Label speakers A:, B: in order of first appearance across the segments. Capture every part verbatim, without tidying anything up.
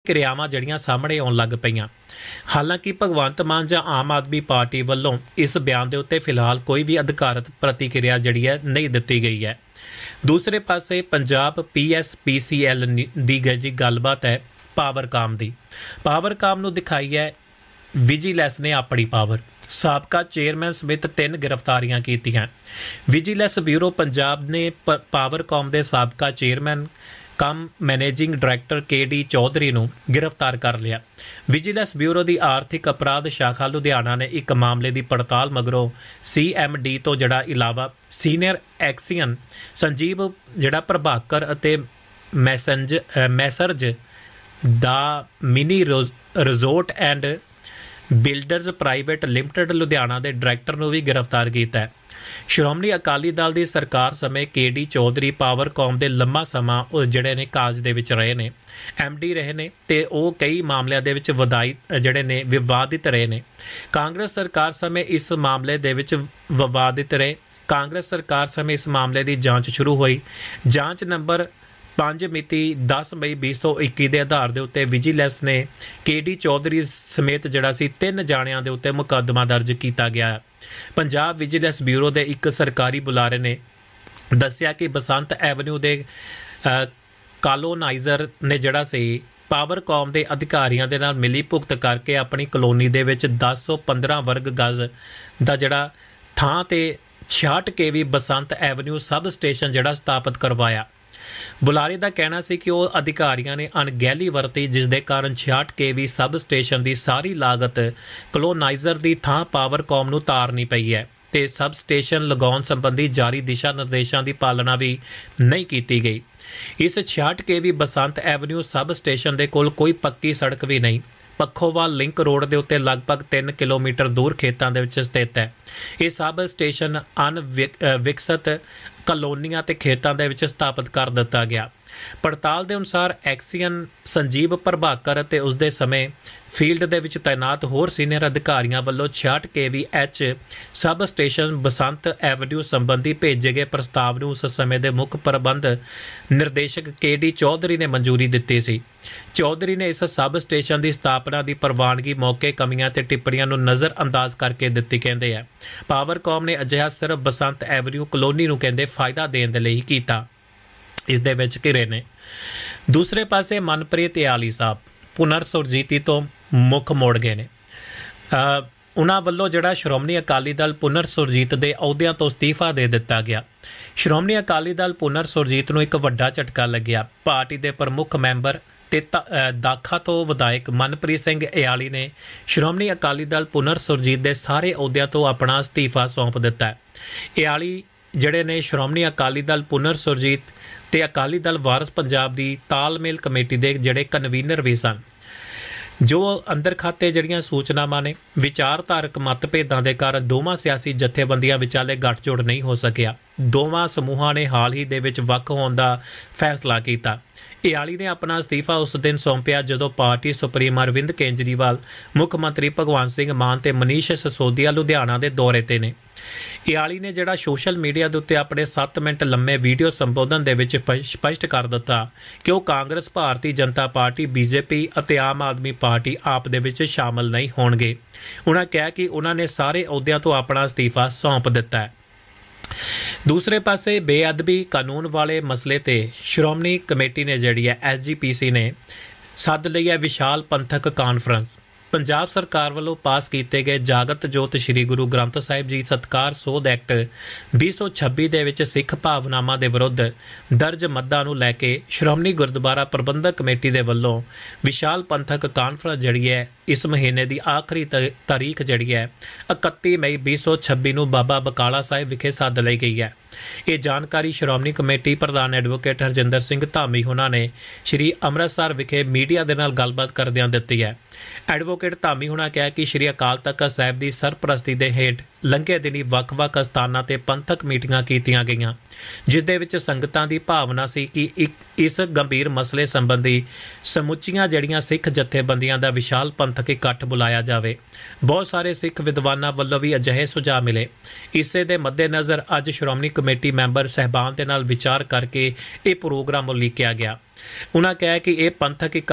A: ਕਿਰਿਆਵਾਂ ਜਿਹੜੀਆਂ ਸਾਹਮਣੇ ਆਉਣ ਲੱਗ ਪਈਆਂ। ਹਾਲਾਂਕਿ ਭਗਵੰਤ ਮਾਨ ਜਾਂ ਆਮ ਆਦਮੀ ਪਾਰਟੀ ਵੱਲੋਂ ਇਸ ਬਿਆਨ ਦੇ ਉੱਤੇ ਫਿਲਹਾਲ ਕੋਈ ਵੀ ਅਧਿਕਾਰਤ ਪ੍ਰਤੀਕਿਰਿਆ ਜਿਹੜੀ ਹੈ ਨਹੀਂ ਦਿੱਤੀ ਗਈ ਹੈ। ਦੂਸਰੇ ਪਾਸੇ ਪੰਜਾਬ ਪੀ ਐਸ ਪੀ ਸੀ ਐਲ ਦੀ ਜਿਹੜੀ ਗੱਲਬਾਤ ਹੈ ਪਾਵਰਕਾਮ ਦੀ, ਪਾਵਰਕਾਮ ਨੂੰ ਦਿਖਾਈ ਹੈ ਵਿਜੀਲੈਂਸ ਨੇ ਆਪਣੀ ਪਾਵਰ। ਸਾਬਕਾ ਚੇਅਰਮੈਨ ਸਮੇਤ ਤਿੰਨ ਗ੍ਰਿਫਤਾਰੀਆਂ ਕੀਤੀਆਂ। ਵਿਜੀਲੈਂਸ ਬਿਊਰੋ ਪੰਜਾਬ ਨੇ ਪ ਪਾਵਰਕਾਮ ਦੇ ਸਾਬਕਾ ਚੇਅਰਮੈਨ ਕਮ managing director K D Chaudhary ਨੂੰ ਗ੍ਰਿਫਤਾਰ ਕਰ ਲਿਆ। ਵਿਜੀਲੈਂਸ ਬਿਊਰੋ ਦੀ ਆਰਥਿਕ ਅਪਰਾਧ ਸ਼ਾਖਾ ਲੁਧਿਆਣਾ ਨੇ ਇੱਕ ਮਾਮਲੇ ਦੀ ਪੜਤਾਲ ਮਗਰੋਂ ਸੀ ਐਮ ਡੀ ਤੋਂ ਜਿਹੜਾ ਇਲਾਵਾ ਸੀਨੀਅਰ ਐਕਸੀਅਨ ਸੰਜੀਵ ਜਿਹੜਾ ਪ੍ਰਭਾਕਰ ਅਤੇ ਮੈਸੰਜ messrs the mini resort and builders private limited Ludhiana ਦੇ ਡਾਇਰੈਕਟਰ ਨੂੰ ਵੀ ਗ੍ਰਿਫਤਾਰ ਕੀਤਾ ਹੈ। ਸ਼੍ਰੋਮਣੀ ਅਕਾਲੀ ਦਲ ਦੀ ਸਰਕਾਰ ਸਮੇਂ ਕੇ ਡੀ ਚੌਧਰੀ ਪਾਵਰਕਾਮ ਦੇ ਲੰਮਾ ਸਮਾਂ ਉਹ ਜਿਹੜੇ ਨੇ ਕਾਜ ਦੇ ਵਿੱਚ ਰਹੇ ਨੇ, ਐਮ ਡੀ ਰਹੇ ਨੇ ਤੇ ਉਹ ਕਈ ਮਾਮਲਿਆਂ ਦੇ ਵਿੱਚ ਵਧਾਈ ਜਿਹੜੇ ਨੇ ਵਿਵਾਦਿਤ ਰਹੇ ਨੇ। ਕਾਂਗਰਸ ਸਰਕਾਰ ਸਮੇਂ ਇਸ ਮਾਮਲੇ ਦੇ ਵਿੱਚ ਵਿਵਾਦਿਤ ਰਹੇ। ਕਾਂਗਰਸ ਸਰਕਾਰ ਸਮੇਂ ਇਸ ਮਾਮਲੇ ਦੀ ਜਾਂਚ ਸ਼ੁਰੂ ਹੋਈ। ਜਾਂਚ ਨੰਬਰ ਪੰਜ ਮਿਤੀ ਦਸ ਮਈ ਵੀਹ ਸੌ ਇੱਕੀ ਦੇ ਆਧਾਰ ਦੇ ਉੱਤੇ ਵਿਜੀਲੈਂਸ ਨੇ ਕੇ ਡੀ ਚੌਧਰੀ ਸਮੇਤ ਜਿਹੜਾ ਸੀ ਤਿੰਨ ਜਾਣਿਆਂ ਦੇ ਉੱਤੇ ਮੁਕੱਦਮਾ ਦਰਜ ਕੀਤਾ ਗਿਆ। ਪੰਜਾਬ ਵਿਜੀਲੈਂਸ ਬਿਊਰੋ ਦੇ ਇੱਕ ਸਰਕਾਰੀ ਬੁਲਾਰੇ ਨੇ ਦੱਸਿਆ ਕਿ ਬਸੰਤ ਐਵਨਿਊ ਦੇ ਕਾਲੋਨਾਈਜ਼ਰ ਨੇ ਜਿਹੜਾ ਸੀ ਪਾਵਰਕਾਮ ਦੇ ਅਧਿਕਾਰੀਆਂ ਦੇ ਨਾਲ ਮਿਲੀ ਭੁਗਤ ਕਰਕੇ ਆਪਣੀ ਕਲੋਨੀ ਦੇ ਵਿੱਚ ਦਸ ਸੌ ਪੰਦਰਾਂ ਵਰਗ ਗਜ਼ ਦਾ ਜਿਹੜਾ ਥਾਂ ਤੇ ਛਿਆਹਠ ਕੇ ਵੀ ਬਸੰਤ ਐਵਨਿਊ ਸਬ ਸਟੇਸ਼ਨ ਜਿਹੜਾ ਸਥਾਪਿਤ ਕਰਵਾਇਆ। ਬੁਲਾਰੇ ਦਾ ਕਹਿਣਾ ਸੀ ਕਿ ਉਹ ਅਧਿਕਾਰੀਆਂ ਨੇ ਅਣਗਹਿਲੀ ਵਰਤੀ, ਜਿਸ ਦੇ ਕਾਰਨ ਛਿਆਹਠ ਕੇ ਵੀ ਸਬ ਸਟੇਸ਼ਨ ਦੀ ਸਾਰੀ ਲਾਗਤ ਕਲੋਨਾਈਜ਼ਰ ਦੀ ਥਾਂ ਪਾਵਰਕਾਮ ਨੂੰ ਤਾਰਨੀ ਪਈ ਹੈ ਤੇ ਸਬ ਸਟੇਸ਼ਨ ਲਗਾਉਣ ਸੰਬੰਧੀ ਜਾਰੀ ਦਿਸ਼ਾ ਨਿਰਦੇਸ਼ਾਂ ਦੀ ਪਾਲਣਾ ਵੀ ਨਹੀਂ ਕੀਤੀ ਗਈ। ਇਸ ਛਿਆਹਠ ਕੇ ਵੀ ਬਸੰਤ ਐਵਨਿਊ ਸਬ ਸਟੇਸ਼ਨ ਦੇ ਕੋਲ ਕੋਈ ਪੱਕੀ ਸੜਕ ਵੀ ਨਹੀਂ। ਪੱਖੋਵਾਲ ਲਿੰਕ ਰੋਡ ਦੇ ਉੱਤੇ ਲਗਭਗ ਤਿੰਨ ਕਿਲੋਮੀਟਰ ਦੂਰ ਖੇਤਾਂ ਦੇ ਵਿੱਚ ਸਥਿਤ ਹੈ। ਇਹ ਸਬ ਸਟੇਸ਼ਨ ਅਣਵਿਕਸਿਤ ਕਲੋਨੀਆਂ ਤੇ ਖੇਤਾਂ ਦੇ ਵਿੱਚ ਸਥਾਪਿਤ ਕਰ ਦਿੱਤਾ ਗਿਆ। ਪੜਤਾਲ ਦੇ ਅਨੁਸਾਰ ਐਕਸੀਅਨ ਸੰਜੀਵ ਪ੍ਰਭਾਕਰ ਅਤੇ ਉਸਦੇ ਸਮੇਂ ਫੀਲਡ ਦੇ ਵਿੱਚ ਤਾਇਨਾਤ ਹੋਰ ਸੀਨੀਅਰ ਅਧਿਕਾਰੀਆਂ ਵੱਲੋਂ ਛਿਆਹਠ ਕੇ ਵੀ ਐਚ ਸਬ ਸਟੇਸ਼ਨ ਬਸੰਤ ਐਵਨਿਊ ਸੰਬੰਧੀ ਭੇਜੇ ਗਏ ਪ੍ਰਸਤਾਵ ਨੂੰ ਉਸ ਸਮੇਂ ਦੇ ਮੁੱਖ ਪ੍ਰਬੰਧ ਨਿਰਦੇਸ਼ਕ ਕੇ ਡੀ ਚੌਧਰੀ ਨੇ ਮਨਜ਼ੂਰੀ ਦਿੱਤੀ ਸੀ। ਚੌਧਰੀ ਨੇ ਇਸ ਸਬ ਸਟੇਸ਼ਨ ਦੀ ਸਥਾਪਨਾ ਦੀ ਪ੍ਰਵਾਨਗੀ ਮੌਕੇ ਕਮੀਆਂ ਤੇ ਟਿੱਪਣੀਆਂ ਨੂੰ ਨਜ਼ਰ ਅੰਦਾਜ਼ ਕਰਕੇ ਦਿੱਤੀ। ਕਹਿੰਦੇ ਆ ਪਾਵਰਕਾਮ ਨੇ ਅਜਿਹਾ ਸਿਰਫ ਬਸੰਤ ਐਵਨਿਊ ਕਲੋਨੀ ਨੂੰ ਕਹਿੰਦੇ ਫਾਇਦਾ ਦੇਣ ਦੇ ਲਈ ਕੀਤਾ। ਇਸ ਦੇ ਵਿੱਚ ਘਿਰੇ ਨੇ। ਦੂਸਰੇ ਪਾਸੇ ਮਨਪ੍ਰੀਤ ਇਆਲੀ ਸਾਹਿਬ ਪੁਨਰ ਸੁਰਜੀਤੀ ਤੋਂ ਮੁੱਖ ਮੋੜ ਗਏ ਨੇ। ਉਹਨਾਂ ਵੱਲੋਂ ਜਿਹੜਾ ਸ਼੍ਰੋਮਣੀ ਅਕਾਲੀ ਦਲ ਪੁਨਰ ਸੁਰਜੀਤ ਦੇ ਅਹੁਦਿਆਂ ਤੋਂ ਅਸਤੀਫਾ ਦੇ ਦਿੱਤਾ ਗਿਆ। ਸ਼੍ਰੋਮਣੀ ਅਕਾਲੀ ਦਲ ਪੁਨਰ ਸੁਰਜੀਤ ਨੂੰ ਇੱਕ ਵੱਡਾ ਝਟਕਾ ਲੱਗਿਆ। ਪਾਰਟੀ ਦੇ ਪ੍ਰਮੁੱਖ ਮੈਂਬਰ ਤੇ ਦਾਖਾ ਤੋਂ ਵਿਧਾਇਕ ਮਨਪ੍ਰੀਤ ਸਿੰਘ ਇਆਲੀ ਨੇ ਸ਼੍ਰੋਮਣੀ ਅਕਾਲੀ ਦਲ ਪੁਨਰ ਸੁਰਜੀਤ ਦੇ ਸਾਰੇ ਅਹੁਦਿਆਂ ਤੋਂ ਆਪਣਾ ਅਸਤੀਫਾ ਸੌਂਪ ਦਿੱਤਾ। ਇਆਲੀ ਜਿਹੜੇ ਨੇ ਸ਼੍ਰੋਮਣੀ ਅਕਾਲੀ ਦਲ ਪੁਨਰ ਸੁਰਜੀਤ ਤੇ ਅਕਾਲੀ ਦਲ ਵਾਰਸ ਪੰਜਾਬ ਦੀ ਤਾਲਮੇਲ ਕਮੇਟੀ ਦੇ ਜਿਹੜੇ ਕਨਵੀਨਰ ਵੀ ਸਨ। ਜੋ ਅੰਦਰ ਖਾਤੇ ਜਿਹੜੀਆਂ ਸੂਚਨਾਵਾਂ ਨੇ ਵਿਚਾਰਧਾਰਕ ਮਤਭੇਦਾਂ ਦੇ ਕਾਰਨ ਦੋਵਾਂ ਸਿਆਸੀ ਜਥੇਬੰਦੀਆਂ ਵਿਚਾਲੇ ਗੱਠਜੋੜ ਨਹੀਂ ਹੋ ਸਕਿਆ। ਦੋਵਾਂ ਸਮੂਹਾਂ ਨੇ ਹਾਲ ਹੀ ਦੇ ਵਿੱਚ ਵੱਖ ਹੋਣ ਦਾ ਫੈਸਲਾ ਕੀਤਾ। ਇਆਲੀ ਨੇ ਆਪਣਾ ਅਸਤੀਫਾ ਉਸ ਦਿਨ ਸੌਂਪਿਆ ਜਦੋਂ ਪਾਰਟੀ ਸੁਪਰੀਮ ਅਰਵਿੰਦ ਕੇਜਰੀਵਾਲ, ਮੁੱਖ ਮੰਤਰੀ ਭਗਵੰਤ ਸਿੰਘ ਮਾਨ ਤੇ ਮਨੀਸ਼ ਸਿਸੋਦੀਆ ਲੁਧਿਆਣਾ ਦੇ ਦੌਰੇ ਤੇ ਨੇ। ਇਆਲੀ ਨੇ ਜਿਹੜਾ ਸੋਸ਼ਲ ਮੀਡੀਆ ਦੇ ਉੱਤੇ ਆਪਣੇ ਸੱਤ ਮਿੰਟ ਲੰਮੇ ਵੀਡੀਓ ਸੰਬੋਧਨ ਦੇ ਵਿੱਚ ਸਪਸ਼ਟ ਕਰ ਦਿੱਤਾ ਕਿ ਉਹ ਕਾਂਗਰਸ, ਭਾਰਤੀ ਜਨਤਾ ਪਾਰਟੀ, ਬੀਜੇਪੀ ਅਤੇ ਆਮ ਆਦਮੀ ਪਾਰਟੀ ਆਪ ਦੇ ਵਿੱਚ ਸ਼ਾਮਲ ਨਹੀਂ ਹੋਣਗੇ। ਉਹਨਾਂ ਕਿਹਾ ਕਿ ਉਹਨਾਂ ਨੇ ਸਾਰੇ ਅਹੁਦਿਆਂ ਤੋਂ ਆਪਣਾ ਅਸਤੀਫਾ ਸੌਂਪ ਦਿੱਤਾ ਹੈ। ਦੂਸਰੇ ਪਾਸੇ ਬੇਅਦਬੀ ਕਾਨੂੰਨ ਵਾਲੇ ਮਸਲੇ ਤੇ ਸ਼੍ਰੋਮਣੀ ਕਮੇਟੀ ਨੇ ਜਿਹੜੀ ਹੈ ਐਸ ਜੀ ਪੀ ਸੀ ਨੇ ਸੱਦ ਲਈ ਹੈ ਵਿਸ਼ਾਲ ਪੰਥਕ ਕਾਨਫਰੰਸ। ਪੰਜਾਬ ਸਰਕਾਰ ਵੱਲੋਂ ਪਾਸ ਕੀਤੇ ਗਏ ਜਾਗਤ ਜੋਤ ਸ੍ਰੀ ਗੁਰੂ ਗ੍ਰੰਥ ਸਾਹਿਬ ਜੀ ਸਤਿਕਾਰ ਸੋਧ ਐਕਟ ਵੀਹ ਸੌ ਛੱਬੀ ਦੇ ਵਿੱਚ ਸਿੱਖ ਭਾਵਨਾਵਾਂ ਦੇ ਵਿਰੁੱਧ ਦਰਜ ਮੱਦਾਂ ਨੂੰ ਲੈ ਕੇ ਸ਼੍ਰੋਮਣੀ ਗੁਰਦੁਆਰਾ ਪ੍ਰਬੰਧਕ ਕਮੇਟੀ ਦੇ ਵੱਲੋਂ ਵਿਸ਼ਾਲ ਪੰਥਕ ਕਾਨਫਰੰਸ ਜਿਹੜੀ ਹੈ ਇਸ ਮਹੀਨੇ ਦੀ ਆਖਰੀ ਤਾਰੀਖ ਜਿਹੜੀ ਹੈ ਇਕੱਤੀ ਮਈ ਵੀਹ ਸੌ ਛੱਬੀ ਨੂੰ ਬਾਬਾ ਬਕਾਲਾ ਸਾਹਿਬ ਵਿਖੇ ਸੱਦ ਲਈ ਗਈ ਹੈ। ਇਹ ਜਾਣਕਾਰੀ ਸ਼੍ਰੋਮਣੀ ਕਮੇਟੀ ਪ੍ਰਧਾਨ ਐਡਵੋਕੇਟ ਹਰਜਿੰਦਰ ਸਿੰਘ ਧਾਮੀ ਹੋਣਾ ਨੇ ਸ਼੍ਰੀ ਅੰਮ੍ਰਿਤਸਰ ਵਿਖੇ ਮੀਡੀਆ ਦੇ ਨਾਲ ਗੱਲਬਾਤ ਕਰਦਿਆਂ ਦਿੱਤੀ ਹੈ। ਐਡਵੋਕੇਟ ਧਾਮੀ ਹੋਣਾ ਕਿਹਾ ਕਿ ਸ਼੍ਰੀ ਅਕਾਲ ਤਖ਼ਤ ਸਾਹਿਬ ਦੀ ਸਰਪ੍ਰਸਤੀ ਦੇ ਹੇਠ ਲੰਘੇ ਦਿਨੀ ਵੱਖ-ਵੱਖ ਸਥਾਨਾਂ ਤੇ ਪੰਥਕ ਮੀਟਿੰਗਾਂ ਕੀਤੀਆਂ ਗਈਆਂ, ਜਿਸ ਦੇ ਵਿੱਚ ਸੰਗਤਾਂ ਦੀ ਭਾਵਨਾ ਸੀ ਕਿ ਇੱਕ ਇਸ ਗੰਭੀਰ ਮਸਲੇ ਸੰਬੰਧੀ ਸਮੁੱਚੀਆਂ ਜਿਹੜੀਆਂ ਸਿੱਖ ਜਥੇਬੰਦੀਆਂ ਦਾ ਵਿਸ਼ਾਲ ਪੰਥਕ ਇਕੱਠ ਬੁਲਾਇਆ ਜਾਵੇ। ਬਹੁਤ ਸਾਰੇ ਸਿੱਖ ਵਿਦਵਾਨਾਂ ਵੱਲੋਂ ਵੀ ਅਜਿਹੇ ਸੁਝਾਅ ਮਿਲੇ। ਇਸੇ ਦੇ ਮੱਦੇਨਜ਼ਰ ਅੱਜ ਸ਼੍ਰੋਮਣੀ ਕਮੇਟੀ ਮੈਂਬਰ ਸਹਿਬਾਨ ਦੇ ਨਾਲ ਵਿਚਾਰ ਕਰਕੇ ਇਹ ਪ੍ਰੋਗਰਾਮ ਉਲੀਕਿਆ ਗਿਆ। ਉਹਨਾਂ ਕਿਹਾ ਕਿ ਇਹ ਪੰਥਕ ਇਕੱਠ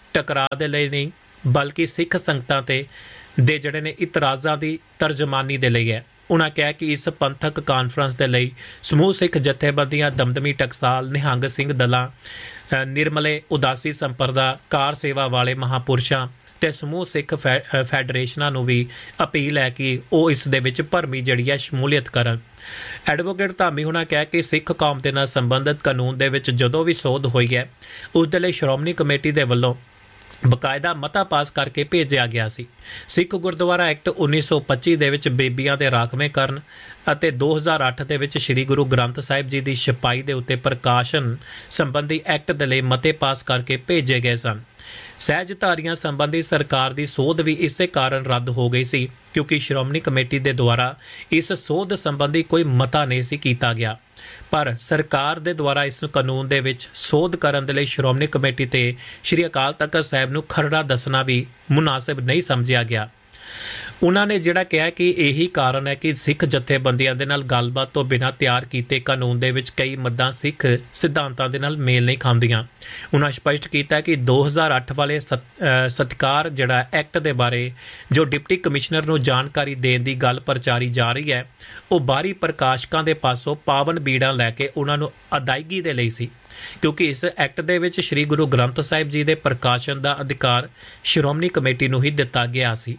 A: ਟਕਰਾਅ ਦੇ ਲਈ ਨਹੀਂ ਬਲਕਿ ਸਿੱਖ ਸੰਗਤਾਂ ਤੇ ਦੇ ਜਿਹੜੇ ਨੇ ਇਤਰਾਜ਼ਾਂ ਦੀ ਤਰਜਮਾਨੀ ਦੇ ਲਈ ਹੈ। ਉਨ੍ਹਾਂ ਕਿਹਾ ਕਿ ਇਸ ਪੰਥਕ ਕਾਨਫਰੰਸ ਦੇ ਲਈ ਸਮੂਹ ਸਿੱਖ ਜਥੇਬੰਦੀਆਂ ਦਮਦਮੀ ਟਕਸਾਲ, ਨਿਹੰਗ ਸਿੰਘ ਦਲਾਂ, ਨਿਰਮਲੇ ਉਦਾਸੀ ਸੰਪਰਦਾ, ਕਾਰ ਸੇਵਾ ਵਾਲੇ ਮਹਾਂਪੁਰਸ਼ਾਂ ਤੇ ਸਮੂਹ ਸਿੱਖ ਫੈ ਫੈਡਰੇਸ਼ਨਾਂ ਨੂੰ ਵੀ ਅਪੀਲ ਹੈ ਕਿ ਉਹ ਇਸ ਦੇ ਵਿੱਚ ਭਰਮੀ ਜਿਹੜੀ ਹੈ ਸ਼ਮੂਲੀਅਤ ਕਰਨ। ਐਡਵੋਕੇਟ ਧਾਮੀ ਹੋਣਾ ਕਿਹਾ ਕਿ ਸਿੱਖ ਕੌਮ ਦੇ ਨਾਲ ਸੰਬੰਧਿਤ ਕਾਨੂੰਨ ਦੇ ਵਿੱਚ ਜਦੋਂ ਵੀ ਸੋਧ ਹੋਈ ਹੈ ਉਸ ਦੇ ਲਈ ਸ਼੍ਰੋਮਣੀ ਕਮੇਟੀ ਦੇ ਵੱਲੋਂ ਬਕਾਇਦਾ ਮਤਾ ਪਾਸ ਕਰਕੇ ਭੇਜਿਆ ਗਿਆ ਸੀ। ਸਿੱਖ ਗੁਰਦੁਆਰਾ ਐਕਟ ਉੱਨੀ ਸੌ ਪੱਚੀ ਦੇ ਵਿੱਚ ਬੇਬੀਆਂ ਦੇ ਰਾਖਵੇਂਕਰਨ ਅਤੇ ਦੋ ਹਜ਼ਾਰ ਅੱਠ ਦੇ ਵਿੱਚ ਸ੍ਰੀ ਗੁਰੂ ਗ੍ਰੰਥ ਸਾਹਿਬ ਜੀ ਦੀ ਛਪਾਈ ਦੇ ਉੱਤੇ ਪ੍ਰਕਾਸ਼ਨ ਸੰਬੰਧੀ ਐਕਟ ਦੇ ਲਈ ਮਤੇ ਪਾਸ ਕਰਕੇ ਭੇਜੇ ਗਏ ਸਨ। ਸਹਿਜਧਾਰੀਆਂ ਸੰਬੰਧੀ ਸਰਕਾਰ ਦੀ ਸੋਧ ਵੀ ਇਸੇ ਕਾਰਨ ਰੱਦ ਹੋ ਗਈ ਸੀ ਕਿਉਂਕਿ ਸ਼੍ਰੋਮਣੀ ਕਮੇਟੀ ਦੇ ਦੁਆਰਾ ਇਸ ਸੋਧ ਸੰਬੰਧੀ ਕੋਈ ਮਤਾ ਨਹੀਂ ਸੀ ਕੀਤਾ ਗਿਆ। ਪਰ ਸਰਕਾਰ ਦੇ ਦੁਆਰਾ ਇਸ ਕਾਨੂੰਨ ਦੇ ਵਿੱਚ ਸੋਧ ਕਰਨ ਦੇ ਲਈ ਸ਼੍ਰੋਮਣੀ ਕਮੇਟੀ ਤੇ ਸ਼੍ਰੀ ਅਕਾਲ ਤਖਤ ਸਾਹਿਬ ਨੂੰ ਖਰੜਾ ਦੱਸਣਾ ਵੀ ਮੁਨਾਸਿਬ ਨਹੀਂ ਸਮਝਿਆ ਗਿਆ। ਉਹਨਾਂ ਨੇ ਜਿਹੜਾ ਕਿਹਾ ਕਿ ਇਹੀ ਕਾਰਨ ਹੈ ਕਿ ਸਿੱਖ ਜਥੇਬੰਦੀਆਂ ਦੇ ਨਾਲ ਗੱਲਬਾਤ ਤੋਂ ਬਿਨਾਂ ਤਿਆਰ ਕੀਤੇ ਕਾਨੂੰਨ ਦੇ ਵਿੱਚ ਕਈ ਮੱਦਾਂ ਸਿੱਖ ਸਿਧਾਂਤਾਂ ਦੇ ਨਾਲ ਮੇਲ ਨਹੀਂ ਖਾਂਦੀਆਂ। ਉਹਨਾਂ ਸਪਸ਼ਟ ਕੀਤਾ ਕਿ ਦੋ ਹਜ਼ਾਰ ਅੱਠ ਵਾਲੇ ਸਤਿਕਾਰ ਜਿਹੜਾ ਐਕਟ ਦੇ ਬਾਰੇ ਜੋ ਡਿਪਟੀ ਕਮਿਸ਼ਨਰ ਨੂੰ ਜਾਣਕਾਰੀ ਦੇਣ ਦੀ ਗੱਲ ਪ੍ਰਚਾਰੀ ਜਾ ਰਹੀ ਹੈ ਉਹ ਬਾਹਰੀ ਪ੍ਰਕਾਸ਼ਕਾਂ ਦੇ ਪਾਸੋਂ ਪਾਵਨ ਬੀੜਾਂ ਲੈ ਕੇ ਉਹਨਾਂ ਨੂੰ ਅਦਾਇਗੀ ਦੇ ਲਈ ਸੀ ਕਿਉਂਕਿ ਇਸ ਐਕਟ ਦੇ ਵਿੱਚ ਸ੍ਰੀ ਗੁਰੂ ਗ੍ਰੰਥ ਸਾਹਿਬ ਜੀ ਦੇ ਪ੍ਰਕਾਸ਼ਨ ਦਾ ਅਧਿਕਾਰ ਸ਼੍ਰੋਮਣੀ ਕਮੇਟੀ ਨੂੰ ਹੀ ਦਿੱਤਾ ਗਿਆ ਸੀ।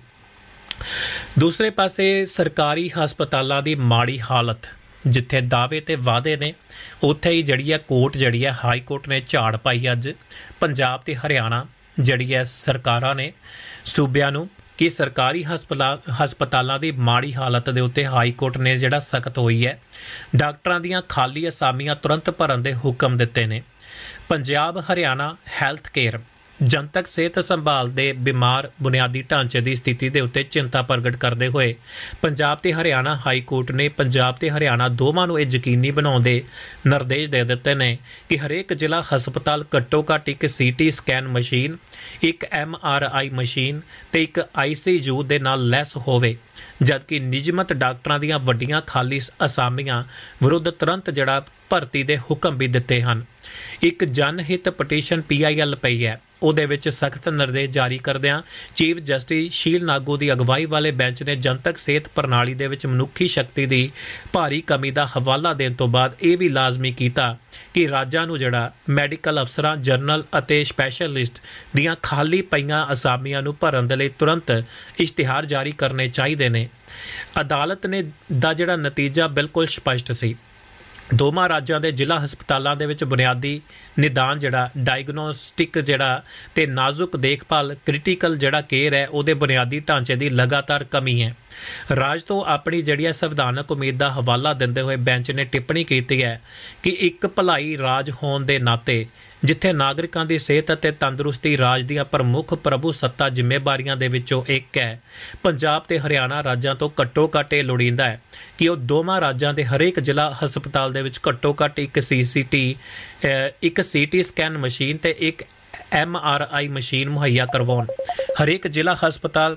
A: ਦੂਸਰੇ ਪਾਸੇ ਸਰਕਾਰੀ ਹਸਪਤਾਲਾਂ ਦੀ ਮਾੜੀ ਹਾਲਤ, ਜਿੱਥੇ ਦਾਅਵੇ ਤੇ ਵਾਅਦੇ ਨੇ ਉੱਥੇ ਹੀ ਜਿਹੜੀ ਹੈ ਕੋਰਟ ਜਿਹੜੀ ਹੈ ਹਾਈ ਕੋਰਟ ਨੇ ਝਾੜ ਪਾਈ ਅੱਜ ਪੰਜਾਬ ਤੇ ਹਰਿਆਣਾ ਜਿਹੜੀ ਹੈ ਸਰਕਾਰਾਂ ਨੇ ਸੂਬਿਆਂ ਨੂੰ ਕਿ ਸਰਕਾਰੀ ਹਸਪਤਾਲ ਹਸਪਤਾਲਾਂ ਦੀ ਮਾੜੀ ਹਾਲਤ ਦੇ ਉੱਤੇ ਹਾਈ ਕੋਰਟ ਨੇ ਜਿਹੜਾ ਸਖਤ ਹੋਈ ਹੈ। ਡਾਕਟਰਾਂ ਦੀਆਂ ਖਾਲੀ ਅਸਾਮੀਆਂ ਤੁਰੰਤ ਭਰਨ ਦੇ ਹੁਕਮ ਦਿੱਤੇ ਨੇ। ਪੰਜਾਬ ਹਰਿਆਣਾ ਹੈਲਥ ਕੇਅਰ ਜਨਤਕ ਸਿਹਤ ਸੰਭਾਲ ਦੇ ਬਿਮਾਰ ਬੁਨਿਆਦੀ ਢਾਂਚੇ ਦੀ ਸਥਿਤੀ ਦੇ ਉੱਤੇ ਚਿੰਤਾ ਪ੍ਰਗਟ ਕਰਦੇ ਹੋਏ ਪੰਜਾਬ ਤੇ ਹਰਿਆਣਾ ਹਾਈ ਕੋਰਟ ਨੇ ਪੰਜਾਬ ਤੇ ਹਰਿਆਣਾ ਦੋਵਾਂ ਨੂੰ ਇਹ ਯਕੀਨੀ ਬਣਾਉਣ ਦੇ ਨਿਰਦੇਸ਼ ਦੇ ਦਿੱਤੇ ਨੇ ਕਿ ਹਰੇਕ ਜ਼ਿਲ੍ਹਾ ਹਸਪਤਾਲ ਘੱਟੋ ਘੱਟ ਇੱਕ ਸੀ ਟੀ ਸਕੈਨ ਮਸ਼ੀਨ, ਇੱਕ ਐਮ ਆਰ ਆਈ ਮਸ਼ੀਨ ਤੇ ਇੱਕ ਆਈ ਸੀ ਯੂ ਦੇ ਨਾਲ ਲੈਸ ਹੋਵੇ, ਜਦਕਿ ਨਿਯਮਤ ਡਾਕਟਰਾਂ ਦੀਆਂ ਵੱਡੀਆਂ ਖਾਲੀ ਅਸਾਮੀਆਂ ਵਿਰੁੱਧ ਤੁਰੰਤ ਜਿਹੜਾ ਭਰਤੀ ਦੇ ਹੁਕਮ ਵੀ ਦਿੱਤੇ ਹਨ। ਇੱਕ ਜਨਹਿਤ ਪਟੀਸ਼ਨ ਪੀ ਆਈ ਐਲ ਪਈ ਹੈ, ਉਹਦੇ ਵਿੱਚ ਸਖਤ ਨਿਰਦੇਸ਼ ਜਾਰੀ ਕਰਦਿਆਂ ਚੀਫ ਜਸਟਿਸ ਸ਼ੀਲ ਨਾਗੂ ਦੀ ਅਗਵਾਈ ਵਾਲੇ ਬੈਂਚ ਨੇ ਜਨਤਕ ਸਿਹਤ ਪ੍ਰਣਾਲੀ ਦੇ ਵਿੱਚ ਮਨੁੱਖੀ ਸ਼ਕਤੀ ਦੀ ਭਾਰੀ ਕਮੀ ਦਾ ਹਵਾਲਾ ਦੇਣ ਤੋਂ ਬਾਅਦ ਇਹ ਵੀ ਲਾਜ਼ਮੀ ਕੀਤਾ ਕਿ ਰਾਜਾਂ ਨੂੰ ਜਿਹੜਾ ਮੈਡੀਕਲ ਅਫਸਰਾਂ, ਜਨਰਲ ਅਤੇ ਸਪੈਸ਼ਲਿਸਟ ਦੀਆਂ ਖਾਲੀ ਪਈਆਂ ਅਸਾਮੀਆਂ ਨੂੰ ਭਰਨ ਦੇ ਲਈ ਤੁਰੰਤ ਇਸ਼ਤਿਹਾਰ ਜਾਰੀ ਕਰਨੇ ਚਾਹੀਦੇ ਨੇ। ਅਦਾਲਤ ਨੇ ਦਾ ਜਿਹੜਾ ਨਤੀਜਾ ਬਿਲਕੁਲ ਸਪਸ਼ਟ ਸੀ। ਦੋਵਾਂ ਰਾਜਾਂ ਦੇ ਜ਼ਿਲ੍ਹਾ ਹਸਪਤਾਲਾਂ ਦੇ ਵਿੱਚ ਬੁਨਿਆਦੀ ਨਿਦਾਨ ਜਿਹੜਾ ਡਾਇਗਨੋਸਟਿਕ ਜਿਹੜਾ ਤੇ ਨਾਜ਼ੁਕ ਦੇਖਭਾਲ ਕ੍ਰਿਟੀਕਲ ਜਿਹੜਾ ਕੇਅਰ ਹੈ ਉਹਦੇ ਬੁਨਿਆਦੀ ਢਾਂਚੇ ਦੀ ਲਗਾਤਾਰ ਕਮੀ ਹੈ। ਰਾਜ ਤੋਂ ਆਪਣੀ ਜਿਹੜੀ ਹੈ ਸੰਵਿਧਾਨਕ ਉਮੀਦ ਦਾ ਹਵਾਲਾ ਦਿੰਦੇ ਹੋਏ ਬੈਂਚ ਨੇ ਟਿੱਪਣੀ ਕੀਤੀ ਹੈ ਕਿ ਇੱਕ ਭਲਾਈ ਰਾਜ ਹੋਣ ਦੇ ਨਾਤੇ ਜਿੱਥੇ ਨਾਗਰਿਕਾਂ ਦੀ ਸਿਹਤ ਅਤੇ ਤੰਦਰੁਸਤੀ ਰਾਜ ਦੀਆਂ ਪ੍ਰਮੁੱਖ ਪ੍ਰਭੂ ਸੱਤਾ ਜ਼ਿੰਮੇਵਾਰੀਆਂ ਦੇ ਵਿੱਚੋਂ ਇੱਕ ਹੈ, ਪੰਜਾਬ ਤੇ ਹਰਿਆਣਾ ਰਾਜਾਂ ਤੋਂ ਘੱਟੋ ਘੱਟ ਇਹ ਲੋੜੀਂਦਾ ਹੈ ਕਿ ਉਹ ਦੋਵਾਂ ਰਾਜਾਂ ਦੇ ਹਰੇਕ ਜ਼ਿਲ੍ਹਾ ਹਸਪਤਾਲ ਦੇ ਵਿੱਚ ਘੱਟੋ ਘੱਟ ਇੱਕ ਸੀ ਸੀ ਟੀ ਇੱਕ ਸੀ ਟੀ ਸਕੈਨ ਮਸ਼ੀਨ ਤੇ ਇੱਕ ਐਮ ਆਰ ਆਈ ਮਸ਼ੀਨ ਮੁਹੱਈਆ ਕਰਵਾਉਣ। ਹਰੇਕ ਜ਼ਿਲ੍ਹਾ ਹਸਪਤਾਲ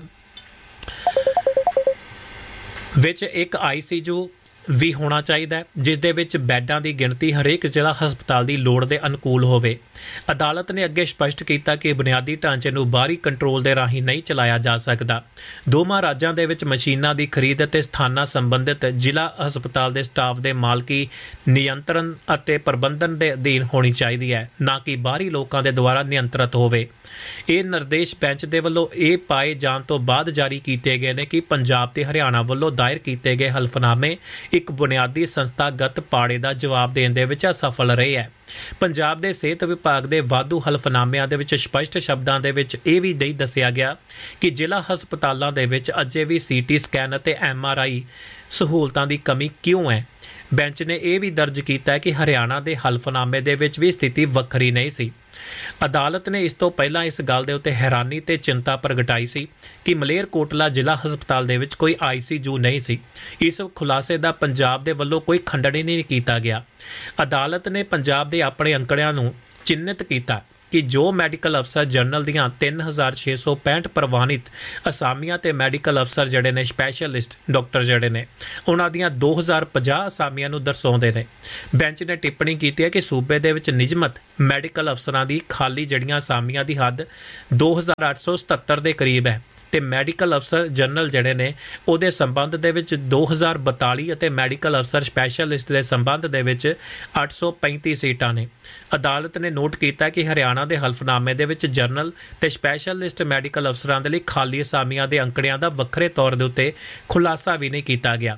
A: ਵਿੱਚ ਇੱਕ ਆਈ ਸੀ ਯੂ ਵੀ ਹੋਣਾ ਚਾਹੀਦਾ ਹੈ ਜਿਸ ਦੇ ਵਿੱਚ ਬੈੱਡਾਂ ਦੀ ਗਿਣਤੀ ਹਰੇਕ ਜ਼ਿਲ੍ਹਾ ਹਸਪਤਾਲ ਦੀ ਲੋੜ ਦੇ ਅਨੁਕੂਲ ਹੋਵੇ। ਅਦਾਲਤ ਨੇ ਅੱਗੇ ਸਪਸ਼ਟ ਕੀਤਾ ਕਿ ਬੁਨਿਆਦੀ ਢਾਂਚੇ ਨੂੰ ਬਾਹਰੀ ਕੰਟਰੋਲ ਦੇ ਰਾਹੀਂ ਨਹੀਂ ਚਲਾਇਆ ਜਾ ਸਕਦਾ। ਦੋਵਾਂ ਰਾਜਾਂ ਦੇ ਵਿੱਚ ਮਸ਼ੀਨਾਂ ਦੀ ਖਰੀਦ ਅਤੇ ਸਥਾਨਾਂ ਸੰਬੰਧਿਤ ਜ਼ਿਲ੍ਹਾ ਹਸਪਤਾਲ ਦੇ ਸਟਾਫ ਦੇ ਮਾਲਕੀ ਨਿਯੰਤਰਣ ਅਤੇ ਪ੍ਰਬੰਧਨ ਦੇ ਅਧੀਨ ਹੋਣੀ ਚਾਹੀਦੀ ਹੈ, ਨਾ ਕਿ ਬਾਹਰੀ ਲੋਕਾਂ ਦੇ ਦੁਆਰਾ ਨਿਯੰਤਰਿਤ ਹੋਵੇ। ਇਹ ਨਿਰਦੇਸ਼ ਬੈਂਚ ਦੇ ਵੱਲੋਂ ਇਹ ਪਾਏ ਜਾਣ ਤੋਂ ਬਾਅਦ ਜਾਰੀ ਕੀਤੇ ਗਏ ਨੇ ਕਿ ਪੰਜਾਬ ਤੇ ਹਰਿਆਣਾ ਵੱਲੋਂ ਦਾਇਰ ਕੀਤੇ ਗਏ ਹਲਫਨਾਮੇ ਇੱਕ ਬੁਨਿਆਦੀ ਸੰਸਥਾਗਤ ਪਾੜੇ ਦਾ ਜਵਾਬ ਦੇਣ ਦੇ ਵਿੱਚ ਅਸਫਲ ਰਹੇ ਹੈ। ਪੰਜਾਬ ਦੇ ਸਿਹਤ ਵਿਭਾਗ ਦੇ ਵਾਧੂ ਹਲਫਨਾਮਿਆਂ ਦੇ ਵਿੱਚ ਸਪਸ਼ਟ ਸ਼ਬਦਾਂ ਦੇ ਵਿੱਚ ਇਹ ਵੀ ਨਹੀਂ ਦੱਸਿਆ ਗਿਆ ਕਿ ਜ਼ਿਲ੍ਹਾ ਹਸਪਤਾਲਾਂ ਦੇ ਵਿੱਚ ਅਜੇ ਵੀ ਸੀ ਟੀ ਸਕੈਨ ਅਤੇ ਐਮ ਆਰ ਆਈ ਸਹੂਲਤਾਂ ਦੀ ਕਮੀ ਕਿਉਂ ਹੈ। ਬੈਂਚ ਨੇ ਇਹ ਵੀ ਦਰਜ ਕੀਤਾ ਕਿ ਹਰਿਆਣਾ ਦੇ ਹਲਫਨਾਮੇ ਦੇ ਵਿੱਚ ਵੀ ਸਥਿਤੀ ਵੱਖਰੀ ਨਹੀਂ ਸੀ। ਅਦਾਲਤ ਨੇ ਇਸ ਤੋਂ ਪਹਿਲਾਂ ਇਸ ਗੱਲ ਦੇ ਉੱਤੇ ਹੈਰਾਨੀ ਤੇ ਚਿੰਤਾ ਪ੍ਰਗਟਾਈ ਸੀ ਕਿ ਮਲੇਰਕੋਟਲਾ ਜ਼ਿਲ੍ਹਾ ਹਸਪਤਾਲ ਦੇ ਵਿੱਚ ਕੋਈ ਆਈ ਸੀ ਯੂ ਨਹੀਂ ਸੀ। ਇਸ ਖੁਲਾਸੇ ਦਾ ਪੰਜਾਬ ਦੇ ਵੱਲੋਂ ਕੋਈ ਖੰਡਨ ਨਹੀਂ ਕੀਤਾ ਗਿਆ। ਅਦਾਲਤ ਨੇ ਪੰਜਾਬ ਦੇ ਆਪਣੇ ਅੰਕੜਿਆਂ ਨੂੰ ਚਿੰਨ੍ਹਿਤ ਕੀਤਾ ਕਿ ਜੋ ਮੈਡੀਕਲ ਅਫਸਰ ਜਨਰਲ ਦੀਆਂ ਤਿੰਨ ਹਜ਼ਾਰ ਛੇ ਸੌ ਪੈਂਹਠ ਪ੍ਰਵਾਨਿਤ ਅਸਾਮੀਆਂ ਤੇ ਮੈਡੀਕਲ ਅਫਸਰ ਜਿਹੜੇ ਨੇ ਸਪੈਸ਼ਲਿਸਟ ਡਾਕਟਰ ਜਿਹੜੇ ਨੇ ਉਹਨਾਂ ਦੀਆਂ ਦੋ ਹਜ਼ਾਰ ਪੰਜਾਹ ਅਸਾਮੀਆਂ ਨੂੰ ਦਰਸਾਉਂਦੇ ਨੇ। ਬੈਂਚ ਨੇ ਟਿੱਪਣੀ ਕੀਤੀ ਹੈ ਕਿ ਸੂਬੇ ਦੇ ਵਿੱਚ ਨਿਯਮਤ ਮੈਡੀਕਲ ਅਫਸਰਾਂ ਦੀ ਖਾਲੀ ਜਿਹੜੀਆਂ ਅਸਾਮੀਆਂ ਦੀ ਹੱਦ ਦੋ ਹਜ਼ਾਰ ਅੱਠ ਸੌ ਸਤੱਤਰ ਦੇ ਕਰੀਬ ਹੈ ਤੇ ਮੈਡੀਕਲ ਅਫਸਰ ਜਨਰਲ ਜਿਹੜੇ ਨੇ ਉਹਦੇ ਸੰਬੰਧ ਦੇ ਵਿੱਚ ਦੋ ਹਜ਼ਾਰ ਬਤਾਲੀ ਅਤੇ ਮੈਡੀਕਲ ਅਫਸਰ ਸਪੈਸ਼ਲਿਸਟ ਦੇ ਸੰਬੰਧ ਦੇ ਵਿੱਚ ਅੱਠ ਸੌ ਪੈਂਤੀ ਸੀਟਾਂ ਨੇ। ਅਦਾਲਤ ਨੇ ਨੋਟ ਕੀਤਾ ਕਿ ਹਰਿਆਣਾ ਦੇ ਹਲਫਨਾਮੇ ਦੇ ਵਿੱਚ ਜਨਰਲ ਤੇ ਸਪੈਸ਼ਲਿਸਟ ਮੈਡੀਕਲ ਅਫਸਰਾਂ ਦੇ ਲਈ ਖਾਲੀ ਅਸਾਮੀਆਂ ਦੇ ਅੰਕੜਿਆਂ ਦਾ ਵੱਖਰੇ ਤੌਰ ਦੇ ਉੱਤੇ ਖੁਲਾਸਾ ਵੀ ਨਹੀਂ ਕੀਤਾ ਗਿਆ।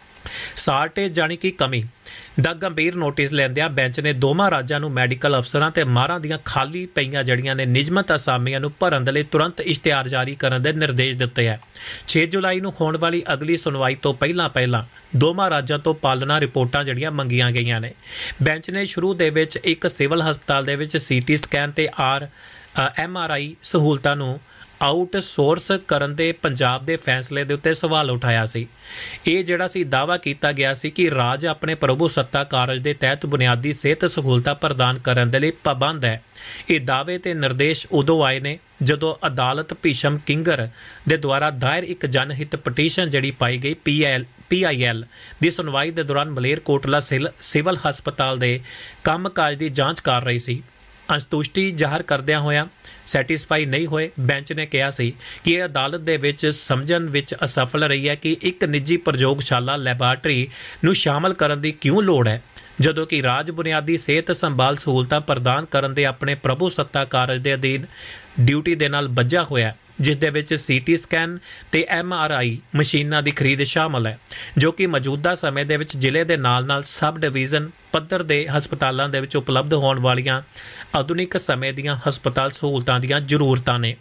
A: ਸਾਰਟੇਜ ਜਾਣੀ ਕਿ ਕਮੀ ਦਾ ਗੰਭੀਰ ਨੋਟਿਸ ਲੈਂਦਿਆਂ ਬੈਂਚ ਨੇ ਦੋਵਾਂ ਰਾਜਾਂ ਨੂੰ ਮੈਡੀਕਲ ਅਫਸਰਾਂ ਤੇ ਮਾਹਰਾਂ ਦੀਆਂ ਖਾਲੀ ਪਈਆਂ ਜੜੀਆਂ ਨੇ ਨਿਯਮਤ ਅਸਾਮੀਆਂ ਨੂੰ ਭਰਨ ਦੇ ਲਈ ਤੁਰੰਤ ਇਸ਼ਤਿਹਾਰ ਜਾਰੀ ਕਰਨ ਦੇ ਨਿਰਦੇਸ਼ ਦਿੱਤੇ ਹੈ। ਛੇ ਜੁਲਾਈ ਨੂੰ ਹੋਣ ਵਾਲੀ ਅਗਲੀ ਸੁਣਵਾਈ ਤੋਂ ਪਹਿਲਾਂ ਪਹਿਲਾਂ ਦੋਵਾਂ ਰਾਜਾਂ ਤੋਂ ਪਾਲਣਾ ਰਿਪੋਰਟਾਂ ਜਿਹੜੀਆਂ ਮੰਗੀਆਂ ਗਈਆਂ ਨੇ। ਬੈਂਚ ਨੇ ਸ਼ੁਰੂ ਦੇ ਵਿੱਚ ਇੱਕ ਸਿਵਲ ਹਸਪਤਾਲ ਦੇ ਵਿੱਚ ਸੀਟੀ ਸਕੈਨ ਤੇ ਆਰ ਐਮ ਆਰ ਆਈ ਸਹੂਲਤਾਂ ਨੂੰ ਆਊਟਸੋਰਸ ਕਰਨ ਦੇ ਪੰਜਾਬ ਦੇ ਫੈਸਲੇ ਦੇ ਉੱਤੇ ਸਵਾਲ ਉਠਾਇਆ ਸੀ। ਇਹ ਜਿਹੜਾ ਸੀ ਦਾਅਵਾ ਕੀਤਾ ਗਿਆ ਸੀ ਕਿ ਰਾਜ ਆਪਣੇ ਪ੍ਰਭੂ ਸੱਤਾ ਕਾਰਜ ਦੇ ਤਹਿਤ ਬੁਨਿਆਦੀ ਸਿਹਤ ਸਹੂਲਤਾਂ ਪ੍ਰਦਾਨ ਕਰਨ ਦੇ ਲਈ ਪਾਬੰਦ ਹੈ। ਇਹ ਦਾਅਵੇ ਤੇ ਨਿਰਦੇਸ਼ ਉਦੋਂ ਆਏ ਨੇ ਜਦੋਂ ਅਦਾਲਤ ਭੀਸ਼ਮ ਕਿੰਗਰ ਦੇ ਦੁਆਰਾ ਦਾਇਰ ਇੱਕ ਜਨਹਿਤ ਪਟੀਸ਼ਨ ਜਿਹੜੀ ਪਾਈ ਗਈ P L P I L ਦੀ ਸੁਣਵਾਈ ਦੇ ਦੌਰਾਨ ਮਲੇਰਕੋਟਲਾ ਸਿਵਲ ਹਸਪਤਾਲ ਦੇ ਕੰਮਕਾਜ ਦੀ ਜਾਂਚ ਕਰ ਰਹੀ ਸੀ। ਅੰਤੁਸ਼ਟੀ ਜ਼ਾਹਰ ਕਰਦਿਆਂ ਹੋਇਆਂ ਸੈਟੀਸਫਾਈ ਨਹੀਂ ਹੋਏ ਬੈਂਚ ਨੇ ਕਿਹਾ ਸੀ ਕਿ ਇਹ ਅਦਾਲਤ ਦੇ ਵਿੱਚ ਸਮਝਣ ਵਿੱਚ ਅਸਫਲ ਰਹੀ ਹੈ ਕਿ ਇੱਕ ਨਿੱਜੀ ਪ੍ਰਯੋਗਸ਼ਾਲਾ ਲੈਬਾਰਟਰੀ ਨੂੰ ਸ਼ਾਮਲ ਕਰਨ ਦੀ ਕਿਉਂ ਲੋੜ ਹੈ ਜਦੋਂ ਕਿ ਰਾਜ ਬੁਨਿਆਦੀ ਸਿਹਤ ਸੰਭਾਲ ਸਹੂਲਤਾਂ ਪ੍ਰਦਾਨ ਕਰਨ ਦੇ ਆਪਣੇ ਪ੍ਰਭੂ ਸੱਤਾ ਕਾਰਜ ਦੇ ਅਧੀਨ ਡਿਊਟੀ ਦੇ ਨਾਲ ਬੱਝਾ ਹੋਇਆ, ਜਿਸ ਦੇ ਵਿੱਚ ਸੀਟੀ ਸਕੈਨ ਤੇ ਐਮ ਆਰ ਆਈ ਮਸ਼ੀਨਾਂ ਦੀ ਖਰੀਦ ਸ਼ਾਮਲ ਹੈ ਜੋ ਕਿ ਮੌਜੂਦਾ ਸਮੇਂ ਦੇ ਵਿੱਚ ਜ਼ਿਲ੍ਹੇ ਦੇ ਨਾਲ ਨਾਲ ਸਬ ਡਿਵੀਜ਼ਨ ਪੱਧਰ ਦੇ ਹਸਪਤਾਲਾਂ ਦੇ ਵਿੱਚ ਉਪਲਬਧ ਹੋਣ ਵਾਲੀਆਂ ਆਧੁਨਿਕ ਸਮੇਂ ਦੀਆਂ ਹਸਪਤਾਲ ਸਹੂਲਤਾਂ ਦੀਆਂ ਜ਼ਰੂਰਤਾਂ ਨੇ।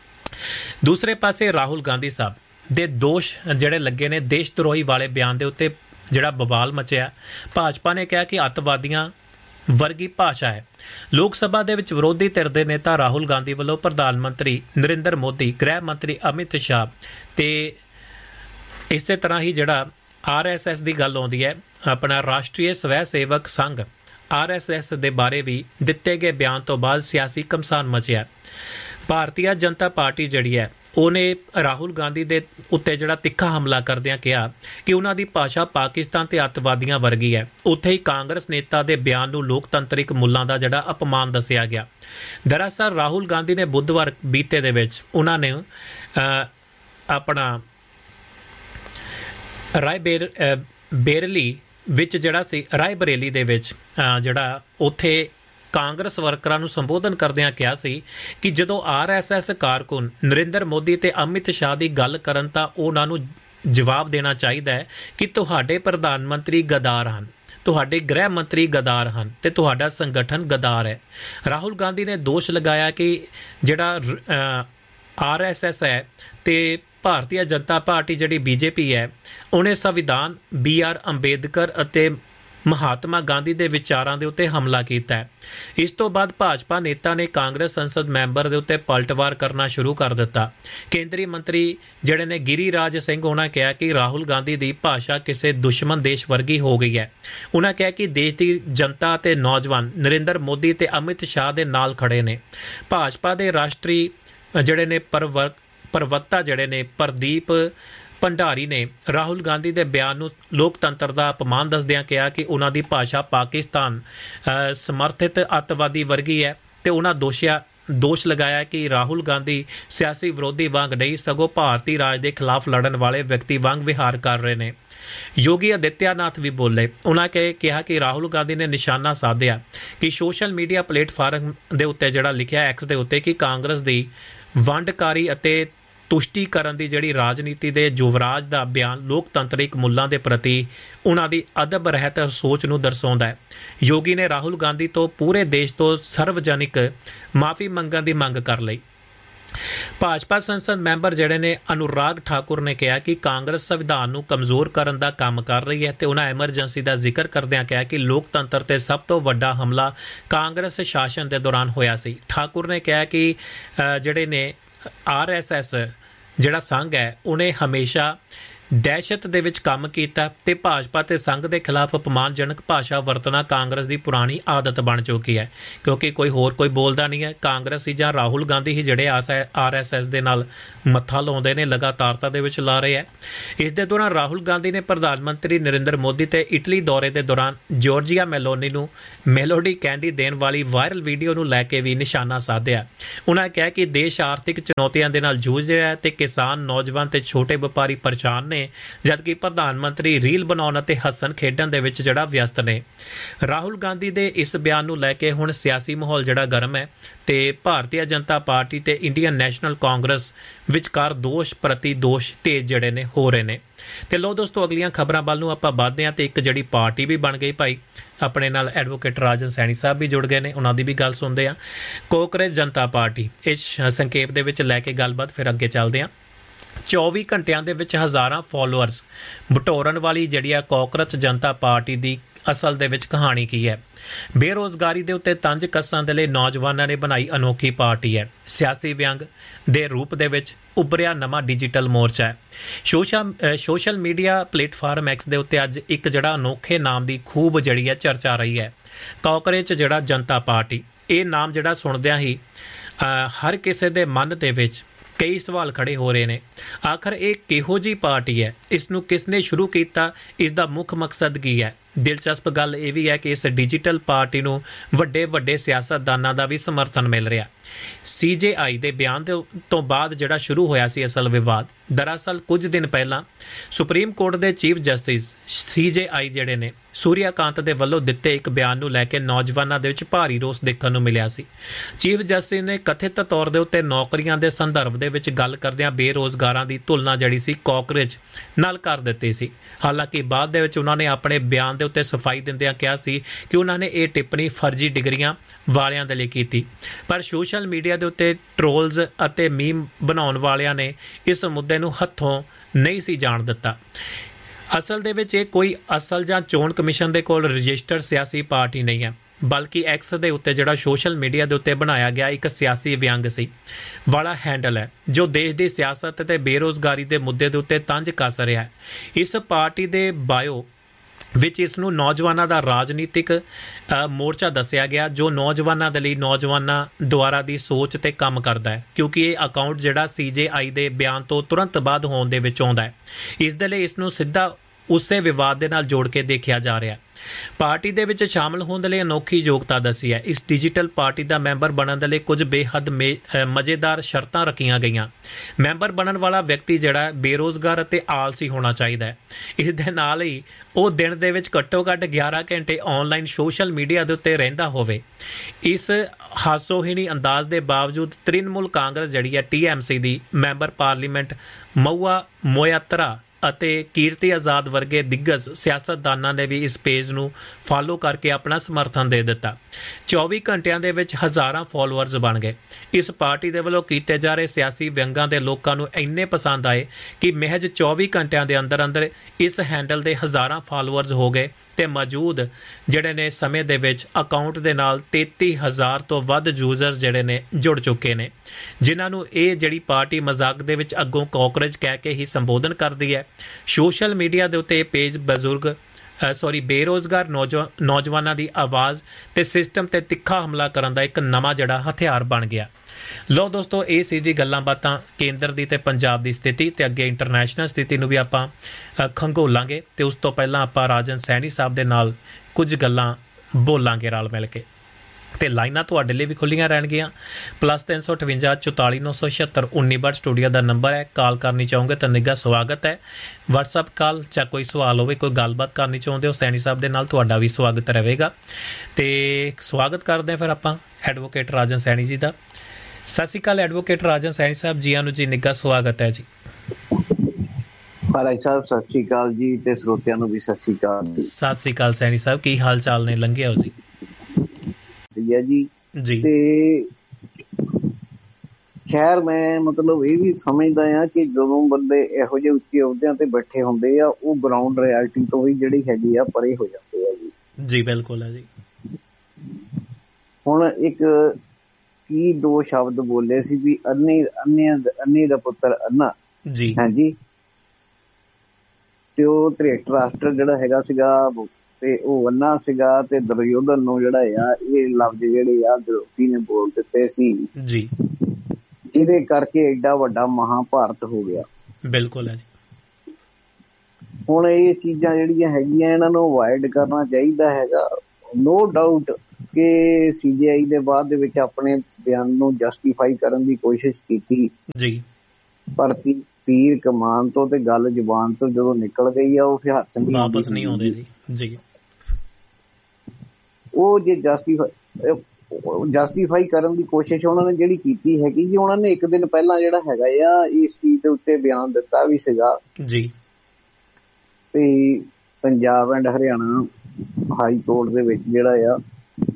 A: ਦੂਸਰੇ ਪਾਸੇ ਰਾਹੁਲ ਗਾਂਧੀ ਸਾਹਿਬ ਦੇ ਦੋਸ਼ ਜਿਹੜੇ ਲੱਗੇ ਨੇ ਦੇਸ਼ ਧਰੋਹੀ ਵਾਲੇ ਬਿਆਨ ਦੇ ਉੱਤੇ ਜਿਹੜਾ ਬਵਾਲ ਮਚਿਆ। ਭਾਜਪਾ ਨੇ ਕਿਹਾ ਕਿ ਅੱਤਵਾਦੀਆਂ ਵਰਗੀ ਭਾਸ਼ਾ ਹੈ। ਲੋਕ ਸਭਾ ਦੇ ਵਿੱਚ ਵਿਰੋਧੀ ਧਿਰ ਦੇ ਨੇਤਾ ਰਾਹੁਲ ਗਾਂਧੀ ਵੱਲੋਂ ਪ੍ਰਧਾਨ ਮੰਤਰੀ ਨਰਿੰਦਰ ਮੋਦੀ, ਗ੍ਰਹਿ ਮੰਤਰੀ ਅਮਿਤ ਸ਼ਾਹ ਤੇ ਇਸੇ ਤਰ੍ਹਾਂ ਹੀ ਜਿਹੜਾ ਆਰ ਐਸ ਐਸ ਦੀ ਗੱਲ ਆਉਂਦੀ ਹੈ, ਆਪਣਾ ਰਾਸ਼ਟਰੀ ਸਵੈ ਸੇਵਕ ਸੰਘ ਆਰ ਐਸ ਐਸ ਦੇ ਬਾਰੇ ਵੀ ਦਿੱਤੇ ਗਏ ਬਿਆਨ ਤੋਂ ਬਾਅਦ ਸਿਆਸੀ ਘਮਸਾਨ ਮਚਿਆ। ਭਾਰਤੀ ਜਨਤਾ ਪਾਰਟੀ ਜਿਹੜੀ ਹੈ ਉਹਨੇ ਰਾਹੁਲ ਗਾਂਧੀ ਦੇ ਉੱਤੇ ਜਿਹੜਾ ਤਿੱਖਾ ਹਮਲਾ ਕਰਦਿਆਂ ਕਿਹਾ ਕਿ ਉਹਨਾਂ ਦੀ ਭਾਸ਼ਾ ਪਾਕਿਸਤਾਨ ਤੇ ਅੱਤਵਾਦੀਆਂ ਵਰਗੀ ਹੈ। ਉੱਥੇ ਹੀ ਕਾਂਗਰਸ ਨੇਤਾ ਦੇ ਬਿਆਨ ਨੂੰ ਲੋਕਤੰਤਰਿਕ ਮੁੱਲਾਂ ਦਾ ਜਿਹੜਾ ਅਪਮਾਨ ਦੱਸਿਆ ਗਿਆ। ਦਰਅਸਲ ਰਾਹੁਲ ਗਾਂਧੀ ਨੇ ਬੁੱਧਵਾਰ ਬੀਤੇ ਦੇ ਵਿੱਚ ਉਹਨਾਂ ਨੇ ਆਪਣਾ ਰਾਏ ਬੇਰ ਬੇਰਲੀ ਵਿੱਚ ਜਿਹੜਾ ਸੀ ਰਾਏ ਬਰੇਲੀ ਦੇ ਵਿੱਚ ਜਿਹੜਾ ਉੱਥੇ ਕਾਂਗਰਸ ਵਰਕਰਾਂ ਨੂੰ ਸੰਬੋਧਨ ਕਰਦਿਆਂ ਕਿਹਾ ਸੀ ਕਿ ਜਦੋਂ R S S ਕਾਰਕੁਨ Narendra Modi ਤੇ ਅਮਿਤ ਸ਼ਾਹ ਦੀ ਗੱਲ ਕਰਨ ਤਾਂ ਉਹਨਾਂ ਨੂੰ ਜਵਾਬ ਦੇਣਾ ਚਾਹੀਦਾ ਹੈ ਕਿ ਤੁਹਾਡੇ ਪ੍ਰਧਾਨ ਮੰਤਰੀ ਗਦਾਰ ਹਨ, ਤੁਹਾਡੇ ਗ੍ਰਹਿ ਮੰਤਰੀ ਗਦਾਰ ਹਨ ਤੇ ਤੁਹਾਡਾ ਸੰਗਠਨ ਗਦਾਰ ਹੈ। ਰਾਹੁਲ ਗਾਂਧੀ ਨੇ ਦੋਸ਼ ਲਗਾਇਆ ਕਿ ਜਿਹੜਾ ਆਰ ਐਸ ਐਸ ਹੈ ਤੇ ਭਾਰਤੀ ਜਨਤਾ ਪਾਰਟੀ ਜਿਹੜੀ ਬੀ ਜੇ ਪੀ ਹੈ ਉਹਨੇ ਸੰਵਿਧਾਨ, ਬੀ ਆਰ ਅੰਬੇਦਕਰ ਅਤੇ ਮਹਾਤਮਾ ਗਾਂਧੀ ਦੇ ਵਿਚਾਰਾਂ ਦੇ ਉੱਤੇ ਹਮਲਾ ਕੀਤਾ ਹੈ। ਇਸ ਤੋਂ ਬਾਅਦ ਭਾਜਪਾ ਨੇਤਾ ਨੇ ਕਾਂਗਰਸ ਸੰਸਦ ਮੈਂਬਰ ਦੇ ਉੱਤੇ ਪਲਟਵਾਰ ਕਰਨਾ ਸ਼ੁਰੂ ਕਰ ਦਿੱਤਾ। ਕੇਂਦਰੀ ਮੰਤਰੀ ਜਿਹੜੇ ਨੇ ਗਿਰੀ ਰਾਜ ਸਿੰਘ ਉਹਨਾਂ ਕਿਹਾ ਕਿ ਰਾਹੁਲ ਗਾਂਧੀ ਦੀ ਭਾਸ਼ਾ ਕਿਸੇ ਦੁਸ਼ਮਣ ਦੇਸ਼ ਵਰਗੀ ਹੋ ਗਈ ਹੈ। ਉਹਨਾਂ ਕਿਹਾ ਕਿ ਦੇਸ਼ ਦੀ ਜਨਤਾ ਅਤੇ ਨੌਜਵਾਨ ਨਰਿੰਦਰ ਮੋਦੀ ਤੇ ਅਮਿਤ ਸ਼ਾਹ ਦੇ ਨਾਲ ਖੜੇ ਨੇ। ਭਾਜਪਾ ਦੇ ਰਾਸ਼ਟਰੀ ਜਿਹੜੇ ਨੇ ਪਰਵ ਪ੍ਰਵਕਤਾ ਜਿਹੜੇ ਨੇ ਪ੍ਰਦੀਪ ਭੰਡਾਰੀ ਨੇ ਰਾਹੁਲ ਗਾਂਧੀ ਦੇ ਬਿਆਨ ਨੂੰ ਲੋਕਤੰਤਰ ਦਾ ਅਪਮਾਨ ਦੱਸਦਿਆਂ ਕਿਹਾ ਕਿ ਉਹਨਾਂ ਦੀ ਭਾਸ਼ਾ ਪਾਕਿਸਤਾਨ ਸਮਰਥਿਤ ਅੱਤਵਾਦੀ ਵਰਗੀ ਹੈ ਤੇ ਉਹਨਾਂ ਦੋਸ਼ਿਆ ਦੋਸ਼ ਲਗਾਇਆ ਕਿ ਰਾਹੁਲ ਗਾਂਧੀ ਸਿਆਸੀ ਵਿਰੋਧੀ ਵਾਂਗ ਨਹੀਂ ਸਗੋਂ ਭਾਰਤੀ ਰਾਜ ਦੇ ਖਿਲਾਫ ਲੜਨ ਵਾਲੇ ਵਿਅਕਤੀ ਵਾਂਗ ਵਿਹਾਰ ਕਰ ਰਹੇ ਨੇ। ਯੋਗੀ ਆਦਿੱਤਿਆਨਾਥ ਵੀ ਬੋਲੇ। ਉਹਨਾਂ ਨੇ ਕਿਹਾ ਕਿ ਰਾਹੁਲ ਗਾਂਧੀ ਨੇ ਨਿਸ਼ਾਨਾ ਸਾਧਿਆ ਕਿ ਸੋਸ਼ਲ ਮੀਡੀਆ ਪਲੇਟਫਾਰਮ ਦੇ ਉੱਤੇ ਜਿਹੜਾ ਲਿਖਿਆ ਐਕਸ ਦੇ ਉੱਤੇ ਕਿ ਕਾਂਗਰਸ ਦੀ ਵੰਡਕਾਰੀ ਅਤੇ ਤੁਸ਼ਟੀਕਰਨ ਦੀ ਜਿਹੜੀ ਰਾਜਨੀਤੀ ਦੇ ਯੁਵਰਾਜ ਦਾ ਬਿਆਨ ਲੋਕਤੰਤਰਿਕ ਮੁੱਲਾਂ ਦੇ ਪ੍ਰਤੀ ਉਹਨਾਂ ਦੀ ਅਦਬ ਰਹਿਤ ਸੋਚ ਨੂੰ ਦਰਸਾਉਂਦਾ ਹੈ। ਯੋਗੀ ਨੇ ਰਾਹੁਲ ਗਾਂਧੀ ਤੋਂ ਪੂਰੇ ਦੇਸ਼ ਤੋਂ ਸਰਵਜਨਿਕ ਮਾਫੀ ਮੰਗਣ ਦੀ ਮੰਗ ਕਰ ਲਈ। ਭਾਜਪਾ ਸੰਸਦ ਮੈਂਬਰ ਜਿਹੜੇ ਨੇ ਅਨੁਰਾਗ ਠਾਕੁਰ ਨੇ ਕਿਹਾ ਕਿ ਕਾਂਗਰਸ ਸੰਵਿਧਾਨ ਨੂੰ ਕਮਜ਼ੋਰ ਕਰਨ ਦਾ ਕੰਮ ਕਰ ਰਹੀ ਹੈ ਤੇ ਉਹਨਾਂ ਐਮਰਜੈਂਸੀ ਦਾ ਜ਼ਿਕਰ ਕਰਦਿਆਂ ਕਿਹਾ ਕਿ ਲੋਕਤੰਤਰ ਤੇ ਸਭ ਤੋਂ ਵੱਡਾ ਹਮਲਾ ਕਾਂਗਰਸ ਸ਼ਾਸਨ ਦੇ ਦੌਰਾਨ ਹੋਇਆ ਸੀ। ਠਾਕੁਰ ਨੇ ਕਿਹਾ ਕਿ ਜਿਹੜੇ ਨੇ ਆਰ ਐਸ ਐਸ ਜਿਹੜਾ ਸੰਘ ਹੈ ਉਹਨੇ ਹਮੇਸ਼ਾ ਦਹਿਸ਼ਤ ਦੇ ਵਿੱਚ ਕੰਮ ਕੀਤਾ ਤੇ ਭਾਜਪਾ ਤੇ ਸੰਘ ਦੇ ਖਿਲਾਫ ਅਪਮਾਨਜਨਕ ਭਾਸ਼ਾ ਵਰਤਣਾ ਕਾਂਗਰਸ ਦੀ ਪੁਰਾਣੀ ਆਦਤ ਬਣ ਚੁੱਕੀ ਹੈ, ਕਿਉਂਕਿ ਕੋਈ ਹੋਰ ਕੋਈ ਬੋਲਦਾ ਨਹੀਂ ਹੈ। ਕਾਂਗਰਸ ਹੀ ਜਾਂ ਰਾਹੁਲ ਗਾਂਧੀ ਹੀ ਜਿਹੜੇ ਆਰ ਐਸ ਐਸ ਦੇ ਨਾਲ ਮੱਥਾ ਲਾਉਂਦੇ ਨੇ, ਲਗਾਤਾਰਤਾ ਦੇ ਵਿੱਚ ਲਾ ਰਹੇ ਹੈ। ਇਸ ਦੇ ਦੌਰਾਨ ਰਾਹੁਲ ਗਾਂਧੀ ਨੇ ਪ੍ਰਧਾਨ ਮੰਤਰੀ ਨਰਿੰਦਰ ਮੋਦੀ ਤੇ ਇਟਲੀ ਦੌਰੇ ਦੇ ਦੌਰਾਨ ਜਾਰਜੀਆ ਮੈਲੋਨੀ ਨੂੰ ਮੈਲੋਡੀ ਕੈਂਡੀ ਦੇਣ ਵਾਲੀ ਵਾਇਰਲ ਵੀਡੀਓ ਨੂੰ ਲੈ ਕੇ ਵੀ ਨਿਸ਼ਾਨਾ ਸਾਧਿਆ। ਉਹਨਾਂ ਕਿਹਾ ਕਿ ਦੇਸ਼ ਆਰਥਿਕ ਚੁਣੌਤੀਆਂ ਦੇ ਨਾਲ ਜੂਝ ਰਿਹਾ ਹੈ ਤੇ ਕਿਸਾਨ, ਨੌਜਵਾਨ ਤੇ ਛੋਟੇ ਵਪਾਰੀ ਪਰੇਸ਼ਾਨ ਨੇ, ਜਦਕਿ ਪ੍ਰਧਾਨ ਮੰਤਰੀ ਰੀਲ ਬਣਾਉਣ ਅਤੇ ਹੱਸਣ ਖੇਡਣ ਦੇ ਵਿੱਚ ਜਿਹੜਾ ਵਿਅਸਤ ਨੇ। ਰਾਹੁਲ ਗਾਂਧੀ ਦੇ ਇਸ ਬਿਆਨ ਨੂੰ ਲੈ ਕੇ ਹੁਣ ਸਿਆਸੀ ਮਾਹੌਲ ਜਿਹੜਾ ਗਰਮ ਹੈ ਤੇ ਭਾਰਤੀ ਜਨਤਾ ਪਾਰਟੀ ਤੇ ਇੰਡੀਅਨ ਨੈਸ਼ਨਲ ਕਾਂਗਰਸ ਵਿਚਕਾਰ ਦੋਸ਼ ਪ੍ਰਤੀ ਦੋਸ਼ ਤੇਜ਼ ਜਿਹੜੇ ਨੇ ਹੋ ਰਹੇ ਨੇ। ਤੇ ਲੋ ਦੋਸਤੋ, ਅਗਲੀਆਂ ਖਬਰਾਂ ਵੱਲ ਨੂੰ ਆਪਾਂ ਵੱਧਦੇ ਹਾਂ ਤੇ ਇੱਕ ਜਿਹੜੀ ਪਾਰਟੀ ਵੀ ਬਣ ਗਈ ਭਾਈ, ਆਪਣੇ ਨਾਲ ਐਡਵੋਕੇਟ ਰਾਜਨ ਸੈਣੀ ਸਾਹਿਬ ਵੀ ਜੁੜ ਗਏ ਨੇ, ਉਹਨਾਂ ਦੀ ਵੀ ਗੱਲ ਸੁਣਦੇ ਹਾਂ। ਕਾਂਗਰਸ ਜਨਤਾ ਪਾਰਟੀ ਇਸ ਸੰਖੇਪ ਦੇ ਵਿੱਚ ਲੈ ਕੇ ਗੱਲਬਾਤ ਫਿਰ ਅੱਗੇ ਚੱਲਦੇ ਹਾਂ। ਚੌਵੀ ਘੰਟਿਆਂ ਦੇ ਵਿੱਚ ਹਜ਼ਾਰਾਂ ਫੋਲੋਅਰਸ ਬਟੋਰਨ ਵਾਲੀ ਜਿਹੜੀ ਆ ਕਾਂਗਰਸ ਜਨਤਾ ਪਾਰਟੀ ਦੀ ਅਸਲ ਦੇ ਵਿੱਚ ਕਹਾਣੀ ਕੀ ਹੈ? ਬੇਰੁਜ਼ਗਾਰੀ ਦੇ ਉੱਤੇ ਤੰਜ ਕੱਸਣ ਦੇ ਲਈ ਨੌਜਵਾਨਾਂ ਨੇ ਬਣਾਈ ਅਨੋਖੀ ਪਾਰਟੀ ਹੈ। ਸਿਆਸੀ ਵਿਅੰਗ ਦੇ ਰੂਪ ਦੇ ਵਿੱਚ ਉੱਭਰਿਆ ਨਵਾਂ ਡਿਜੀਟਲ ਮੋਰਚਾ ਹੈ। Social social media platform X ਦੇ ਉੱਤੇ ਅੱਜ ਇੱਕ ਜਿਹੜਾ ਅਨੋਖੇ ਨਾਮ ਦੀ ਖੂਬ ਜਿਹੜੀ ਹੈ ਚਰਚਾ ਰਹੀ ਹੈ, ਕਾਂਗਰਸ ਜਿਹੜਾ ਜਨਤਾ ਪਾਰਟੀ। ਇਹ ਨਾਮ ਜਿਹੜਾ ਸੁਣਦਿਆਂ ਹੀ ਹਰ ਕਿਸੇ ਦੇ ਮਨ ਦੇ ਵਿੱਚ ਕਈ ਸਵਾਲ ਖੜੇ ਹੋ ਰਹੇ ਨੇ। ਆਖਰ ਇਹ ਕਿਹੋ ਜਿਹੀ ਪਾਰਟੀ ਹੈ? ਇਸ ਨੂੰ ਕਿਸ ਨੇ ਸ਼ੁਰੂ ਕੀਤਾ? ਇਸ ਦਾ ਮੁੱਖ ਮਕਸਦ ਕੀ ਹੈ? ਦਿਲਚਸਪ ਗੱਲ ਇਹ ਵੀ ਹੈ ਕਿ ਇਸ ਡਿਜੀਟਲ ਪਾਰਟੀ ਨੂੰ ਵੱਡੇ ਵੱਡੇ ਸਿਆਸਤਦਾਨਾਂ ਦਾ ਵੀ ਸਮਰਥਨ ਮਿਲ ਰਿਹਾ। ਸੀ ਜੇ ਆਈ ਦੇ ਬਿਆਨ ਦੇ ਤੋਂ ਬਾਅਦ ਜਿਹੜਾ ਸ਼ੁਰੂ ਹੋਇਆ ਸੀ ਅਸਲ ਵਿਵਾਦ, ਦਰਅਸਲ ਕੁਝ ਦਿਨ ਪਹਿਲਾਂ ਸੁਪਰੀਮ ਕੋਰਟ ਦੇ ਚੀਫ ਜਸਟਿਸ ਸੀ ਜੇ ਆਈ ਜਿਹੜੇ ਨੇ ਸੂਰਿਆਕਾਂਤ ਦੇ ਵੱਲੋਂ ਦਿੱਤੇ ਇੱਕ ਬਿਆਨ ਨੂੰ ਲੈ ਕੇ ਨੌਜਵਾਨਾਂ ਦੇ ਵਿੱਚ ਭਾਰੀ ਰੋਸ ਦੇਖਣ ਨੂੰ ਮਿਲਿਆ ਸੀ। ਚੀਫ ਜਸਟਿਸ ਨੇ ਕਥਿਤ ਤੌਰ ਦੇ ਉੱਤੇ ਨੌਕਰੀਆਂ ਦੇ ਸੰਦਰਭ ਦੇ ਵਿੱਚ ਗੱਲ ਕਰਦਿਆਂ ਬੇਰੁਜ਼ਗਾਰਾਂ ਦੀ ਤੁਲਨਾ ਜਿਹੜੀ ਸੀ ਕਾਂਗਰਸ ਨਾਲ ਕਰ ਦਿੱਤੀ ਸੀ। ਹਾਲਾਂਕਿ ਬਾਅਦ ਦੇ ਵਿੱਚ ਉਹਨਾਂ ਨੇ ਆਪਣੇ ਬਿਆਨ ਦੇ ਉੱਤੇ ਸਫਾਈ ਦਿੰਦਿਆਂ ਕਿਹਾ ਸੀ ਕਿ ਉਹਨਾਂ ਨੇ ਇਹ ਟਿੱਪਣੀ ਫਰਜ਼ੀ ਡਿਗਰੀਆਂ ਵਾਲਿਆਂ ਦੇ ਲਈ ਕੀਤੀ, ਪਰ ਸੋਸ਼ਲ ਮੀਡੀਆ ਦੇ ਉੱਤੇ ਟ੍ਰੋਲਸ ਅਤੇ ਮੀਮ ਬਣਾਉਣ ਵਾਲਿਆਂ ਨੇ ਇਸ ਮੁੱਦੇ ਨੂੰ ਹੱਥੋਂ ਨਹੀਂ ਸੀ ਜਾਣ ਦਿੱਤਾ। ਅਸਲ ਦੇ ਵਿੱਚ ਇਹ ਕੋਈ ਅਸਲ ਜਾਂ ਚੋਣ ਕਮਿਸ਼ਨ ਦੇ ਕੋਲ ਰਜਿਸਟਰਡ ਸਿਆਸੀ ਪਾਰਟੀ ਨਹੀਂ ਹੈ, ਬਲਕਿ ਐਕਸ ਦੇ ਉੱਤੇ ਜਿਹੜਾ ਸੋਸ਼ਲ ਮੀਡੀਆ ਦੇ ਉੱਤੇ ਬਣਾਇਆ ਗਿਆ ਇੱਕ ਸਿਆਸੀ ਵਿਅੰਗ ਸੀ ਵਾਲਾ ਹੈਂਡਲ ਹੈ, ਜੋ ਦੇਸ਼ ਦੀ ਸਿਆਸਤ ਅਤੇ ਬੇਰੁਜ਼ਗਾਰੀ ਦੇ ਮੁੱਦੇ ਦੇ ਉੱਤੇ ਤੰਜ ਕੱਸ ਰਿਹਾ ਹੈ। ਇਸ ਪਾਰਟੀ ਦੇ ਬਾਇਓ ਵਿੱਚ ਇਸ ਨੂੰ ਨੌਜਵਾਨਾਂ ਦਾ ਰਾਜਨੀਤਿਕ ਮੋਰਚਾ ਦੱਸਿਆ ਗਿਆ, ਜੋ ਨੌਜਵਾਨਾਂ ਦੇ ਲਈ ਨੌਜਵਾਨਾਂ ਦੁਆਰਾ ਦੀ ਸੋਚ ਤੇ ਕੰਮ ਕਰਦਾ ਹੈ, ਕਿਉਂਕਿ ਇਹ ਅਕਾਊਂਟ ਜਿਹੜਾ ਸੀ ਜੇ ਆਈ ਦੇ ਬਿਆਨ ਤੋਂ ਤੁਰੰਤ ਬਾਅਦ ਹੋਣ ਦੇ ਵਿੱਚ ਆਉਂਦਾ ਹੈ। ਇਸ ਦੇ ਲਈ ਇਸ ਨੂੰ ਸਿੱਧਾ ਉਸੇ ਵਿਵਾਦ ਦੇ ਨਾਲ ਜੋੜ ਕੇ ਦੇਖਿਆ ਜਾ ਰਿਹਾ। ਪਾਰਟੀ ਦੇ ਵਿੱਚ ਸ਼ਾਮਲ ਹੋਣ ਦੇ ਲਈ ਅਨੋਖੀ ਯੋਗਤਾ ਦੱਸੀ ਹੈ। ਇਸ ਡਿਜੀਟਲ ਪਾਰਟੀ ਦਾ ਮੈਂਬਰ ਬਣਨ ਦੇ ਲਈ ਕੁਝ ਬੇਹੱਦ ਮਜ਼ੇਦਾਰ ਸ਼ਰਤਾਂ ਰੱਖੀਆਂ ਗਈਆਂ। ਮੈਂਬਰ ਬਣਨ ਵਾਲਾ ਵਿਅਕਤੀ ਜਿਹੜਾ ਬੇਰੁਜ਼ਗਾਰ ਅਤੇ ਆਲਸੀ ਹੋਣਾ ਚਾਹੀਦਾ ਹੈ। ਇਸ ਦੇ ਨਾਲ ਹੀ ਉਹ ਦਿਨ ਦੇ ਵਿੱਚ ਘੱਟੋ ਘੱਟ ਗਿਆਰਾਂ ਘੰਟੇ ਆਨਲਾਈਨ ਸੋਸ਼ਲ ਮੀਡੀਆ ਦੇ ਉੱਤੇ ਰਹਿੰਦਾ ਹੋਵੇ। ਇਸ ਹਾਸੋਹੀਣੀ ਅੰਦਾਜ਼ ਦੇ ਬਾਵਜੂਦ ਤ੍ਰਿਣਮੂਲ ਕਾਂਗਰਸ ਜਿਹੜੀ ਹੈ ਟੀ ਐਮ ਸੀ ਦੀ ਮੈਂਬਰ ਪਾਰਲੀਮੈਂਟ ਮਹੁਆ ਮੋਇਤਰਾ ਅਤੇ ਕੀਰਤੀ ਆਜ਼ਾਦ ਵਰਗੇ ਦਿੱਗਜ ਸਿਆਸਤਦਾਨਾਂ ਨੇ ਵੀ ਇਸ ਪੇਜ ਨੂੰ ਫਾਲੋ ਕਰਕੇ ਆਪਣਾ ਸਮਰਥਨ ਦੇ ਦਿੱਤਾ। ਚੌਵੀ ਘੰਟਿਆਂ ਦੇ ਵਿੱਚ ਹਜ਼ਾਰਾਂ ਫੋਲੋਅਰਸ ਬਣ ਗਏ। ਇਸ ਪਾਰਟੀ ਦੇ ਵੱਲੋਂ ਕੀਤੇ ਜਾ ਰਹੇ ਸਿਆਸੀ ਵਿਅੰਗਾਂ ਦੇ ਲੋਕਾਂ ਨੂੰ ਇੰਨੇ ਪਸੰਦ ਆਏ ਕਿ ਮਹਿਜ ਚੌਵੀ ਘੰਟਿਆਂ ਦੇ ਅੰਦਰ ਅੰਦਰ ਇਸ ਹੈਂਡਲ ਦੇ ਹਜ਼ਾਰਾਂ ਫਾਲੋਅਰਸ ਹੋ ਗਏ ਤੇ ਮੌਜੂਦ ਜਿਹੜੇ ਨੇ ਸਮੇਂ ਦੇ ਵਿੱਚ ਅਕਾਊਂਟ ਦੇ ਨਾਲ ਤੇਤੀ ਹਜ਼ਾਰ ਤੋਂ ਵੱਧ ਯੂਜ਼ਰਸ ਜਿਹੜੇ ਨੇ ਜੁੜ ਚੁੱਕੇ ਨੇ, ਜਿਨ੍ਹਾਂ ਨੂੰ ਇਹ ਜਿਹੜੀ ਪਾਰਟੀ ਮਜ਼ਾਕ ਦੇ ਵਿੱਚ ਅੱਗੋਂ ਕਾਂਗਰਸ ਕਹਿ ਕੇ ਹੀ ਸੰਬੋਧਨ ਕਰਦੀ ਹੈ। ਸੋਸ਼ਲ ਮੀਡੀਆ ਦੇ ਉੱਤੇ ਇਹ ਪੇਜ ਬਜ਼ੁਰਗ ਸੌਰੀ ਬੇਰੁਜ਼ਗਾਰ ਨੌਜਵਾਨ ਨੌਜਵਾਨਾਂ ਦੀ ਆਵਾਜ਼ ਤੇ ਸਿਸਟਮ ਤੇ ਤਿੱਖਾ ਹਮਲਾ ਕਰਨ ਦਾ ਇੱਕ ਨਵਾਂ ਜਿਹੜਾ ਹਥਿਆਰ ਬਣ ਗਿਆ। ਲਓ ਦੋਸਤੋ, ਇਹ ਸੀ ਜੀ ਗੱਲਾਂ ਬਾਤਾਂ ਕੇਂਦਰ ਦੀ ਤੇ ਪੰਜਾਬ ਦੀ ਸਥਿਤੀ, ਤੇ ਅੱਗੇ ਇੰਟਰਨੈਸ਼ਨਲ ਸਥਿਤੀ ਨੂੰ ਵੀ ਆਪਾਂ ਖੰਗੋਲਾਂਗੇ। ਤੇ ਉਸ ਤੋਂ ਪਹਿਲਾਂ ਆਪਾਂ ਰਾਜਨ ਸੈਣੀ ਸਾਹਿਬ ਦੇ ਨਾਲ ਕੁਝ ਗੱਲਾਂ ਬੋਲਾਂਗੇ ਰਲ ਮਿਲ ਕੇ। ਤੇ ਲਾਈਨਾਂ ਤੁਹਾਡੇ ਲਈ ਵੀ ਖੁੱਲੀਆਂ ਰਹਿਣਗੀਆਂ। ਪਲੱਸ ਤਿੰਨ ਸੌ ਅਠਵੰਜਾ ਚੁਤਾਲੀ ਨੌ ਸੌ ਛਿਹੱਤਰ ਉੱਨੀ ਬਾਹਠ ਸਟੂਡੀਓ ਦਾ ਨੰਬਰ ਹੈ। ਕਾਲ ਕਰਨੀ ਚਾਹੋਗੇ ਤਾਂ ਨਿੱਘਾ ਸਵਾਗਤ ਹੈ। ਵਟਸਐਪ ਕਾਲ ਜਾਂ ਕੋਈ ਸਵਾਲ ਹੋਵੇ, ਕੋਈ ਗੱਲਬਾਤ ਕਰਨੀ ਚਾਹੁੰਦੇ ਹੋ ਸੈਣੀ ਸਾਹਿਬ ਦੇ ਨਾਲ, ਤੁਹਾਡਾ ਵੀ ਸਵਾਗਤ ਰਹੇਗਾ। ਤੇ ਸਵਾਗਤ ਕਰਦੇ ਹਾਂ ਫਿਰ ਆਪਾਂ ਐਡਵੋਕੇਟ ਰਾਜਨ ਸੈਣੀ ਜੀ ਦਾ। ਸਤਿ ਸ਼੍ਰੀ ਅਕਾਲ ਐਡਵੋਕੇਟ ਰਾਜਨ ਸੈਣੀ ਸਾਹਿਬ, ਜੀਆਂ ਨੂੰ ਜੀ, ਨਿੱਘਾ ਸਵਾਗਤ ਹੈ ਜੀ।
B: ਭਾਈ ਸਾਹਿਬ ਸਤਿ ਸ਼੍ਰੀ ਅਕਾਲ ਜੀ, ਤੇ ਸਰੋਤਿਆਂ ਨੂੰ ਵੀ ਸਤਿ ਸ਼੍ਰੀ ਅਕਾਲ।
A: ਸਤਿ ਸ਼੍ਰੀ ਅਕਾਲ ਸੈਣੀ ਸਾਹਿਬ, ਕੀ ਹਾਲ ਚਾਲ ਨੇ? ਲੰਘਿਆ ਹੋ ਜੀ?
B: ਵਧੀਆ ਜੀ ਜੀ। ਤੇ ਖੈਰ ਮੈਂ ਮਤਲਬ ਇਹ ਵੀ ਸਮਝਦਾ ਆ ਕਿ ਜਦੋਂ ਬੰਦੇ ਇਹੋ ਜਿਹੇ ਉੱਚੇ ਅਹੁਦਿਆਂ ਤੇ ਬੈਠੇ ਹੁੰਦੇ ਆ, ਉਹ ਗਰਾਊਂਡ ਰਿਐਲਿਟੀ ਤੋਂ ਵੀ ਜਿਹੜੀ ਹੈਗੀ ਆ ਪਰੇ ਹੋ ਜਾਂਦੇ ਆ ਜੀ। ਜੀ
A: ਬਿਲਕੁਲ ਹੈ ਜੀ।
B: ਹੁਣ ਇੱਕ ਕੀ ਦੋ ਸ਼ਬਦ ਬੋਲੇ ਸੀ ਵੀ ਅੰਨੇ ਅੰਨੇ ਅੰਨੇ ਦਾ ਪੁੱਤਰ ਅੰਨਾ ਜੀ, ਹਾਂਜੀ। ਤੇ ਉਹ ਧ੍ਰਿਤਰਾਸ਼ਟਰ ਜਿਹੜਾ ਹੈਗਾ ਸੀਗਾ ਤੇ ਉਹ ਅੰਨਾ ਸੀਗਾ ਤੇ ਦੁਰਯੋਧਨ ਨੂੰ ਜਿਹੜਾ ਆ ਇਹ ਲਫ਼ਜ਼ ਜਿਹੜੇ ਆ ਦ੍ਰੋਪਦੀ ਨੇ ਬੋਲ ਦਿੱਤੇ ਸੀ
A: ਜੀ,
B: ਜਿਹਦੇ ਕਰਕੇ ਐਡਾ ਵੱਡਾ ਮਹਾਭਾਰਤ ਹੋ ਗਿਆ।
A: ਬਿਲਕੁਲ ਹੈ।
B: ਹੁਣ ਇਹ ਚੀਜ਼ਾਂ ਜਿਹੜੀਆਂ ਹੈਗੀਆਂ ਇਹਨਾਂ ਨੂੰ ਅਵੋਇਡ ਕਰਨਾ ਚਾਹੀਦਾ ਹੈਗਾ। ਨੋ ਡਾਊਟ ਕਿ ਸੀਜੀਆਈ ਦੇ ਬਾਅਦ ਦੇ ਵਿੱਚ ਆਪਣੇ ਬਿਆਨ ਨੂੰ ਜਸਟੀਫਾਈ ਕਰਨ ਦੀ ਕੋਸ਼ਿਸ਼ ਕੀਤੀ
A: ਜੀ,
B: ਪਰ ਤੀਰ ਕਮਾਨ ਤੋਂ ਤੇ ਗੱਲ ਜ਼ੁਬਾਨ ਤੋਂ ਜਦੋਂ ਨਿਕਲ ਗਈ ਆ ਉਹ ਫਿਰ ਹੱਥ ਨਹੀਂ
A: ਵਾਪਸ ਨਹੀਂ ਆਉਂਦੇ ਜੀ। ਜੀ,
B: ਉਹ ਜੇ ਜਸਟੀਫਾਈ ਜਸਟੀਫਾਈ ਕਰਨ ਦੀ ਕੋਸ਼ਿਸ਼ ਉਹਨਾਂ ਨੇ ਜਿਹੜੀ ਕੀਤੀ ਹੈਗੀ ਜੀ, ਉਹਨਾਂ ਨੇ ਇੱਕ ਦਿਨ ਪਹਿਲਾਂ ਜਿਹੜਾ ਹੈਗਾ ਆ ਇਸ ਚੀਜ਼ ਦੇ ਉੱਤੇ ਬਿਆਨ ਦਿੱਤਾ ਵੀ ਸੀਗਾ
A: ਜੀ,
B: ਤੇ Punjab and Haryana high court ਦੇ ਵਿੱਚ ਜਿਹੜਾ ਆ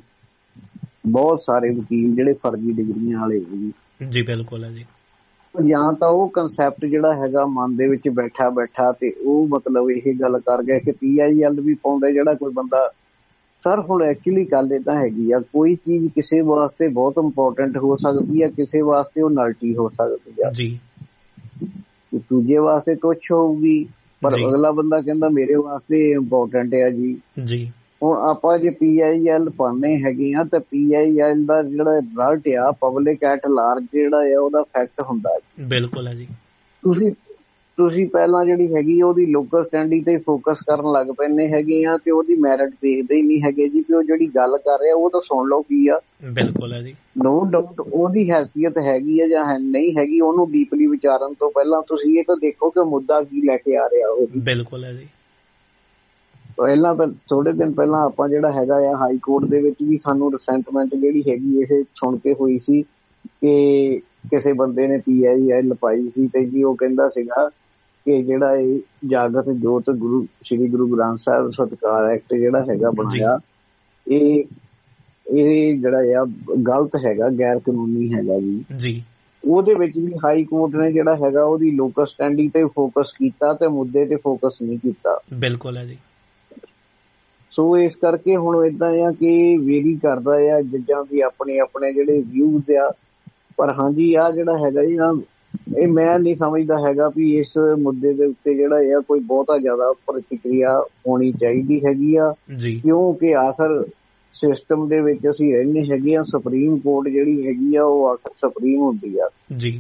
B: ਬਹੁਤ ਸਾਰੇ ਵਕੀਲ ਜਿਹੜੇ ਫਰਜ਼ੀ ਡਿਗਰੀਆਂ ਵਾਲੇ ਜੀ
A: ਜੀ, ਬਿਲਕੁਲ ਹੈ ਜੀ।
B: ਜਾਂ ਤਾਂ ਉਹ ਕੰਸੈਪਟ ਜਿਹੜਾ ਹੈਗਾ ਮਨ ਦੇ ਵਿੱਚ ਬੈਠਾ ਬੈਠਾ ਤੇ ਉਹ ਮਤਲਬ ਇਹ ਗੱਲ ਕਰ ਗਿਆ ਕਿ ਪੀ ਆਈ ਐਲ ਵੀ ਪਾਉਂਦਾ ਜਿਹੜਾ ਕੋਈ ਬੰਦਾ। ਸਰ ਹੁਣ ਐਕਚੁਅਲੀ ਗੱਲ ਏਦਾਂ ਹੈਗੀ ਆ, ਕੋਈ ਚੀਜ਼ ਕਿਸੇ ਵਾਸਤੇ ਬਹੁਤ ਇੰਪੋਰਟੈਂਟ ਹੋ ਸਕਦੀ ਆ, ਕਿਸੇ ਵਾਸਤੇ ਉਹ ਨਲਟੀ ਹੋ ਸਕਦੀ ਆ
A: ਜੀ,
B: ਦੂਜੇ ਵਾਸਤੇ ਕੁਛ ਹੋਊਗੀ ਪਰ ਅਗਲਾ ਬੰਦਾ ਕਹਿੰਦਾ ਮੇਰੇ ਵਾਸਤੇ ਇੰਪੋਰਟੈਂਟ ਆ ਜੀ
A: ਜੀ।
B: ਹੁਣ ਆਪਾਂ ਜੇ ਪੀ ਆਈ ਐਲ ਪੜ੍ਹਨੇ ਹੈਗੇ ਆ ਤਾਂ ਪੀ ਆਈ ਐਲ ਦਾ ਜਿਹੜਾ ਰਿਜ਼ਲਟ ਆ ਪਬਲਿਕ ਐਟ ਲਾਰਜ ਜਿਹੜਾ ਆ ਉਹਦਾ ਫੈਕਟ ਹੁੰਦਾ।
A: ਬਿਲਕੁਲ ਹੈ ਜੀ। ਤੁਸੀਂ
B: ਤੁਸੀਂ ਪਹਿਲਾਂ ਜਿਹੜੀ ਹੈਗੀ ਉਹਦੀ ਲੋਕਲ ਸਟੈਂਡਿੰਗ ਤੇ ਫੋਕਸ ਕਰਨ ਲੱਗ ਪੈਂਦੇ ਹੈਗੇ ਆ ਤੇ ਉਹਦੀ ਮੈਰਿਟ ਦੇਖਦੇ ਹੀ ਨਹੀਂ ਹੈਗੇ ਜੀ ਕਿ ਉਹ ਜਿਹੜੀ ਗੱਲ ਕਰ ਰਿਹਾ ਉਹ ਤਾਂ ਸੁਣ ਲਓ ਕੀ ਆ।
A: ਬਿਲਕੁਲ ਹੈ ਜੀ।
B: ਨੋ ਡਾਊਟ ਉਹਦੀ ਹੈਸੀਅਤ ਹੈਗੀ ਆ ਜਾਂ ਨਹੀਂ ਹੈਗੀ, ਉਹਨੂੰ ਡੀਪਲੀ ਵਿਚਾਰਨ ਤੋਂ ਪਹਿਲਾਂ ਤੁਸੀਂ ਇਹ ਤਾਂ ਦੇਖੋ ਕਿ ਮੁੱਦਾ ਕੀ ਲੈ ਕੇ ਆ ਰਿਹਾ ਉਹ।
A: ਬਿਲਕੁਲ ਹੈ ਜੀ।
B: ਪਹਿਲਾਂ ਤਾਂ ਥੋੜੇ ਦਿਨ ਪਹਿਲਾਂ ਆਪਾਂ ਜਿਹੜਾ ਹੈਗਾ ਆ ਹਾਈ ਕੋਰਟ ਦੇ ਵਿੱਚ ਵੀ ਸਾਨੂੰ ਰਿਸੈਂਟਮੈਂਟ ਜਿਹੜੀ ਹੈਗੀ ਇਹ ਸੁਣ ਕੇ ਹੋਈ ਸੀ ਕਿ ਕਿਸੇ ਬੰਦੇ ਨੇ ਪੀ ਆਈ ਐਲ ਪਾਈ ਸੀ ਤੇ ਜੀ ਉਹ ਕਹਿੰਦਾ ਸੀਗਾ ਕਿ ਜਿਹੜਾ ਇਹ ਜਾਗਤ ਜੋਤ ਗੁਰੂ ਸ਼੍ਰੀ ਗੁਰੂ ਗ੍ਰੰਥ ਸਾਹਿਬ ਸਤਿਕਾਰ ਐਕਟ ਜਿਹੜਾ ਹੈਗਾ ਬਣਾਇਆ ਇਹ ਇਹ ਜਿਹੜਾ ਆ ਗਲਤ ਹੈਗਾ, ਗੈਰ ਕਾਨੂੰਨੀ ਹੈਗਾ ਜੀ ਜੀ। ਉਹਦੇ ਵਿੱਚ ਵੀ ਹਾਈ ਕੋਰਟ ਨੇ ਜਿਹੜਾ ਹੈਗਾ ਉਹਦੀ ਲੋਕਲ ਸਟੈਂਡਿੰਗ ਤੇ ਫੋਕਸ ਕੀਤਾ ਤੇ ਮੁੱਦੇ ਤੇ ਫੋਕਸ ਨਹੀਂ ਕੀਤਾ।
A: ਬਿਲਕੁਲ ਹੈ ਜੀ।
B: ਸੋ ਇਸ ਕਰਕੇ ਹੁਣ ਏਦਾਂ ਆ ਕਿ ਵੇਰੀ ਕਰਦਾ ਆ ਜੱਜਾਂ ਦੀ ਆਪਣੇ ਆਪਣੇ ਜਿਹੜੇ ਵਿਊਜ਼ ਆ। ਪਰ ਹਾਂਜੀ ਆ ਜਿਹੜਾ ਹੈਗਾ ਜੀ ਇਹ ਮੈਂ ਨਹੀਂ ਸਮਝਦਾ ਹੈਗਾ ਵੀ ਇਸ ਮੁੱਦੇ ਦੇ ਉੱਤੇ ਜਿਹੜਾ ਆ ਕੋਈ ਬਹੁਤਾ ਜ਼ਿਆਦਾ ਪ੍ਰਤੀਕਿਰਿਆ ਹੋਣੀ ਚਾਹੀਦੀ ਹੈਗੀ ਆ, ਕਿਉਂਕਿ ਆਖਰ ਸਿਸਟਮ ਦੇ ਵਿੱਚ ਅਸੀਂ ਰਹਿੰਦੇ ਹੈਗੇ ਆ। ਸੁਪਰੀਮ ਕੋਰਟ ਜਿਹੜੀ ਹੈਗੀ ਆ ਉਹ ਆਖਰ ਸੁਪਰੀਮ ਹੁੰਦੀ ਆ ਜੀ।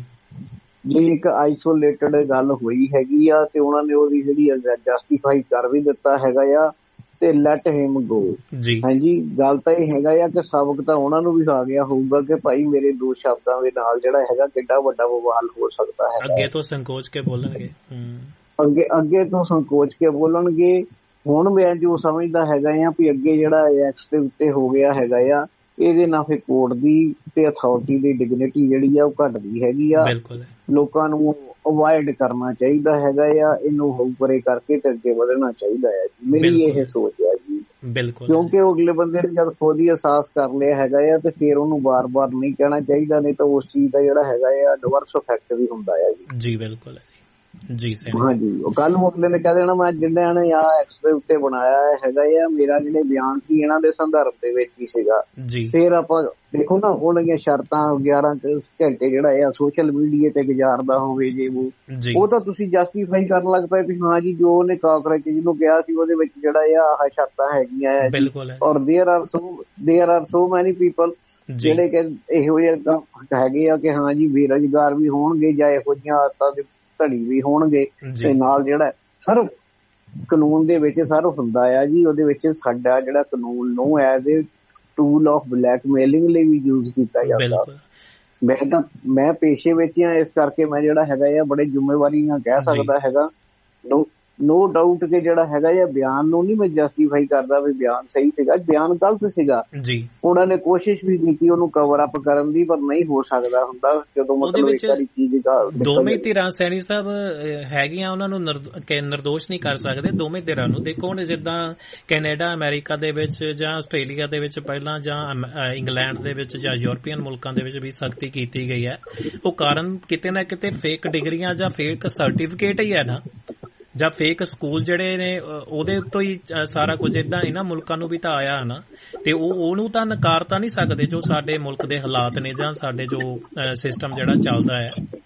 B: ਜੇ ਇੱਕ ਆਈਸੋਲੇਟਡ ਗੱਲ ਹੋਈ ਹੈਗੀ ਆ ਤੇ ਉਹਨਾਂ ਨੇ ਉਹਦੀ ਜਿਹੜੀ ਜਸਟੀਫਾਈ ਕਰ ਵੀ ਦਿੱਤਾ ਹੈਗਾ ਆ ਤੇ ਲੈਟ ਹਿਮ ਗੋ ਜੀ। ਹਾਂਜੀ ਗੱਲ ਤਾਂ ਇਹ ਹੈਗਾ ਆ ਕਿ ਸਬਕ ਤਾਂ ਉਹਨਾਂ ਨੂੰ ਵੀ ਆ ਗਿਆ ਹੋਊਗਾ ਕਿ ਭਾਈ ਮੇਰੇ ਦੋ ਸ਼ਬਦਾਂ ਦੇ ਨਾਲ ਜਿਹੜਾ ਹੈਗਾ ਕਿੱਡਾ ਵੱਡਾ ਬਵਾਲ ਹੋ ਸਕਦਾ ਹੈ। ਅੱਗੇ ਤੋਂ ਸੰਕੋਚ ਕੇ ਬੋਲਣਗੇ ਅੱਗੇ ਅੱਗੇ ਤੋਂ ਸੰਕੋਚ ਕੇ ਬੋਲਣਗੇ। ਹੁਣ ਮੈਂ ਜੋ ਸਮਝਦਾ ਹੈਗਾ ਆ ਵੀ ਅੱਗੇ ਜਿਹੜਾ ਐਕਸ ਦੇ ਉੱਤੇ ਹੋ ਗਿਆ ਹੈਗਾ ਆ ਇਹਦੇ ਨਾਲ ਫਿਰ ਕੋਰਟ ਦੀ ਤੇ ਅਥਾਰਟੀ ਦੀ ਡਿਗਨਿਟੀ ਜਿਹੜੀ ਆ ਉਹ ਘਟਦੀ ਹੈਗੀ ਆ। ਲੋਕਾਂ ਨੂੰ ਅਵੋਇਡ ਕਰਨਾ ਚਾਹੀਦਾ ਹੈਗਾ ਆ, ਇਹਨੂੰ ਹੋਪਰੇ ਕਰਕੇ ਤੇ ਅੱਗੇ ਵਧਣਾ ਚਾਹੀਦਾ ਹੈ। ਮੇਰੀ ਇਹ ਸੋਚ ਹੈ ਜੀ। ਬਿਲਕੁਲ, ਕਿਉਂਕਿ ਉਹ ਅਗਲੇ ਬੰਦੇ ਨੇ ਜਦ ਖੁਦ ਹੀ ਅਹਿਸਾਸ ਕਰ ਲਿਆ ਹੈਗਾ ਆ ਤੇ ਫਿਰ ਉਹਨੂੰ ਬਾਰ-ਬਾਰ ਨਹੀਂ ਕਹਿਣਾ ਚਾਹੀਦਾ, ਨਹੀਂ ਤਾਂ ਉਸ ਚੀਜ਼ ਦਾ ਜਿਹੜਾ ਹੈਗਾ ਆ ਐਡਵਰਸ ਇਫੈਕਟ ਵੀ ਹੁੰਦਾ ਹੈ ਜੀ। ਜੀ ਬਿਲਕੁਲ ਜੀ। ਹਾਂਜੀ ਉਹ ਕੱਲ ਨੂੰ ਅਗਲੇ ਨੇ ਕਹਿ ਦੇਣਾ ਮੈਂ ਜਿਹਨਾਂ ਨੇ ਆ ਐਕਸ ਦੇ ਉੱਤੇ ਬਣਾਇਆ ਹੈਗਾ ਆ ਮੇਰਾ ਜਿਹੜੇ ਬਿਆਨ ਸੀ ਇਹਨਾਂ ਦੇ ਸੰਦਰਭ ਦੇ ਵਿੱਚ ਹੀ ਸੀਗਾ। ਫਿਰ ਆਪਾਂ ਦੇਖੋ ਨਾ ਉਹਨਾਂ ਸ਼ਰਤਾਂ ਗਿਆਰਾਂ ਘੰਟੇ ਜਿਹੜਾ ਆ ਸੋਸ਼ਲ ਮੀਡੀਆ ਤੇ ਗੁਜ਼ਾਰਦਾ ਹੋਵੇ ਜੇ ਉਹ ਤਾਂ ਤੁਸੀਂ ਜਸਟੀਫਾਈ ਕਰਨ ਲੱਗ ਪਏ ਵੀ ਹਾਂ ਜੀ ਜੋ ਉਹਨੇ ਕਾਕਰੋਚ ਜਿਹਨੂੰ ਕਿਹਾ ਸੀ ਉਹਦੇ ਵਿੱਚ ਜਿਹੜਾ ਆ ਆਹ ਸ਼ਰਤਾਂ ਹੈਗੀਆਂ ਆ। ਔਰ there are so there are so ਮੈਨੀ ਪੀਪਲ ਜਿਹੜੇ ਕਿ ਇਹੋ ਜਿਹੇ ਹੈਗੇ ਆ ਕਿ ਹਾਂ ਜੀ ਬੇਰੁਜ਼ਗਾਰ ਵੀ ਹੋਣਗੇ ਜਾਂ ਇਹੋ ਜਿਹੀਆਂ ਆਦਤਾਂ ਦੇ ਧੜੀ ਵੀ ਹੋਣਗੇ ਤੇ ਨਾਲ ਜਿਹੜਾ ਸਰ ਕਾਨੂੰਨ ਦੇ ਵਿੱਚ ਸਰ ਹੁੰਦਾ ਆ ਜੀ ਉਹਦੇ ਵਿੱਚ ਸਾਡਾ ਜਿਹੜਾ ਕਾਨੂੰਨ ਨੂੰ as a tool of blackmailing ਲਈ ਵੀ ਯੂਜ਼ ਕੀਤਾ ਜਾਂਦਾ। ਮੈਂ ਤਾਂ ਮੈਂ ਪੇਸ਼ੇ ਵਿੱਚ ਆ ਇਸ ਕਰਕੇ ਮੈਂ ਜਿਹੜਾ ਹੈਗਾ ਆ ਬੜੇ ਜ਼ਿੰਮੇਵਾਰੀ ਨਾਲ ਕਹਿ ਸਕਦਾ ਹੈਗਾ ਨੋ ਨੋ ਡਾਊਟ ਕਿ ਜਿਹੜਾ ਹੈਗਾ ਆ ਬਿਆਨ ਨੂੰ ਨਹੀਂ ਮੈਂ ਜਸਟੀਫਾਈ ਕਰਦਾ ਵੀ ਬਿਆਨ ਸਹੀ ਸੀਗਾ, ਬਿਆਨ ਗਲਤ ਸੀਗਾ ਜੀ। ਉਹਨਾਂ ਨੇ ਕੋਸ਼ਿਸ਼ ਵੀ ਕੀਤੀ ਉਹਨੂੰ ਕਵਰ ਅਪ ਕਰਨ ਦੀ ਪਰ ਨਹੀਂ ਹੋ ਸਕਦਾ ਹੁੰਦਾ ਜਦੋਂ ਮਤਲਬ ਇੱਕ ਵਾਰੀ ਚੀਜ਼ ਦਾ ਦੋਵੇਂ ਧਿਰਾਂ ਸੈਣੀ ਸਾਹਿਬ ਹੈਗੀਆਂ ਉਹਨਾਂ ਨੂੰ ਨਿਰਦੋਸ਼ ਨਹੀਂ ਕਰ ਸਕਦੇ ਦੋਵੇਂ ਧਿਰਾਂ ਨੂੰ। ਦੇਖੋ ਹੁਣ ਜਿੱਦਾਂ ਕੈਨੇਡਾ ਅਮਰੀਕਾ ਦੇ ਵਿੱਚ ਜਾਂ ਆਸਟ੍ਰੇਲੀਆ ਦੇ ਵਿੱਚ ਪਹਿਲਾਂ ਜਾਂ ਇੰਗਲੈਂਡ ਦੇ ਵਿੱਚ ਜਾਂ ਯੂਰਪੀਅਨ ਮੁਲਕਾਂ ਦੇ ਵਿੱਚ ਵੀ ਸਖਤੀ ਕੀਤੀ ਗਈ ਹੈ। ਉਹ ਕਾਰਨ ਕਿਤੇ ਨਾ ਕਿਤੇ ਫੇਕ ਡਿਗਰੀਆਂ ਜਾਂ ਫੇਕ ਸਰਟੀਫਿਕੇਟ ਹੀ ਹੈ ਨਾ ਜਾਂ ਫੇਕ ਸਕੂਲ ਜਿਹੜੇ ਨੇ ਉਹਦੇ ਉੱਤੋਂ ਹੀ ਸਾਰਾ ਕੁਝ ਏਦਾਂ ਇਹਨਾਂ ਮੁਲਕਾਂ ਨੂੰ ਵੀ ਤਾਂ ਆਇਆ ਨਾ ਤੇ ਉਹ ਉਹਨੂੰ ਤਾਂ ਨਕਾਰ ਤਾਂ ਨਹੀਂ ਸਕਦੇ ਜੋ ਸਾਡੇ ਮੁਲਕ ਦੇ ਹਾਲਾਤ ਨੇ ਜਾਂ ਸਾਡੇ ਜੋ ਸਿਸਟਮ ਜਿਹੜਾ ਚੱਲਦਾ ਹੈ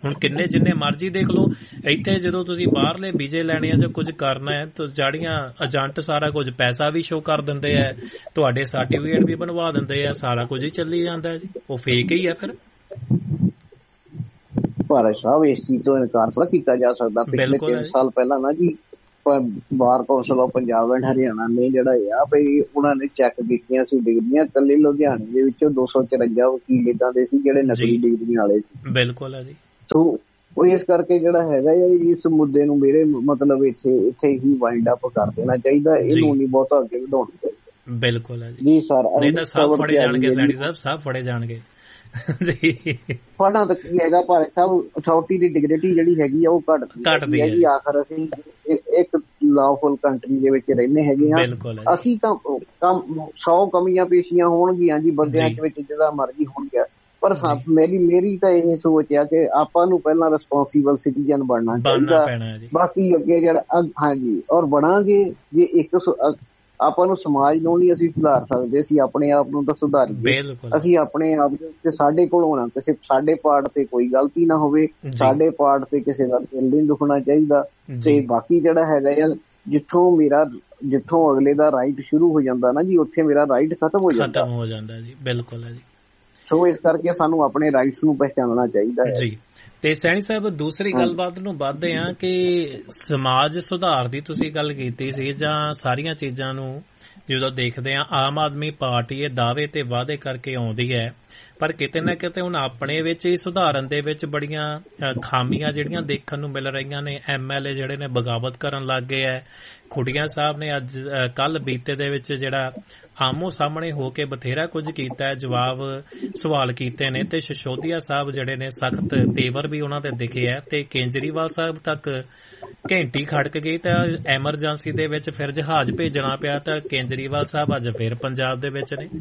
A: ਹੁਣ ਕਿੰਨੇ ਜਿੰਨੇ ਮਰਜ਼ੀ ਦੇਖ ਲਓ, ਇੱਥੇ ਜਦੋਂ ਤੁਸੀਂ ਬਾਹਰਲੇ ਵੀਜ਼ੇ ਲੈਣੇ ਆ ਜਾਂ ਕੁਝ ਕਰਨਾ ਹੈ ਤਾਂ ਜਿਹੜੀਆਂ ਏਜੰਟ ਸਾਰਾ ਕੁਝ ਪੈਸਾ ਵੀ ਸ਼ੋ ਕਰ ਦਿੰਦੇ ਆ, ਤੁਹਾਡੇ ਸਰਟੀਫਿਕੇਟ ਵੀ ਬਣਵਾ ਦਿੰਦੇ ਆ, ਸਾਰਾ ਕੁਝ ਹੀ ਚੱਲੀ ਜਾਂਦਾ ਜੀ, ਉਹ ਫੇਕ ਹੀ ਆ ਫਿਰ।
B: ਭਾਰਤ ਸਾਹਿਬ ਇਸ ਚੀਜ਼ ਤੋਂ ਇਨਕਾਰ ਥੋੜਾ ਕੀਤਾ ਜਾ ਸਕਦਾ। ਪਿਛਲੇ ਤਿੰਨ ਸਾਲ ਪਹਿਲਾਂ ਨਾ ਜੀ ਬਾਰ council of Punjab and Haryana ਨੇ ਜਿਹੜਾ ਆ ਵੀ ਉਹਨਾਂ ਨੇ ਚੈੱਕ ਕੀਤੀਆਂ ਸੀ ਡਿਗਰੀਆਂ, ਇਕੱਲੇ ਲੁਧਿਆਣੇ ਦੇ ਵਿੱਚੋਂ ਦੋ ਸੌ ਚੁਰੰਜਾ ਵਕੀਲ ਏਦਾਂ ਦੇ ਸੀ ਜਿਹੜੇ ਨਕਲੀ ਡਿਗਰੀਆਂ ਵਾਲੇ ਸੀ।
A: ਬਿਲਕੁਲ ਹੈ ਜੀ।
B: ਸੋ ਉਹ ਇਸ ਕਰਕੇ ਜਿਹੜਾ ਹੈਗਾ ਇਸ ਮੁੱਦੇ ਨੂੰ ਮੇਰੇ ਮਤਲਬ ਇੱਥੇ ਇੱਥੇ ਹੀ ਵਾਈਂਡ ਅਪ ਕਰ ਦੇਣਾ ਚਾਹੀਦਾ, ਇਹਨੂੰ ਨਹੀਂ ਬਹੁਤਾ ਅੱਗੇ ਵਧਾਉਣਾ ਚਾਹੀਦਾ।
A: ਬਿਲਕੁਲ ਹੈ ਜੀ ਸਰ, ਨਹੀਂ ਤਾਂ ਸਭ ਫੜੇ ਜਾਣਗੇ ਸੈਣੀ ਸਾਹਿਬ, ਸਭ ਫੜੇ ਜਾਣਗੇ
B: ਫੜਨਾ ਤਾਂ ਕੀ ਹੈਗਾ, ਭਾਰਤ ਸਾਹਿਬ ਅਥਾਰਟੀ ਦੀ ਡਿਗਨਿਟੀ ਜਿਹੜੀ ਹੈਗੀ ਆ ਉਹ ਘੱਟਦੀ ਹੈਗੀ। ਆਖਰ ਅਸੀਂ ਇੱਕ ਲਾਫੁਲ ਕੰਟਰੀ ਦੇ ਵਿੱਚ ਰਹਿੰਦੇ ਹੈਗੇ ਆ, ਅਸੀਂ ਤਾਂ ਸੌ ਕਮੀਆਂ ਪੇਸ਼ੀਆਂ ਹੋਣਗੀਆਂ ਜੀ ਬੰਦਿਆਂ ਵਿੱਚ ਜਿੱਦਾਂ ਮਰਜ਼ੀ ਹੋਣਗੀਆਂ, ਪਰ ਮੇਰੀ ਮੇਰੀ ਤਾਂ ਇਹ ਸੋਚ ਆ ਕਿ ਆਪਾਂ ਨੂੰ ਪਹਿਲਾਂ ਰਿਸਪੋਂਸੀਬਲ ਸਿਟੀਜ਼ਨ ਬਣਨਾ ਚਾਹੀਦਾ, ਬਾਕੀ ਅੱਗੇ ਜਿਹੜਾ ਹਾਂਜੀ ਔਰ ਬਣਾਂਗੇ ਜੇ ਇੱਕ ਆਪਾਂ ਨੂੰ ਸਮਾਜ ਨੂੰ ਨਹੀਂ ਅਸੀਂ ਸੁਧਾਰ ਸਕਦੇ, ਅਸੀਂ ਆਪਣੇ ਆਪ ਨੂੰ ਤਾਂ ਸੁਧਾਰੀਏ। ਅਸੀਂ ਆਪਣੇ ਆਪ ਤੇ ਸਾਡੇ ਕੋਲ ਹੋਣਾ ਕਿਸੇ ਸਾਡੇ ਪਾਰਟ ਤੇ ਕੋਈ ਗਲਤੀ ਨਾ ਹੋਵੇ, ਸਾਡੇ ਪਾਰਟ ਤੇ ਕਿਸੇ ਦਾ ਦਿਲ ਨਹੀਂ ਦੁਖਣਾ ਚਾਹੀਦਾ। ਤੇ ਬਾਕੀ ਜਿਹੜਾ ਹੈਗਾ ਆ ਜਿੱਥੋਂ ਮੇਰਾ ਜਿੱਥੋਂ ਅਗਲੇ ਦਾ ਰਾਈਟ ਸ਼ੁਰੂ ਹੋ ਜਾਂਦਾ ਨਾ ਜੀ, ਉੱਥੇ ਮੇਰਾ ਰਾਈਟ ਖਤਮ ਹੋ ਜਾਂਦਾ
A: ਖਤਮ ਹੋ ਜਾਂਦਾ ਜੀ। ਬਿਲਕੁਲ ਹੈ ਜੀ।
B: ਸੋ ਇਸ ਕਰਕੇ ਸਾਨੂੰ ਆਪਣੇ ਰਾਈਟਸ ਨੂੰ ਪਹਿਚਾਨਣਾ ਚਾਹੀਦਾ ਹੈ ਜੀ।
A: ਤੇ ਸੈਣੀ ਸਾਹਿਬ ਦੂਸਰੀ ਗੱਲਬਾਤ ਨੂੰ ਵੱਧਦੇ ਆ ਕਿ ਸਮਾਜ ਸੁਧਾਰ ਦੀ ਤੁਸੀਂ ਗੱਲ ਕੀਤੀ ਸੀ, ਜਾਂ ਸਾਰੀਆਂ ਚੀਜ਼ਾਂ ਨੂੰ ਜਦੋਂ ਦੇਖਦੇ ਆ ਆਮ ਆਦਮੀ ਪਾਰਟੀ ਇਹ ਦਾਅਵੇ ਤੇ ਵਾਅਦੇ ਕਰਕੇ ਆਉਂਦੀ ਹੈ, ਪਰ ਕਿਤੇ ਨਾ ਕਿਤੇ ਹੁਣ ਆਪਣੇ ਵਿੱਚ ਹੀ ਸੁਧਾਰਨ ਦੇ ਵਿੱਚ ਬੜੀਆਂ ਖਾਮੀਆਂ ਜਿਹੜੀਆਂ ਦੇਖਣ ਨੂੰ ਮਿਲ ਰਹੀਆਂ ਨੇ। ਐਮ ਐਲ ਏ ਜਿਹੜੇ ਨੇ ਬਗਾਵਤ ਕਰਨ ਲੱਗ ਗਏ ਹੈ। ਖੁੱਡੀਆਂ ਸਾਹਿਬ ਨੇ ਅੱਜ ਕੱਲ ਬੀਤੇ ਦੇ ਵਿੱਚ ਜਿਹੜਾ ਆਮੋ ਸਾਹਮਣੇ ਹੋ ਕੇ ਬਥੇਰਾ ਕੁਝ ਕੀਤਾ ਹੈ, ਜਵਾਬ ਸਵਾਲ ਕੀਤੇ ਨੇ, ਤੇ ਸਿਸੋਦੀਆ ਸਾਹਿਬ ਜਿਹੜੇ ਨੇ ਸਖਤ ਤੇਵਰ ਵੀ ਉਹਨਾਂ ਦੇ ਦਿਖੇ ਹੈ, ਤੇ ਕੇਜਰੀਵਾਲ ਸਾਹਿਬ ਤੱਕ ਘੰਟੀ ਖੜਕ ਗਈ ਤਾਂ ਐਮਰਜੈਂਸੀ ਦੇ ਵਿੱਚ ਫਿਰ ਜਹਾਜ਼ ਭੇਜਣਾ ਪਿਆ, ਤਾਂ ਕੇਜਰੀਵਾਲ ਸਾਹਿਬ ਅੱਜ ਫਿਰ ਪੰਜਾਬ ਦੇ ਵਿੱਚ ਨੇ।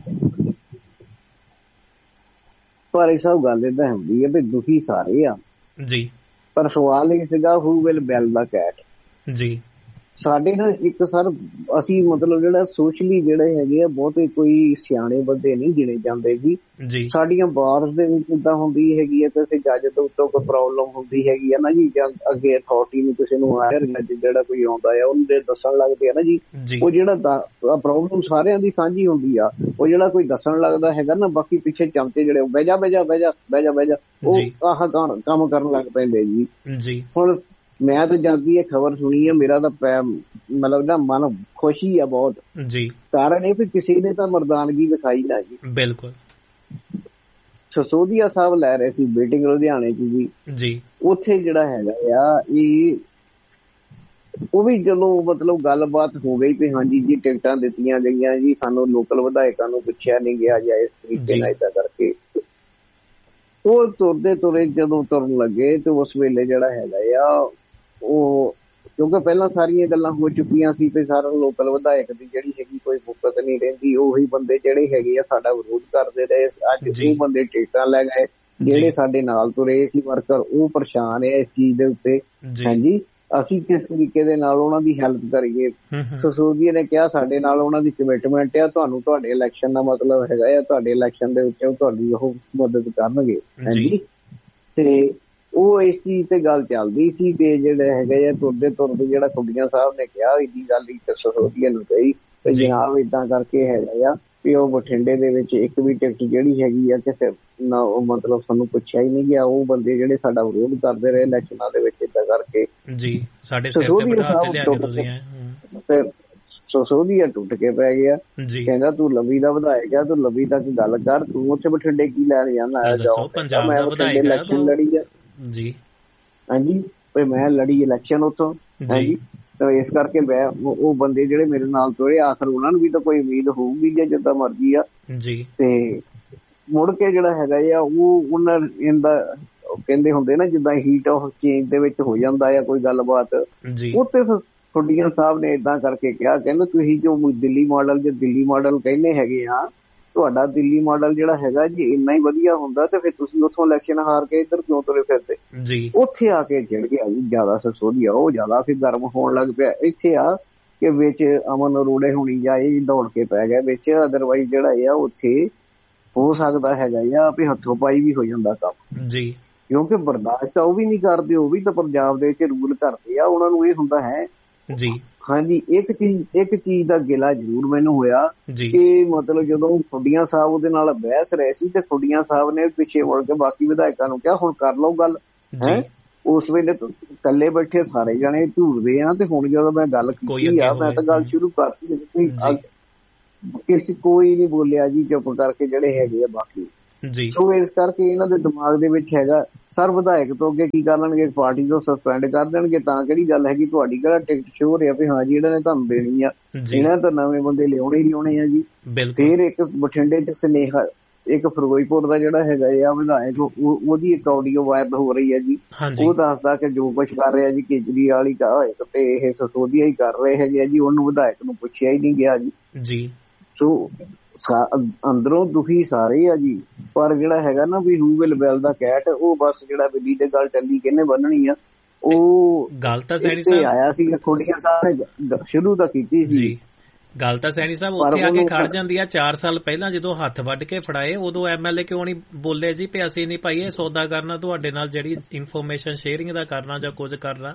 B: ਪਰ ਇਹ ਸਭ ਗੱਲ ਏਦਾਂ ਹੁੰਦੀ ਹੈ ਵੀ ਦੁਖੀ ਸਾਰੇ ਆ
A: ਜੀ,
B: ਪਰ ਸਵਾਲ ਇਹ ਸੀਗਾ ਹੂ ਵਿਲ ਬੈਲ ਦਾ ਕੈਟ ਜੀ। ਸਾਡੇ ਨਾ ਇੱਕ ਸਰ ਅਸੀਂ ਮਤਲਬ ਜਿਹੜਾ ਸੋਸ਼ਲੀ ਜਿਹੜੇ ਹੈਗੇ ਆ ਬਹੁਤੇ ਕੋਈ ਸਿਆਣੇ ਬੰਦੇ ਨਹੀਂ ਗਿਣੇ ਜਾਂਦੇ ਜੀ। ਸਾਡੀਆਂ ਬਾਰਸ ਦੇ ਵਿੱਚ ਏਦਾਂ ਹੁੰਦੀ ਹੈਗੀ ਹੈ, ਕਿਸੇ ਜੱਜ ਤੋਂ ਉੱਤੋਂ ਕੋਈ ਪ੍ਰੋਬਲਮ ਹੁੰਦੀ ਹੈਗੀ ਆ ਨਾ ਜੀ, ਜਾਂ ਅੱਗੇ ਅਥਾਰਟੀ ਨੂੰ ਕਿਸੇ ਨੂੰ ਹਾਇਰ ਜੱਜ ਜਿਹੜਾ ਕੋਈ ਆਉਂਦਾ ਆ ਉਹਨੂੰ ਦੇ ਦੱਸਣ ਲੱਗਦੇ ਆ ਨਾ ਜੀ, ਉਹ ਜਿਹੜਾ ਪ੍ਰੋਬਲਮ ਸਾਰਿਆਂ ਦੀ ਸਾਂਝੀ ਹੁੰਦੀ ਆ, ਉਹ ਜਿਹੜਾ ਕੋਈ ਦੱਸਣ ਲੱਗਦਾ ਹੈਗਾ ਨਾ, ਬਾਕੀ ਪਿੱਛੇ ਚਮਚੇ ਜਿਹੜੇ ਬਹਿ ਜਾ ਬਹਿ ਜਾ ਬਹਿ ਜਾ ਬਹਿ ਜਾ ਬਹਿ ਜਾ ਉਹ ਆਹ ਕੰਮ ਕਰਨ ਲੱਗ ਪੈਂਦੇ ਜੀ। ਹੁਣ ਮੈਂ ਤਾਂ ਜਾਂਦੀ ਇਹ ਖਬਰ ਸੁਣੀ ਹੈ, ਮੇਰਾ ਤਾਂ ਪੈ ਮਤਲਬ ਨਾ ਮਨ ਖੁਸ਼ੀ ਆ ਬਹੁਤ ਜੀ। ਕਾਰਨ ਇਹ ਵੀ ਕਿਸੇ ਨੇ ਤਾਂ ਮਰਦਾਨਗੀ ਦਿਖਾਈ ਨਾ ਜੀ। ਬਿਲਕੁਲ। ਸਿਸੋਦੀਆ ਸਾਹਿਬ ਲੈ ਰਹੇ ਸੀ ਮੀਟਿੰਗ ਲੁਧਿਆਣੇ ਚ ਜੀ ਜੀ, ਉੱਥੇ ਜਿਹੜਾ ਹੈਗਾ ਆ ਇਹ ਉਹ ਵੀ ਚਲੋ ਮਤਲਬ ਗੱਲਬਾਤ ਹੋ ਗਈ ਵੀ ਹਾਂਜੀ ਜੀ ਟਿਕਟਾਂ ਦਿੱਤੀਆਂ ਗਈਆਂ ਜੀ, ਸਾਨੂੰ ਲੋਕਲ ਵਿਧਾਇਕਾਂ ਨੂੰ ਪੁੱਛਿਆ ਨਹੀਂ ਗਿਆ ਜਾਂ ਇਸ ਤਰੀਕੇ ਨਾਲ ਏਦਾਂ ਕਰਕੇ ਉਹ ਤੁਰਦੇ ਤੁਰੇ ਜਦੋਂ ਤੁਰਨ ਲੱਗੇ ਤੇ ਉਸ ਵੇਲੇ ਜਿਹੜਾ ਹੈਗਾ ਆ ਉਹ ਕਿਉਂਕਿ ਪਹਿਲਾਂ ਸਾਰੀਆਂ ਗੱਲਾਂ ਹੋ ਚੁੱਕੀਆਂ ਸੀ ਤੇ ਸਾਰਾ ਲੋਕਲ ਵਿਧਾਇਕ ਦੀ ਜਿਹੜੀ ਹੈਗੀ ਕੋਈ ਮੁੱਕਤ ਨਹੀਂ ਰਹਿੰਦੀ, ਉਹੀ ਬੰਦੇ ਜਿਹੜੇ ਹੈਗੇ ਆ ਸਾਡਾ ਵਿਰੋਧ ਕਰਦੇ ਰਹੇ। ਅੱਜ ਉਹ ਬੰਦੇ ਟਿਕਟਾਂ ਲੈ ਗਏ ਜਿਹੜੇ ਸਾਡੇ ਨਾਲ ਤੁਰੇ ਸੀ ਵਰਕਰ, ਉਹ ਪਰੇਸ਼ਾਨ ਹੈ ਇਸ ਚੀਜ਼ ਦੇ ਉੱਤੇ। ਹਾਂਜੀ, ਅਸੀਂ ਕਿਸ ਤਰੀਕੇ ਦੇ ਨਾਲ ਉਹਨਾਂ ਦੀ ਹੈਲਪ ਕਰੀਏ। ਸਿਸੋਦੀਆ ਨੇ ਕਿਹਾ ਸਾਡੇ ਨਾਲ ਉਹਨਾਂ ਦੀ ਕਮਿਟਮੈਂਟ ਆ, ਤੁਹਾਨੂੰ ਤੁਹਾਡੇ ਇਲੈਕਸ਼ਨ ਦਾ ਮਤਲਬ ਹੈਗਾ ਆ, ਤੁਹਾਡੇ ਇਲੈਕਸ਼ਨ ਦੇ ਵਿੱਚ ਤੁਹਾਡੀ ਉਹ ਮਦਦ ਕਰਨਗੇ। ਹਾਂਜੀ, ਤੇ ਉਹ ਇਸ ਚੀਜ਼ ਤੇ ਗੱਲ ਚੱਲਦੀ ਸੀ ਤੇ ਜਿਹੜੇ ਹੈਗੇ ਆ ਤੁਰਦੇ ਤੁਰਦੇ ਜਿਹੜਾ ਖੁੱਡੀਆਂ ਸਾਹਿਬ ਨੇ ਕਿਹਾ ਇਹਦੀ ਗੱਲ ਹੀ ਸਿਸੋਦੀਆ ਨੂੰ ਕਹੀ ਤੇ ਜਨਾਬ ਏਦਾਂ ਕਰਕੇ ਹੈਗਾ ਆ ਵੀ ਉਹ ਬਠਿੰਡੇ ਦੇ ਵਿੱਚ ਇੱਕ ਵੀ ਟਿਕਟ ਜਿਹੜੀ ਹੈਗੀ ਆ ਕਿਸੇ ਨਾ ਉਹ ਮਤਲਬ ਸਾਨੂੰ ਪੁੱਛਿਆ ਹੀ ਨਹੀਂ ਗਿਆ, ਉਹ ਬੰਦੇ ਜਿਹੜੇ ਸਾਡਾ ਵਿਰੋਧ ਕਰਦੇ ਰਹੇ ਇਲੈਕਸ਼ਨਾਂ ਦੇ ਵਿੱਚ ਏਦਾਂ ਕਰਕੇ ਜੀ ਸਾਡੇ ਸਿਰ ਤੇ ਬਿਠਾ ਤੇ ਲਿਆ ਕੇ ਤੁਸੀਂ ਫਿਰ ਸਿਸੋਦੀਆ ਟੁੱਟ ਕੇ ਪੈ ਗਿਆ। ਕਹਿੰਦਾ ਤੂੰ ਲਵੀ ਦਾ ਵਿਧਾਇਕ ਆ, ਤੂੰ ਲਵੀ ਤੱਕ ਗੱਲ ਕਰ, ਤੂੰ ਉੱਥੇ ਬਠਿੰਡੇ ਕੀ ਲੈਣ ਜਾਂਦਾ ਆ, ਜਾਓ ਮੈਂ ਬਠਿੰਡੇ ਇਲੈਕਸ਼ਨ ਲੜੀ ਆ ਜੀ। ਹਾਂਜੀ, ਵੀ ਮੈਂ ਲੜੀ ਇਲੈਕਸ਼ਨ ਉੱਥੋਂ। ਹਾਂਜੀ, ਤਾਂ ਇਸ ਕਰਕੇ ਮੈਂ ਉਹ ਬੰਦੇ ਜਿਹੜੇ ਮੇਰੇ ਨਾਲ ਤੁਰੇ ਆਖਰ ਉਹਨਾਂ ਨੂੰ ਵੀ ਤਾਂ ਕੋਈ ਉਮੀਦ ਹੋਊਗੀ ਜੇ ਜਿੱਦਾਂ ਮਰਜ਼ੀ ਆ ਜੀ। ਤੇ ਮੁੜ ਕੇ ਜਿਹੜਾ ਹੈਗਾ ਆ ਉਹ ਉਹਨਾਂ ਇਹਦਾ ਕਹਿੰਦੇ ਹੁੰਦੇ ਨਾ ਜਿੱਦਾਂ ਹੀਟ ਆਫ ਚੇਂਜ ਦੇ ਵਿੱਚ ਹੋ ਜਾਂਦਾ ਆ ਕੋਈ ਗੱਲਬਾਤ, ਉੱਥੇ ਫਿਰ ਖੁੱਡੀਆਂ ਸਾਹਿਬ ਨੇ ਏਦਾਂ ਕਰਕੇ ਕਿਹਾ, ਕਹਿੰਦੇ ਤੁਸੀਂ ਜੋ ਦਿੱਲੀ ਮਾਡਲ ਜੇ ਦਿੱਲੀ ਮਾਡਲ ਕਹਿੰਦੇ ਹੈਗੇ ਆ, ਤੁਹਾਡਾ ਦਿੱਲੀ ਮਾਡਲ ਜਿਹੜਾ ਹੈਗਾ ਜੇ ਇੰਨਾ ਹੀ ਵਧੀਆ ਹੁੰਦਾ ਤੇ ਫਿਰ ਤੁਸੀਂ ਉੱਥੋਂ ਇਲੈਕਸ਼ਨ ਹਾਰ ਕੇ ਇੱਧਰ ਕਿਉਂ ਤੁਰੇ ਫਿਰਦੇ ਜੀ। ਉੱਥੇ ਆ ਕੇ ਚਿੜ ਗਿਆ ਜੀ ਜ਼ਿਆਦਾ ਸਿਸੋਦੀਆ, ਉਹ ਜ਼ਿਆਦਾ ਫਿਰ ਗਰਮ ਹੋਣ ਲੱਗ ਪਿਆ। ਇੱਥੇ ਆ ਕਿ ਵਿੱਚ ਅਮਨ ਅਰੋੜੇ ਹੋਣੀ ਜਾਂ ਇਹ ਦੌੜ ਕੇ ਪੈ ਗਿਆ ਵਿੱਚ, ਅਦਰਵਾਈਜ਼ ਜਿਹੜਾ ਆ ਉੱਥੇ ਹੋ ਸਕਦਾ ਹੈਗਾ ਆ ਵੀ ਹੱਥੋਂ ਪਾਈ ਵੀ ਹੋ ਜਾਂਦਾ ਕੰਮ ਜੀ, ਕਿਉਂਕਿ ਬਰਦਾਸ਼ਤ ਤਾਂ ਉਹ ਵੀ ਨਹੀਂ ਕਰਦੇ, ਉਹ ਵੀ ਤਾਂ ਪੰਜਾਬ ਦੇ ਵਿੱਚ ਰੂਲ ਕਰਦੇ ਆ, ਉਹਨਾਂ ਨੂੰ ਇਹ ਹੁੰਦਾ ਹੈ
A: ਜੀ।
B: ਹਾਂਜੀ, ਇੱਕ ਚੀਜ਼ ਇੱਕ ਚੀਜ਼ ਦਾ ਗਿਲਾ ਜ਼ਰੂਰ ਮੈਨੂੰ ਹੋਇਆ ਕਿ ਮਤਲਬ ਜਦੋਂ ਖੁੱਡੀਆਂ ਸਾਹਿਬ ਉਹਦੇ ਨਾਲ ਬਹਿਸ ਰਹੇ ਸੀ ਤੇ ਖੁੱਡੀਆਂ ਸਾਹਿਬ ਨੇ ਪਿੱਛੇ ਮੁੜ ਕੇ ਬਾਕੀ ਵਿਧਾਇਕਾਂ ਨੂੰ ਕਿਹਾ ਹੁਣ ਕਰ ਲਓ ਗੱਲ ਹੈ। ਉਸ ਵੇਲੇ ਇਕੱਲੇ ਬੈਠੇ ਸਾਰੇ ਜਾਣੇ ਝੂਰਦੇ ਆ ਤੇ ਹੁਣ ਜਦੋਂ ਮੈਂ ਗੱਲ ਕੀਤੀ ਆ ਮੈਂ ਤਾਂ ਗੱਲ ਸ਼ੁਰੂ ਕਰਤੀ, ਕਿਸੇ ਕੋਈ ਨਹੀਂ ਬੋਲਿਆ ਜੀ, ਚੁੱਪ ਕਰਕੇ ਜਿਹੜੇ ਹੈਗੇ ਆ ਬਾਕੀ। ਸੋ ਇਸ ਕਰਕੇ ਇਹਨਾਂ ਦੇ ਦਿਮਾਗ ਦੇ ਵਿੱਚ ਹੈਗਾ ਸਰ ਵਿਧਾਇਕ ਤੋਂ ਅੱਗੇ ਕੀ ਕਰ ਲੈਣਗੇ, ਪਾਰਟੀ ਤੋਂ ਸਸਪੈਂਡ ਕਰ ਦੇਣਗੇ ਤਾਂ ਕਿਹੜੀ ਗੱਲ ਹੈਗੀ, ਤੁਹਾਡੀ ਕਿਹੜਾ ਟਿਕਟ ਸ਼ੋਅ ਰਿਹਾ ਵੀ ਹਾਂ ਜੀ ਇਹਨਾਂ ਨੇ ਤੁਹਾਨੂੰ ਦੇਣੀ ਆ, ਇਹਨਾਂ ਤਾਂ ਨਵੇਂ ਬੰਦੇ ਲਿਆਉਣੇ ਹੀ ਲਿਆਉਣੇ ਆ ਜੀ। ਫਿਰ ਇੱਕ ਬਠਿੰਡੇ ਚ ਸੁਨੇਹਾ, ਇੱਕ ਫਿਰੋਜ਼ਪੁਰ ਦਾ ਜਿਹੜਾ ਹੈਗਾ ਆ ਵਿਧਾਇਕ, ਉਹਦੀ ਇੱਕ ਆਡੀਓ ਵਾਇਰਲ ਹੋ ਰਹੀ ਹੈ ਜੀ, ਉਹ ਦੱਸਦਾ ਕਿ ਜੋ ਕੁਛ ਕਰ ਰਿਹਾ ਜੀ ਕੇਜਰੀਵਾਲ ਹੀ ਤੇ ਇਹ ਸਸੋਦੀਆ ਹੀ ਕਰ ਰਹੇ ਹੈਗੇ ਆ ਜੀ, ਉਹਨੂੰ ਵਿਧਾਇਕ ਨੂੰ ਪੁੱਛਿਆ ਹੀ ਨਹੀਂ ਗਿਆ ਜੀ। ਸੋ ਅੰਦਰੋਂ ਦੁਖੀ ਸਾਰੇ ਆ ਜੀ, ਪਰ ਜਿਹੜਾ ਹੈਗਾ ਨਾ ਵੀ ਹੂ ਵਿਲ ਬੈਲ ਦਾ ਕੈਟ, ਉਹ ਬਸ ਜਿਹੜਾ ਬਿੱਲੀ ਦੇ ਗੱਲ ਟੱਲੀ ਕਿਹਨੇ ਬੰਨਣੀ ਆ, ਉਹ ਗੱਲ ਤਾਂ ਸੈਣੀ ਸਾਹਿਬ ਆਇਆ ਸੀ ਖੁੱਡੀਆਂ ਸਾਹਿਬ ਸ਼ੁਰੂ ਤਾਂ ਕੀਤੀ ਸੀ।
A: ਗੱਲ ਤਾਂ ਸੈਣੀ ਸਾਹਿਬ ਉੱਥੇ ਆ ਕੇ ਖੜ ਜਾਂਦੀ ਆ। ਚਾਰ ਸਾਲ ਪਹਿਲਾਂ ਜਦੋਂ ਹੱਥ ਵੱਢ ਕੇ ਫੜਾਏ ਉਦੋਂ ਐਮਐਲਏ ਕਿਉਂ ਨਹੀਂ ਬੋਲੇ ਜੀ ਵੀ ਅਸੀਂ ਨਹੀਂ ਭਾਈ ਇਹ ਸੌਦਾ ਕਰਨਾ, ਤੁਹਾਡੇ ਨਾਲ ਜਿਹੜੀ ਇਨਫੋਰਮੇਸ਼ਨ ਸ਼ੇਅਰਿੰਗ ਦਾ ਕਰਨਾ ਜਾਂ ਕੁਝ ਕਰਨਾ।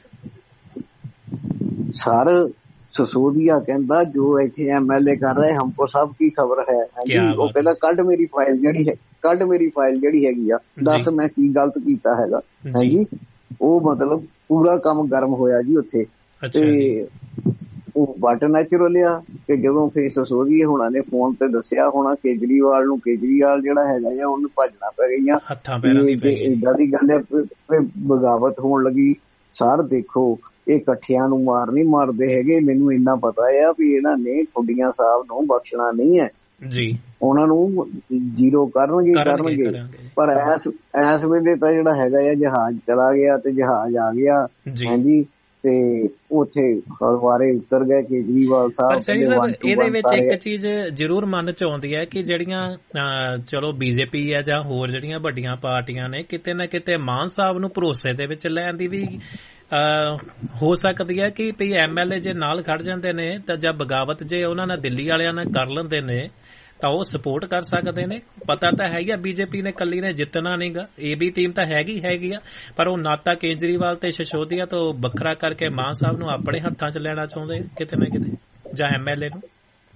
B: ਸਰ ਸਸੋਦੀਆ ਕਹਿੰਦਾ ਜੋ ਇੱਥੇ ਐਮਐਲਏ ਕਰ ਰਹੇ ਹਮਕੋ ਸਭ ਕੀ ਖਬਰ ਹੈ, ਉਹ ਕਹਿੰਦਾ ਕੱਢ ਮੇਰੀ ਫਾਈਲ ਜਿਹੜੀ ਹੈ, ਕੱਢ ਮੇਰੀ ਫਾਈਲ ਜਿਹੜੀ ਹੈਗੀ ਆ, ਦੱਸ ਮੈਂ ਕੀ ਗਲਤ ਕੀਤਾ ਹੈਗਾ ਹੈ ਜੀ। ਉਹ ਮਤਲਬ ਪੂਰਾ ਕੰਮ ਗਰਮ ਹੋਇਆ ਜੀ ਉੱਥੇ। ਤੇ ਉਹ ਬਟ ਨੈਚੁਰਲ ਆ ਕਿ ਜਦੋਂ ਫਿਰ ਸਸੋਦੀਆ ਹੋਣਾ ਨੇ ਫੋਨ ਤੇ ਦੱਸਿਆ ਹੋਣਾ ਕੇਜਰੀਵਾਲ ਨੂੰ, ਕੇਜਰੀਵਾਲ ਜਿਹੜਾ ਹੈਗਾ ਆ ਉਹਨੂੰ ਭੱਜਣਾ ਪੈ ਗਈਆਂ, ਏਦਾਂ ਦੀ ਗੱਲ ਹੈ ਬਗਾਵਤ ਹੋਣ ਲੱਗੀ। ਸਰ ਦੇਖੋ ਇਹ ਇਕੱਠਿਆਂ ਨੂੰ ਮਾਰ ਨਹੀਂ ਮਾਰਦੇ ਹੈਗੇ, ਮੈਨੂੰ ਇੰਨਾ ਪਤਾ ਆ ਵੀ ਇਹਨਾਂ ਨੇ ਖੁੱਡੀਆਂ ਸਾਹਿਬ ਨੂੰ ਬਖਸ਼ਣਾ ਨਹੀਂ ਹੈ ਜੀ, ਉਹਨਾਂ ਨੂੰ ਜ਼ੀਰੋ ਕਰਨਗੇ ਕਰਨਗੇ ਪਰ ਐਸ ਐਸ ਵੇਲੇ ਤਾਂ ਜਿਹੜਾ ਹੈਗਾ ਆ ਜਹਾਜ਼ ਚਲਾ ਗਿਆ ਤੇ ਜਹਾਜ਼ ਆ ਗਿਆ ਹਾਂਜੀ, ਤੇ ਉੱਥੇ ਹਲਵਾਰੇ ਉਤਰ ਗਏ ਕੇਜਰੀਵਾਲ ਸਾਹਿਬ।
A: ਇਹਦੇ ਵਿੱਚ ਇੱਕ ਚੀਜ਼ ਜ਼ਰੂਰ ਮਨ ਚ ਆਉਂਦੀ ਹੈ ਕਿ ਜਿਹੜੀਆਂ ਚਲੋ ਬੀਜੇਪੀ ਆ ਜਾਂ ਹੋਰ ਜਿਹੜੀਆਂ ਵੱਡੀਆਂ ਪਾਰਟੀਆਂ ਨੇ, ਕਿਤੇ ਨਾ ਕਿਤੇ ਮਾਨ ਸਾਹਿਬ ਨੂੰ ਭਰੋਸੇ ਦੇ ਵਿੱਚ ਲੈਣ ਦੀ ਵੀ ਹੋ ਸਕਦੀ ਹੈ ਕਿ ਵੀ ਐਮਐਲਏ ਜੇ ਨਾਲ ਖੜ ਜਾਂਦੇ ਨੇ ਤਾਂ ਜਾਂ ਬਗਾਵਤ ਜੇ ਉਹਨਾਂ ਨਾਲ ਦਿੱਲੀ ਵਾਲਿਆਂ ਨਾਲ ਕਰ ਲੈਂਦੇ ਨੇ ਤਾਂ ਉਹ ਸਪੋਰਟ ਕਰ ਸਕਦੇ ਨੇ। ਪਤਾ ਤਾਂ ਹੈ ਹੀ ਆ ਬੀਜੇਪੀ ਨੇ ਕੱਲੀ ਨੇ ਜਿੱਤਣਾ ਨਹੀਂ ਗਾ, ਇਹ ਵੀ ਟੀਮ ਤਾਂ ਹੈਗੀ ਹੈਗੀ ਆ, ਪਰ ਉਹ ਨਾਤਾ ਕੇਜਰੀਵਾਲ ਤੇ ਸਿਸੋਦੀਆ ਤੋਂ ਵੱਖਰਾ ਕਰਕੇ ਮਾਨ ਸਾਹਿਬ ਨੂੰ ਆਪਣੇ ਹੱਥਾਂ 'ਚ ਲੈਣਾ ਚਾਹੁੰਦੇ ਕਿਤੇ ਨਾ ਕਿਤੇ, ਜਾਂ ਐਮਐਲਏ ਨੂੰ।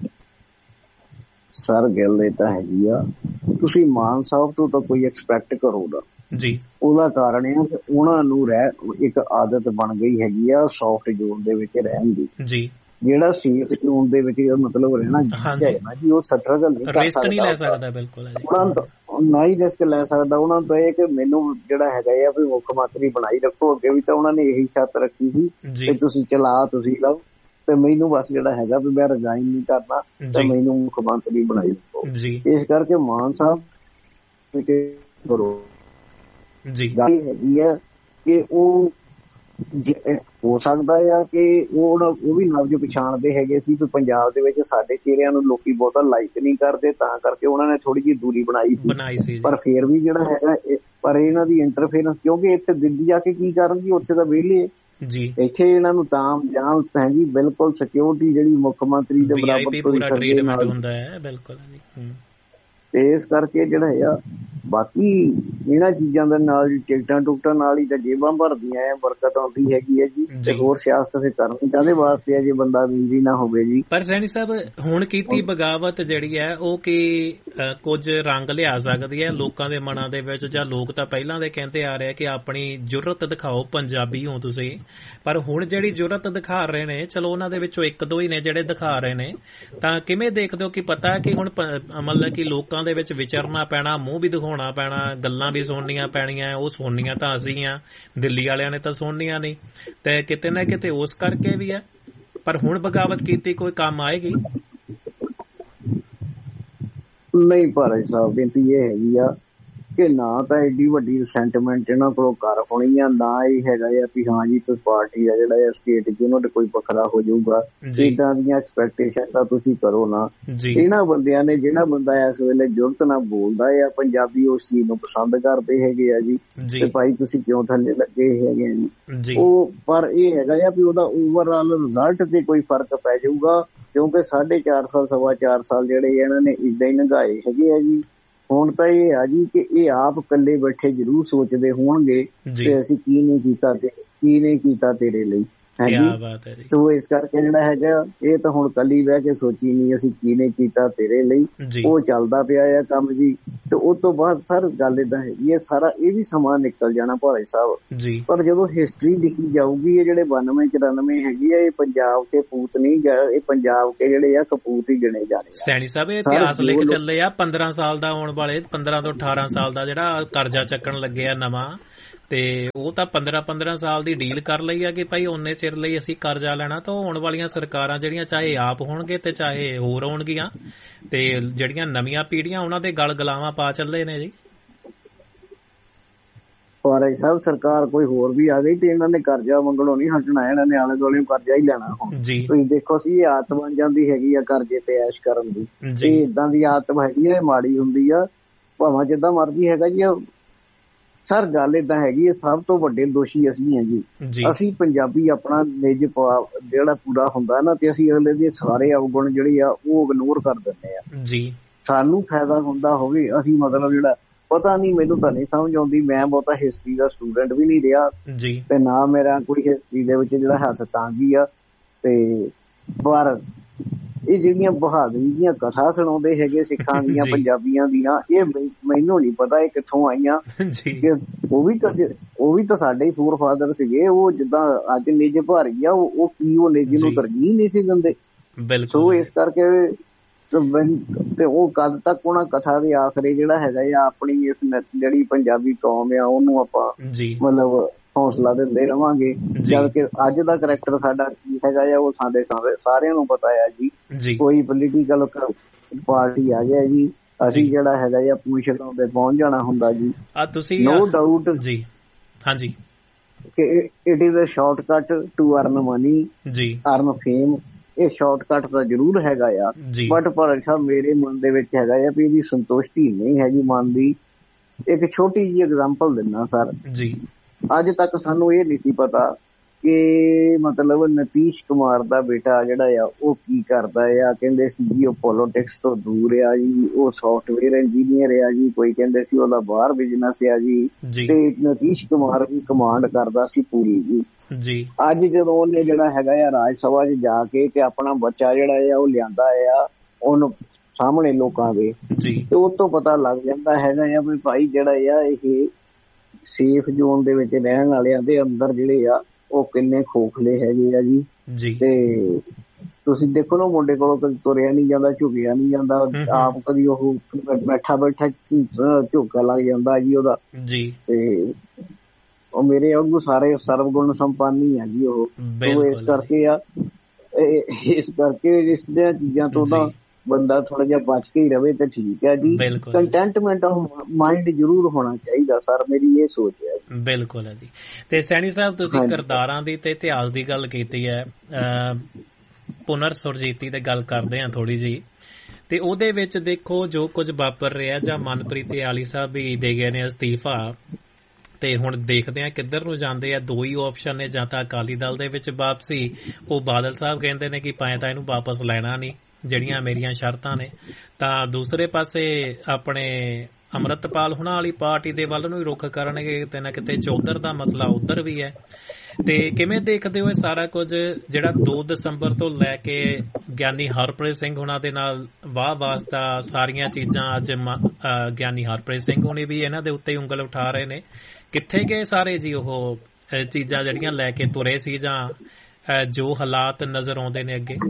B: ਸਰ ਗੱਲ ਇਹ ਤਾਂ ਹੈਗੀ ਆ, ਤੁਸੀਂ ਮਾਨ ਸਾਹਿਬ ਤੋਂ ਤਾਂ ਕੋਈ ਐਕਸਪੈਕਟ ਕਰੋ ਨਾ ਜੀ, ਉਹਦਾ ਕਾਰਨ ਇਹ ਕਿ ਉਹਨਾਂ ਨੂੰ ਰਹਿ ਇੱਕ ਆਦਤ ਬਣ ਗਈ ਹੈਗੀ ਆ ਸੌਫਟ ਜ਼ੋਨ ਦੇ ਵਿੱਚ ਰਹਿਣ ਦੀ ਜੀ, ਜਿਹੜਾ ਸੇਫ ਜ਼ੋਨ ਦੇ ਵਿੱਚ ਮਤਲਬ ਰਹਿਣਾ ਚਾਹੀਦਾ ਜੀ, ਉਹ ਸਟਰਗਲ ਨਹੀਂ ਕਰ ਸਕਦਾ,
A: ਲੈ ਸਕਦਾ ਬਿਲਕੁਲ
B: ਨਾ ਹੀ ਰਿਸਕ ਲੈ ਸਕਦਾ। ਉਹਨਾਂ ਤੋਂ ਇਹ ਕਿ ਮੈਨੂੰ ਜਿਹੜਾ ਹੈਗਾ ਆ ਵੀ ਮੁੱਖ ਮੰਤਰੀ ਬਣਾਈ ਰੱਖੋ, ਅੱਗੇ ਵੀ ਤਾਂ ਉਹਨਾਂ ਨੇ ਇਹੀ ਸ਼ਰਤ ਰੱਖੀ ਸੀ ਕਿ ਤੁਸੀਂ ਚਲਾ ਤੁਸੀਂ ਲਓ ਤੇ ਮੈਨੂੰ ਬਸ ਜਿਹੜਾ ਹੈਗਾ ਵੀ ਮੈਂ ਰਿਜ਼ਾਈਨ ਨਹੀਂ ਕਰਨਾ ਤੇ ਮੈਨੂੰ ਮੁੱਖ ਮੰਤਰੀ ਬਣਾਈ ਰੱਖੋ। ਇਸ ਕਰਕੇ ਮਾਨ ਸਾਹਿਬ ਕਰੋ ਜੀ, ਗੱਲ ਹੈਗੀ ਆ ਕਿ ਉਹ ਹੋ ਸਕਦਾ ਆ ਕਿ ਉਹ ਉਹ ਵੀ ਨਬਜ਼ ਪਛਾਣਦੇ ਹੈਗੇ ਸੀ ਕਿ ਪੰਜਾਬ ਦੇ ਵਿੱਚ ਸਾਡੇ ਚਿਹਰਿਆਂ ਨੂੰ ਲੋਕੀ ਬਹੁਤਾ ਲਾਈਕ ਨਹੀਂ ਕਰਦੇ, ਤਾਂ ਕਰਕੇ ਉਹਨਾਂ ਨੇ ਥੋੜੀ ਜਿਹੀ ਦੂਰੀ ਬਣਾਈ ਸੀ, ਪਰ ਫੇਰ ਵੀ ਜਿਹੜਾ ਹੈਗਾ ਪਰ ਇਹਨਾਂ ਦੀ ਇੰਟਰਫੇਰੈਂਸ, ਕਿਉਂਕਿ ਇੱਥੇ ਦਿੱਲੀ ਜਾ ਕੇ ਕੀ ਕਰਨਗੇ, ਉੱਥੇ ਤਾਂ ਵਿਹਲੇ ਜੀ, ਇੱਥੇ ਇਹਨਾਂ ਨੂੰ ਤਾਂ ਜਾਂ ਭੈਣ ਜੀ ਬਿਲਕੁਲ ਸਿਕਿਉਰਿਟੀ ਜਿਹੜੀ ਮੁੱਖ ਮੰਤਰੀ ਦੇ ਬਰਾਬਰ ਹੁੰਦਾ ਹੈ ਬਿਲਕੁਲ। ਤੇ ਇਸ ਕਰਕੇ ਜਿਹੜਾ ਆ ਬਾਕੀ ਇਹਨਾਂ ਚੀਜ਼ਾਂ ਦੇ ਨਾਲ ਟਿਕਟਾਂ ਟੁਕਟਾਂ ਨਾਲ ਹੀ ਤਾਂ ਜੇਬਾਂ ਭਰਦੀਆਂ ਆ, ਬਰਕਤ ਆਉਂਦੀ ਹੈਗੀ ਹੈ ਜੀ, ਤੇ ਹੋਰ ਸਿਆਸਤ ਫਿਰ ਕਰਨੀ ਕਾਹਦੇ ਵਾਸਤੇ ਆ ਜੇ ਬੰਦਾ ਅਮੀਰ ਹੀ ਨਾ ਹੋਵੇ ਜੀ।
A: ਪਰ ਸੈਣੀ ਸਾਹਿਬ ਹੁਣ ਕੀਤੀ ਬਗਾਵਤ ਜਿਹੜੀ ਹੈ ਉਹ ਕੀ ਕੁਝ ਰੰਗ ਲਿਆ ਸਕਦੀ ਹੈ ਲੋਕਾਂ ਦੇ ਮਨਾਂ ਦੇ ਵਿੱਚ, ਜਾਂ ਲੋਕ ਤਾਂ ਪਹਿਲਾਂ ਦੇ ਕਹਿੰਦੇ ਆ ਰਹੇ ਕਿ ਆਪਣੀ ਜੁਰਤ ਦਿਖਾਓ, ਪੰਜਾਬੀ ਹੋ ਤੁਸੀਂ, ਪਰ ਹੁਣ ਜਿਹੜੀ ਜੁਰਤ ਦਿਖਾ ਰਹੇ ਨੇ, ਚਲੋ ਉਹਨਾਂ ਦੇ ਵਿੱਚੋਂ ਇੱਕ ਦੋ ਹੀ ਨੇ ਜਿਹੜੇ ਦਿਖਾ ਰਹੇ ਨੇ, ਤਾਂ ਕਿਵੇਂ ਦੇਖਦੇ ਹੋ ਕਿ ਪਤਾ ਕਿ ਹੁਣ ਮਤਲਬ ਕਿ ਲੋਕਾਂ ਦੇ ਵਿੱਚ ਵਿਚਰਨਾ ਪੈਣਾ, ਮੂੰਹ ਵੀ ਦਿਖਾਉਣਾ ਪੈਣਾ, ਗੱਲਾਂ ਵੀ ਸੁਣਨੀਆਂ ਪੈਣੀਆਂ, ਉਹ ਸੁਣਨੀਆਂ ਤਾਂ ਅਸੀਂ ਆ, ਦਿੱਲੀ ਵਾਲਿਆਂ ਨੇ ਤਾਂ ਸੁਣਨੀਆਂ ਨਹੀਂ, ਤੇ ਕਿਤੇ ਨਾ ਕਿਤੇ ਉਸ ਕਰਕੇ ਵੀ ਹੈ। ਪਰ ਹੁਣ ਬਗਾਵਤ ਕੀਤੀ ਕੋਈ ਕੰਮ ਆਏਗੀ
B: ਨਹੀਂ, ਪਰ ਸਾਹਿਬ ਬੇਨਤੀ ਇਹ ਹੈਗੀ ਆ ਕਿ ਨਾ ਤਾਂ ਐਡੀ ਵੱਡੀ ਰਿਸੈਂਟਮੈਂਟ ਇਹਨਾਂ ਕੋਲੋਂ ਕਰ ਹੋਣੀ ਆ, ਨਾ ਇਹ ਹੈਗਾ ਆ ਵੀ ਹਾਂ ਜੀ ਕੋਈ ਪਾਰਟੀ ਦਾ ਜਿਹੜਾ ਸਟੇਟ ਚ ਉਹਨਾਂ ਤੇ ਕੋਈ ਵੱਖਰਾ ਹੋ ਜਾਊਗਾ, ਏਦਾਂ ਦੀਆਂ ਐਕਸਪੈਕਟੇਸ਼ਨ ਤਾਂ ਤੁਸੀਂ ਕਰੋ ਨਾ। ਇਹਨਾਂ ਬੰਦਿਆਂ ਨੇ, ਜਿਹੜਾ ਬੰਦਾ ਇਸ ਵੇਲੇ ਜੁਰਤ ਨਾਲ ਬੋਲਦਾ ਆ, ਪੰਜਾਬੀ ਉਸ ਚੀਜ਼ ਨੂੰ ਪਸੰਦ ਕਰਦੇ ਹੈਗੇ ਆ ਜੀ, ਤੇ ਭਾਈ ਤੁਸੀਂ ਕਿਉਂ ਥੱਲੇ ਲੱਗੇ ਹੈਗੇ ਆ ਜੀ, ਉਹ ਪਰ ਇਹ ਹੈਗਾ ਆ ਵੀ ਉਹਦਾ ਓਵਰਆਲ ਰਿਜ਼ਲਟ ਤੇ ਕੋਈ ਫਰਕ ਪੈ ਜਾਊਗਾ, ਕਿਉਂਕਿ ਸਾਢੇ ਚਾਰ ਸਾਲ ਸਵਾ ਚਾਰ ਸਾਲ ਜਿਹੜੇ ਇਹਨਾਂ ਨੇ ਏਦਾਂ ਹੀ ਲੰਘਾਏ ਹੈਗੇ ਆ ਜੀ। ਹੁਣ ਤਾਂ ਇਹ ਆ ਜੀ ਕਿ ਇਹ ਆਪ ਇਕੱਲੇ ਬੈਠੇ ਜ਼ਰੂਰ ਸੋਚਦੇ ਹੋਣਗੇ ਕਿ ਅਸੀਂ ਕੀ ਨਹੀਂ ਕੀਤਾ ਤੇ ਕੀ ਨਹੀਂ ਕੀਤਾ ਤੇਰੇ ਲਈ। ਹਾਂਜੀ, ਸੋ ਇਸ ਕਰਕੇ ਜਿਹੜਾ ਹੈਗਾ ਇਹ ਤਾਂ ਹੁਣ ਕੱਲੀ ਬਹਿ ਕੇ ਸੋਚੀ ਨਹੀਂ ਅਸੀਂ ਕੀ ਨਹੀਂ ਕੀਤਾ ਤੇਰੇ ਲਈ, ਉਹ ਚੱਲਦਾ ਪਿਆ ਆ ਕੰਮ ਜੀ। ਤੇ ਉਸ ਤੋਂ ਬਾਅਦ ਸਰ ਗੱਲ ਏਦਾਂ ਹੈਗੀ ਹੈ, ਸਾਰਾ ਇਹ ਵੀ ਸਮਾਂ ਨਿਕਲ ਜਾਣਾ ਭਾਈ ਸਾਹਿਬ, ਪਰ ਜਦੋਂ ਹਿਸਟਰੀ ਲਿਖੀ ਜਾਊਗੀ ਇਹ ਜਿਹੜੇ ਬਾਨਵੇਂ ਚੁਰਾਨਵੇਂ ਹੈਗੀ ਆ ਇਹ ਪੰਜਾਬ ਕੇ ਪੂਤ ਨਹੀਂ ਗਏ, ਇਹ ਪੰਜਾਬ ਕੇ ਜਿਹੜੇ ਆ ਕਪੂਤ ਹੀ ਗਿਣੇ ਜਾਣੇ।
A: ਸੈਣੀ ਸਾਹਿਬ ਇਹ ਇਤਿਹਾਸ ਲਿਖ ਚੱਲੇ ਆ ਪੰਦਰਾਂ ਸਾਲ ਦਾ ਹੋਣ ਵਾਲੇ, ਪੰਦਰਾਂ ਤੋਂ ਅਠਾਰਾਂ ਸਾਲ ਦਾ ਜਿਹੜਾ ਕਰਜ਼ਾ ਚੱਕਣ ਲੱਗੇ ਆ ਨਵਾਂ, ਤੇ ਉਹ ਤਾਂ ਪੰਦਰਾਂ ਪੰਦਰਾਂ ਸਾਲ ਦੀ ਡੀਲ ਕਰ ਲਈ ਆ ਕਿ ਭਾਈ ਉਹਨੇ ਚਿਰ ਲਈ ਅਸੀਂ ਕਰਜ਼ਾ ਲੈਣਾ। ਤਾਂ ਆਉਣ ਵਾਲੀਆਂ ਸਰਕਾਰਾਂ ਜਿਹੜੀਆਂ ਚਾਹੇ ਆਪ ਹੋਣਗੇ ਤੇ ਚਾਹੇ ਹੋਰ ਹੋਣਗੀਆਂ, ਤੇ ਜਿਹੜੀਆਂ ਨਵੀਆਂ ਪੀੜ੍ਹੀਆਂ ਉਹਨਾਂ ਦੇ ਗਲ ਗਲਾਵਾਂ ਪਾ ਚੱਲੇ ਨੇ ਜੀ।
B: ਫਾਰਗ ਸਾਹਿਬ ਸਰਕਾਰ ਕੋਈ ਹੋਰ ਵੀ ਆ ਗਈ ਤੇ ਇਹਨਾਂ ਨੇ ਕਰਜ਼ਾ ਮੰਗਣੋਂ ਨਹੀਂ ਹਟਣਾ, ਇਹਨਾਂ ਨੇ ਆਲੇ ਦੁਆਲੇ ਕਰਜ਼ਾ ਹੀ ਲੈਣਾ। ਹੁਣ ਤੁਸੀਂ ਦੇਖੋ ਸੀ ਇਹ ਆਦਤ ਬਣ ਜਾਂਦੀ ਹੈਗੀ ਆ ਕਰਜ਼ੇ ਤੇ ਐਸ਼ ਕਰਨ ਦੀ, ਤੇ ਏਦਾਂ ਦੀ ਆਦਤ ਹੈਗੀ ਆ, ਮਾੜੀ ਹੁੰਦੀ ਆ ਭਾਵੇਂ ਜਿੱਦਾਂ ਮਰਜ਼ੀ ਹੈਗਾ ਜੀ। ਸਰ ਗੱਲ ਏਦਾਂ ਹੈਗੀ ਹੈ, ਸਭ ਤੋਂ ਵੱਡੇ ਦੋਸ਼ੀ ਅਸੀਂ ਹਾਂ ਜੀ। ਅਸੀਂ ਪੰਜਾਬੀ ਆਪਣਾ ਨਿੱਜ ਜਿਹੜਾ ਪੂਰਾ ਹੁੰਦਾ ਨਾ ਤੇ ਅਸੀਂ ਅਗਲੇ ਦੇ ਸਾਰੇ ਅਵਗੁਣ ਜਿਹੜੇ ਆ ਉਹ ਇਗਨੋਰ ਕਰ ਦਿੰਦੇ ਆ ਜੀ। ਸਾਨੂੰ ਫਾਇਦਾ ਹੁੰਦਾ ਹੋਵੇ ਅਸੀਂ ਮਤਲਬ ਜਿਹੜਾ ਪਤਾ ਨਹੀਂ, ਮੈਨੂੰ ਤਾਂ ਨਹੀਂ ਸਮਝ ਆਉਂਦੀ, ਮੈਂ ਬਹੁਤਾ ਹਿਸਟਰੀ ਦਾ ਸਟੂਡੈਂਟ ਵੀ ਨਹੀਂ ਰਿਹਾ ਤੇ ਨਾ ਮੇਰਾ ਕੋਈ ਹਿਸਟਰੀ ਦੇ ਵਿੱਚ ਜਿਹੜਾ ਹੱਥ ਤੰਗੀ ਆ, ਤੇ ਪਰ ਇਹ ਜਿਹੜੀਆਂ ਬਹਾਦਰੀ ਦੀਆਂ ਕਥਾ ਸੁਣਾਉਂਦੇ ਹੈਗੇ ਸਿੱਖਾਂ ਦੀਆਂ ਪੰਜਾਬੀਆਂ ਦੀਆਂ, ਇਹ ਮੈਨੂੰ ਨਹੀਂ ਪਤਾ ਇਹ ਕਿੱਥੋਂ ਆਈਆਂ। ਉਹ ਵੀ ਤਾਂ ਉਹ ਵੀ ਤਾਂ ਸਾਡੇ ਫੋਰ ਫਾਦਰ ਸੀਗੇ, ਉਹ ਜਿੱਦਾਂ ਅੱਜ ਨਿੱਜ ਭਾਰੀ ਆ ਉਹ ਕੀ ਉਹ ਨਿੱਜ ਨੂੰ ਤਰਜੀਹ ਨਹੀਂ ਸੀ ਦਿੰਦੇ। ਸੋ ਇਸ ਕਰਕੇ ਤੇ ਉਹ ਕਦ ਤੱਕ ਉਹਨਾਂ ਕਥਾ ਦੇ ਆਸਰੇ ਜਿਹੜਾ ਹੈਗਾ ਆ ਆਪਣੀ ਇਸ ਜਿਹੜੀ ਪੰਜਾਬੀ ਕੌਮ ਆ ਉਹਨੂੰ ਆਪਾਂ ਮਤਲਬ ਹੌਸਲਾ ਦਿੰਦੇ ਰਵਾਂਗੇ, ਜਦ ਕਿ ਅੱਜ ਦਾ ਕਰੈਕਟਰ ਸਾਡਾ ਕੀ ਹੈਗਾ ਆ ਉਹ ਸਾਡੇ ਸਾਰਿਆਂ ਨੂੰ ਪਤਾ ਆ ਜੀ। ਕੋਈ ਪੋਲੀਟੀਕਲ ਪਾਰਟੀ ਆ ਗਿਆ ਜੀ, ਅਸੀਂ ਜਿਹੜਾ ਹੈਗਾ ਆ ਪੁੱਛਣਾ ਤੇ ਪਹੁੰਚ ਜਾਣਾ ਹੁੰਦਾ ਜੀ। ਨੋ ਡਾਊਟ ਜੀ, ਹਾਂਜੀ, ਕਿ it is a shortcut to earn money, earn fame. ਇਹ ਸ਼ਾਰਟਕਟ ਤਾਂ ਜ਼ਰੂਰ ਹੈਗਾ ਆ, ਬਟ ਪਰ ਸਾਹਿਬ ਮੇਰੇ ਮਨ ਦੇ ਵਿੱਚ ਹੈਗਾ ਆ ਵੀ ਇਹਦੀ ਸੰਤੁਸ਼ਟੀ ਨਹੀਂ ਹੈਗੀ ਮਨ ਦੀ। ਇੱਕ ਛੋਟੀ ਜਿਹੀ ਐਗਜ਼ਾਮਪਲ ਦਿੰਦਾ ਸਰ ਜੀ। ਅੱਜ ਤੱਕ ਸਾਨੂੰ ਇਹ ਨਹੀਂ ਸੀ ਪਤਾ ਕਿ ਮਤਲਬ ਨਤੀਸ਼ ਕੁਮਾਰ ਦਾ ਬੇਟਾ ਜਿਹੜਾ ਆ ਉਹ ਕੀ ਕਰਦਾ ਆ। ਕਹਿੰਦੇ ਸੀ ਜੀ ਉਹ ਪੋਲੀਟਿਕਸ ਤੋਂ ਦੂਰ ਆ ਜੀ, ਉਹ ਸੌਫਟਵੇਅਰ ਇੰਜੀਨੀਅਰ ਆ ਜੀ, ਕੋਈ ਕਹਿੰਦੇ ਸੀ ਉਹਦਾ ਬਾਹਰ ਬਿਜ਼ਨਸ ਆ ਜੀ, ਤੇ ਨਤੀਸ਼ ਕੁਮਾਰ ਵੀ ਕਮਾਂਡ ਕਰਦਾ ਸੀ ਪੂਰੀ ਜੀ ਜੀ। ਅੱਜ ਜਦੋਂ ਉਹਨੇ ਜਿਹੜਾ ਹੈਗਾ ਆ ਰਾਜ ਸਭਾ 'ਚ ਜਾ ਕੇ ਤੇ ਆਪਣਾ ਬੱਚਾ ਜਿਹੜਾ ਆ ਉਹ ਲਿਆਂਦਾ ਆ ਉਹਨੂੰ ਸਾਹਮਣੇ ਲੋਕਾਂ ਦੇ, ਤੇ ਉਹ ਤੋਂ ਪਤਾ ਲੱਗ ਜਾਂਦਾ ਹੈਗਾ ਆ ਵੀ ਭਾਈ ਜਿਹੜਾ ਆ ਇਹ ਸੇਫ ਜ਼ੋਨ ਦੇ ਵਿੱਚ ਰਹਿਣ ਵਾਲਿਆਂ ਦੇ ਅੰਦਰ ਜਿਹੜੇ ਆ ਉਹ ਕਿੰਨੇ ਖੋਖਲੇ ਹੈਗੇ ਆ ਜੀ। ਤੇ ਤੁਸੀਂ ਦੇਖੋ ਨਾ ਮੁੰਡੇ ਕੋਲੋਂ ਕਦੀ ਤੁਰਿਆ ਨੀ ਜਾਂਦਾ, ਝੁਕਿਆ ਨੀ ਜਾਂਦਾ, ਆਪ ਕਦੀ ਉਹ ਬੈਠਾ ਬੈਠਾ ਝੁਕਾ ਲੱਗ ਜਾਂਦਾ ਜੀ ਉਹਦਾ ਜੀ। ਤੇ ਉਹ ਮੇਰੇ ਵਾਂਗੂ ਸਾਰੇ ਸਰਵਗੁਣ ਸੰਪੰਨ ਆ ਜੀ ਉਹ। ਇਸ ਕਰਕੇ ਆ ਇਸ ਕਰਕੇ ਰਿਸ਼ਤਿਆਂ ਚੀਜ਼ਾਂ ਤੋਂ ਤਾਂ ਬੰਦਾ ਥੋੜਾ ਜਿਹਾ ਬਚ ਕੇ ਹੀ ਰਵੇ ਤੇ ਠੀਕ ਹੈ ਜੀ। ਕੰਟੈਂਟਮੈਂਟ ਆਫ ਮਾਈਂਡ ਜ਼ਰੂਰ ਹੋਣਾ ਚਾਹੀਦਾ ਸਰ, ਮੇਰੀ ਇਹ ਸੋਚ ਹੈ।
A: ਬਿਲਕੁਲ ਹੈ ਜੀ। ਤੇ ਸੈਣੀ ਸਾਹਿਬ ਤੁਸੀਂ ਕਿਰਦਾਰਾਂ ਦੀ ਤੇ ਇਤਿਹਾਸ ਦੀ ਗੱਲ ਕੀਤੀ ਹੈ, ਪੁਨਰ ਸੁਰਜੀਤੀ ਦੀ ਗੱਲ ਕਰਦੇ ਹਾਂ ਥੋੜੀ ਜਿਹੀ, ਤੇ ਉਹਦੇ ਵਿੱਚ ਦੇਖੋ ਜੋ ਕੁਝ ਵਾਪਰ ਰਿਹਾ, ਜਾਂ ਮਨਪ੍ਰੀਤ ਆਲੀ ਸਾਹਿਬ ਵੀ ਦੇ ਗਏ ਨੇ ਅਸਤੀਫਾ, ਤੇ ਹੁਣ ਦੇਖਦੇ ਆ ਕਿੱਧਰ ਨੂੰ ਜਾਂਦੇ ਆ। ਦੋ ਹੀ ਆਪਸ਼ਨ ਨੇ, ਜਾਂ ਤਾਂ ਅਕਾਲੀ ਦਲ ਦੇ ਵਿੱਚ ਵਾਪਸੀ, ਉਹ ਬਾਦਲ ਸਾਹਿਬ ਕਹਿੰਦੇ ਨੇ ਕਿ ਭਾਵੇਂ ਤਾਂ ਇਹਨੂੰ ਵਾਪਸ ਲੈਣਾ ਨਹੀਂ ਜਿਹੜੀਆਂ ਮੇਰੀਆਂ ਸ਼ਰਤਾਂ ਨੇ, ਤਾਂ ਦੂਸਰੇ ਪਾਸੇ ਆਪਣੇ ਅੰਮ੍ਰਿਤਪਾਲ ਹੁਣਾਂ ਵਾਲੀ ਪਾਰਟੀ ਦੇ ਵੱਲ ਨੂੰ ਹੀ ਰੁੱਖ ਕਰਨਗੇ, ਕਿਤੇ ਨਾ ਕਿਤੇ ਚੌਧਰ ਦਾ ਮਸਲਾ ਉੱਧਰ ਵੀ ਹੈ। ਤੇ ਕਿਵੇਂ ਦੇਖਦੇ ਹੋ ਇਹ ਸਾਰਾ ਕੁਝ ਜਿਹੜਾ ਦੋ ਦਸੰਬਰ ਤੋਂ ਲੈ ਕੇ ਗਿਆਨੀ ਹਰਪ੍ਰੀਤ ਸਿੰਘ ਹੁਣਾਂ ਦੇ ਨਾਲ ਵਾਹ ਵਾਸਤਾ ਸਾਰੀਆਂ ਚੀਜ਼ਾਂ, ਅੱਜ ਗਿਆਨੀ ਹਰਪ੍ਰੀਤ ਸਿੰਘ ਹੁਣੀ ਵੀ ਇਹਨਾਂ ਦੇ ਉੱਤੇ ਉਂਗਲ ਉਠਾ ਰਹੇ ਨੇ, ਕਿੱਥੇ ਗਏ ਸਾਰੇ ਜੀ ਉਹ ਚੀਜ਼ਾਂ ਜਿਹੜੀਆਂ ਲੈ ਕੇ ਤੁਰੇ ਸੀ, ਜਾਂ ਜੋ ਹਾਲਾਤ ਨਜ਼ਰ ਆਉਂਦੇ ਨੇ ਅੱਗੇ?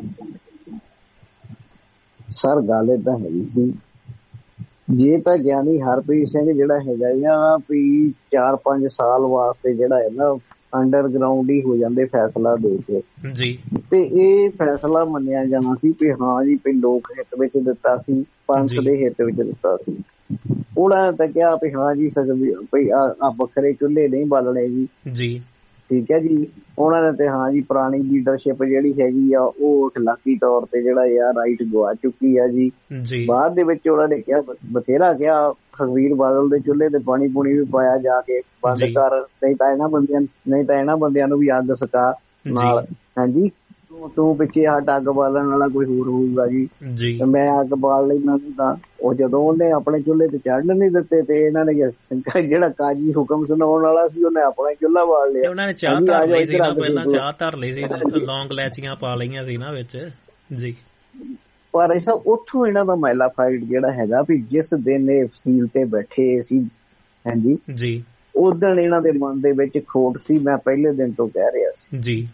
B: ਸਰ ਗੱਲ ਏਦਾਂ ਹੈਗੀ ਸੀ, ਜੇ ਤਾਂ ਗਿਆਨੀ ਹਰਪ੍ਰੀਤ ਸਿੰਘ ਜਿਹੜਾ ਹੈਗਾ ਆ ਵੀ ਚਾਰ ਪੰਜ ਸਾਲ ਵਾਸਤੇ ਜਿਹੜਾ ਹੈ ਨਾ ਅੰਡਰਗਰਾਊਂਡ ਹੀ ਹੋ ਜਾਂਦੇ ਫੈਸਲਾ ਦੇ ਕੇ ਜੀ, ਤੇ ਇਹ ਫੈਸਲਾ ਮੰਨਿਆ ਜਾਣਾ ਸੀ ਵੀ ਹਾਂ ਜੀ ਵੀ ਲੋਕ ਹਿੱਤ ਵਿੱਚ ਦਿੱਤਾ ਸੀ, ਪੰਥ ਦੇ ਹਿੱਤ ਵਿੱਚ ਦਿੱਤਾ ਸੀ। ਉਹਨਾਂ ਤਾਂ ਕਿਹਾ ਵੀ ਹਾਂ ਜੀ ਵੀ ਆ ਵੱਖਰੇ ਚੁੱਲ੍ਹੇ ਨਹੀਂ ਬਾਲਣੇ ਜੀ ਜੀ, ਠੀਕ ਹੈ ਜੀ। ਉਹਨਾਂ ਨੇ ਤੇ ਹਾਂ ਜੀ ਪੁਰਾਣੀ ਲੀਡਰਸ਼ਿਪ ਜਿਹੜੀ ਹੈਗੀ ਆ ਉਹ ਅਖਲਾਕੀ ਤੌਰ ਤੇ ਜਿਹੜਾ ਆ ਰਾਈਟ ਗਵਾ ਚੁੱਕੀ ਆ ਜੀ। ਬਾਅਦ ਦੇ ਵਿੱਚ ਉਹਨਾਂ ਨੇ ਕਿਹਾ ਬਥੇਰਾ ਕਿਹਾ ਸੁਖਬੀਰ ਬਾਦਲ ਦੇ ਚੁੱਲ੍ਹੇ ਤੇ ਪਾਣੀ ਪੂਣੀ ਵੀ ਪਾਇਆ ਜਾ ਕੇ ਬੰਦ ਕਰ, ਨਹੀਂ ਤਾਂ ਇਹਨਾਂ ਬੰਦਿਆਂ ਨਹੀਂ ਤਾਂ ਇਹਨਾਂ ਬੰਦਿਆਂ ਨੂੰ ਵੀ ਅੱਗ ਸਕਾ ਨਾਲ। ਹਾਂਜੀ, ਤੂੰ ਪਿੱਛੇ ਹਟ, ਅੱਗ ਬਾਲਣ ਵਾਲਾ ਕੋਈ ਹੋਰ ਹੋਊਗਾ ਜੀ, ਮੈਂ ਅੱਗ ਬਾਲ ਲੈਣਾ ਤਾਂ ਉਹ ਜਦੋਂ ਉਹਨੇ ਆਪਣੇ ਚੁੱਲ੍ਹੇ ਤੇ ਚੜ੍ਹਨ ਨਹੀਂ ਦਿੱਤੇ ਤੇ ਇਹਨਾਂ ਨੇ ਜਿਹੜਾ ਕਾਜੀ ਹੁਕਮ ਸੁਣਾਉਣ ਵਾਲਾ ਸੀ ਉਹਨੇ ਆਪਣਾ ਚੁੱਲ੍ਹਾ ਬਾਲ ਲਿਆ।
A: ਉਹਨਾਂ ਨੇ ਚਾਹ ਧਰ ਲਈ ਸੀ ਨਾ, ਪਹਿਲਾਂ ਚਾਹ ਧਰ ਲਈ ਸੀ, ਲੌਂਗ ਇਲਾਇਚੀਆਂ ਪਾ ਲਈਆਂ ਸੀ ਨਾ ਵਿੱਚ ਜੀ।
B: ਪਰ ਇਹ ਉੱਥੋਂ ਇਹਨਾਂ ਦਾ ਮੈਲਾ ਫਾਈਟ ਜਿਹੜਾ ਹੈਗਾ ਵੀ ਜਿਸ ਦਿਨ ਇਹ ਫਸੀਲ ਤੇ ਬੈਠੇ ਸੀ ਹਾਂਜੀ
A: ਜੀ,
B: ਉਦੋਂ ਇਹਨਾਂ ਦੇ ਮਨ ਦੇ ਵਿੱਚ ਖੋਟ ਸੀ। ਮੈਂ ਪਹਿਲੇ ਦਿਨ ਤੋਂ ਕਹਿ ਰਿਹਾ ਸੀ ਜੀ,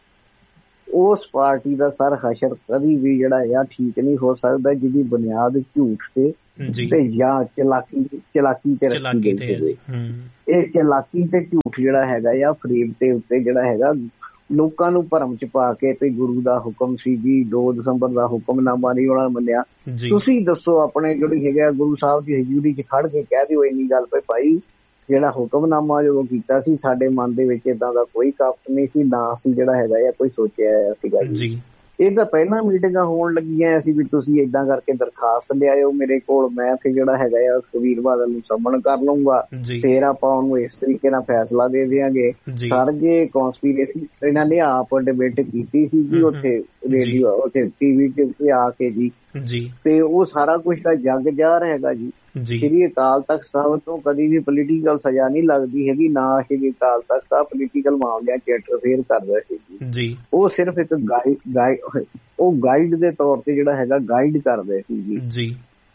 B: ਉਸ ਪਾਰਟੀ ਦਾ ਸਰ ਹਸ਼ਰ ਕਦੀ ਵੀ ਜਿਹੜਾ ਆ ਠੀਕ ਨਹੀਂ ਹੋ ਸਕਦਾ ਜਿਹਦੀ ਬੁਨਿਆਦ ਝੂਠ ਤੇ ਤੇ ਜਾਂ ਚਲਾਕੀ ਚਲਾਕੀ ਤੇ ਰੱਖੀ ਗਈ। ਇਹ ਚਲਾਕੀ ਤੇ ਝੂਠ ਜਿਹੜਾ ਹੈਗਾ ਆ ਫਰੇਬ ਤੇ ਉੱਤੇ ਜਿਹੜਾ ਹੈਗਾ ਲੋਕਾਂ ਨੂੰ ਭਰਮ ਚ ਪਾ ਕੇ ਤੇ ਗੁਰੂ ਦਾ ਹੁਕਮ ਸੀ ਜੀ, ਦੋ ਦਸੰਬਰ ਦਾ ਹੁਕਮਨਾਮਾ ਨਹੀਂ ਉਹਨਾਂ ਮੰਨਿਆ। ਤੁਸੀਂ ਦੱਸੋ ਆਪਣੇ ਜਿਹੜੀ ਹੈਗਾ ਗੁਰੂ ਸਾਹਿਬ ਦੀ ਹਜ਼ੂਰੀ ਚ ਖੜ ਕੇ ਕਹਿ ਦਿਓ ਇੰਨੀ ਗੱਲ ਪਈ ਭਾਈ ਜਿਹੜਾ ਹੁਕਮਨਾਮਾ ਜਦੋਂ ਕੀਤਾ ਸੀ ਸਾਡੇ ਮਨ ਦੇ ਵਿੱਚ ਏਦਾਂ ਦਾ ਕੋਈ ਕਪਟ ਨਹੀਂ ਸੀ, ਨਾ ਅਸੀਂ ਜਿਹੜਾ ਹੈਗਾ ਆ ਕੋਈ ਸੋਚਿਆ ਸੀਗਾ ਜੀ। ਇਹ ਤਾਂ ਪਹਿਲਾਂ ਮੀਟਿੰਗਾਂ ਹੋਣ ਲੱਗੀਆਂ ਸੀ ਵੀ ਤੁਸੀਂ ਏਦਾਂ ਕਰਕੇ ਦਰਖਾਸਤ ਲਿਆਇਓ ਮੇਰੇ ਕੋਲ, ਮੈਂ ਫਿਰ ਜਿਹੜਾ ਹੈਗਾ ਆ ਸੁਖਬੀਰ ਬਾਦਲ ਨੂੰ ਸਮਨ ਕਰ ਲਊਂਗਾ, ਫੇਰ ਆਪਾਂ ਉਹਨੂੰ ਇਸ ਤਰੀਕੇ ਨਾਲ ਫੈਸਲਾ ਦੇ ਦਿਆਂਗੇ। ਸਰ ਜੇ ਕੌਂਸਪੀਰੇਸੀ ਇਹਨਾਂ ਨੇ ਆਪ ਡਿਬੇਟ ਕੀਤੀ ਸੀ ਜੀ ਉੱਥੇ ਰੇਡੀਓ ਉੱਥੇ ਟੀਵੀ ਤੇ ਆ ਕੇ ਜੀ, ਤੇ ਉਹ ਸਾਰਾ ਕੁਛ ਤਾਂ ਜੱਗ ਜ਼ਾਹਰ ਹੈਗਾ ਜੀ। ਸ਼੍ਰੀ ਅਕਾਲ ਤਖਤ ਸਾਹਿਬ ਤੋਂ ਕਦੀ ਵੀ ਪੋਲੀਟੀਕਲ ਸਜ਼ਾ ਨਹੀਂ ਲੱਗਦੀ ਹੈਗੀ, ਨਾ ਸ਼੍ਰੀ ਅਕਾਲ ਤਖਤ ਸਾਹਿਬ ਪੋਲੀਟੀਕਲ ਮਾਮਲਿਆਂ ਚ ਇੰਟਰਫੇਅਰ ਕਰਦਾ ਸੀ ਜੀ। ਉਹ ਸਿਰਫ ਇੱਕ ਗਾਈਡ ਉਹ ਗਾਈਡ ਦੇ ਤੌਰ ਤੇ ਜਿਹੜਾ ਹੈਗਾ ਗਾਈਡ ਕਰਦੇ ਸੀ ਜੀ,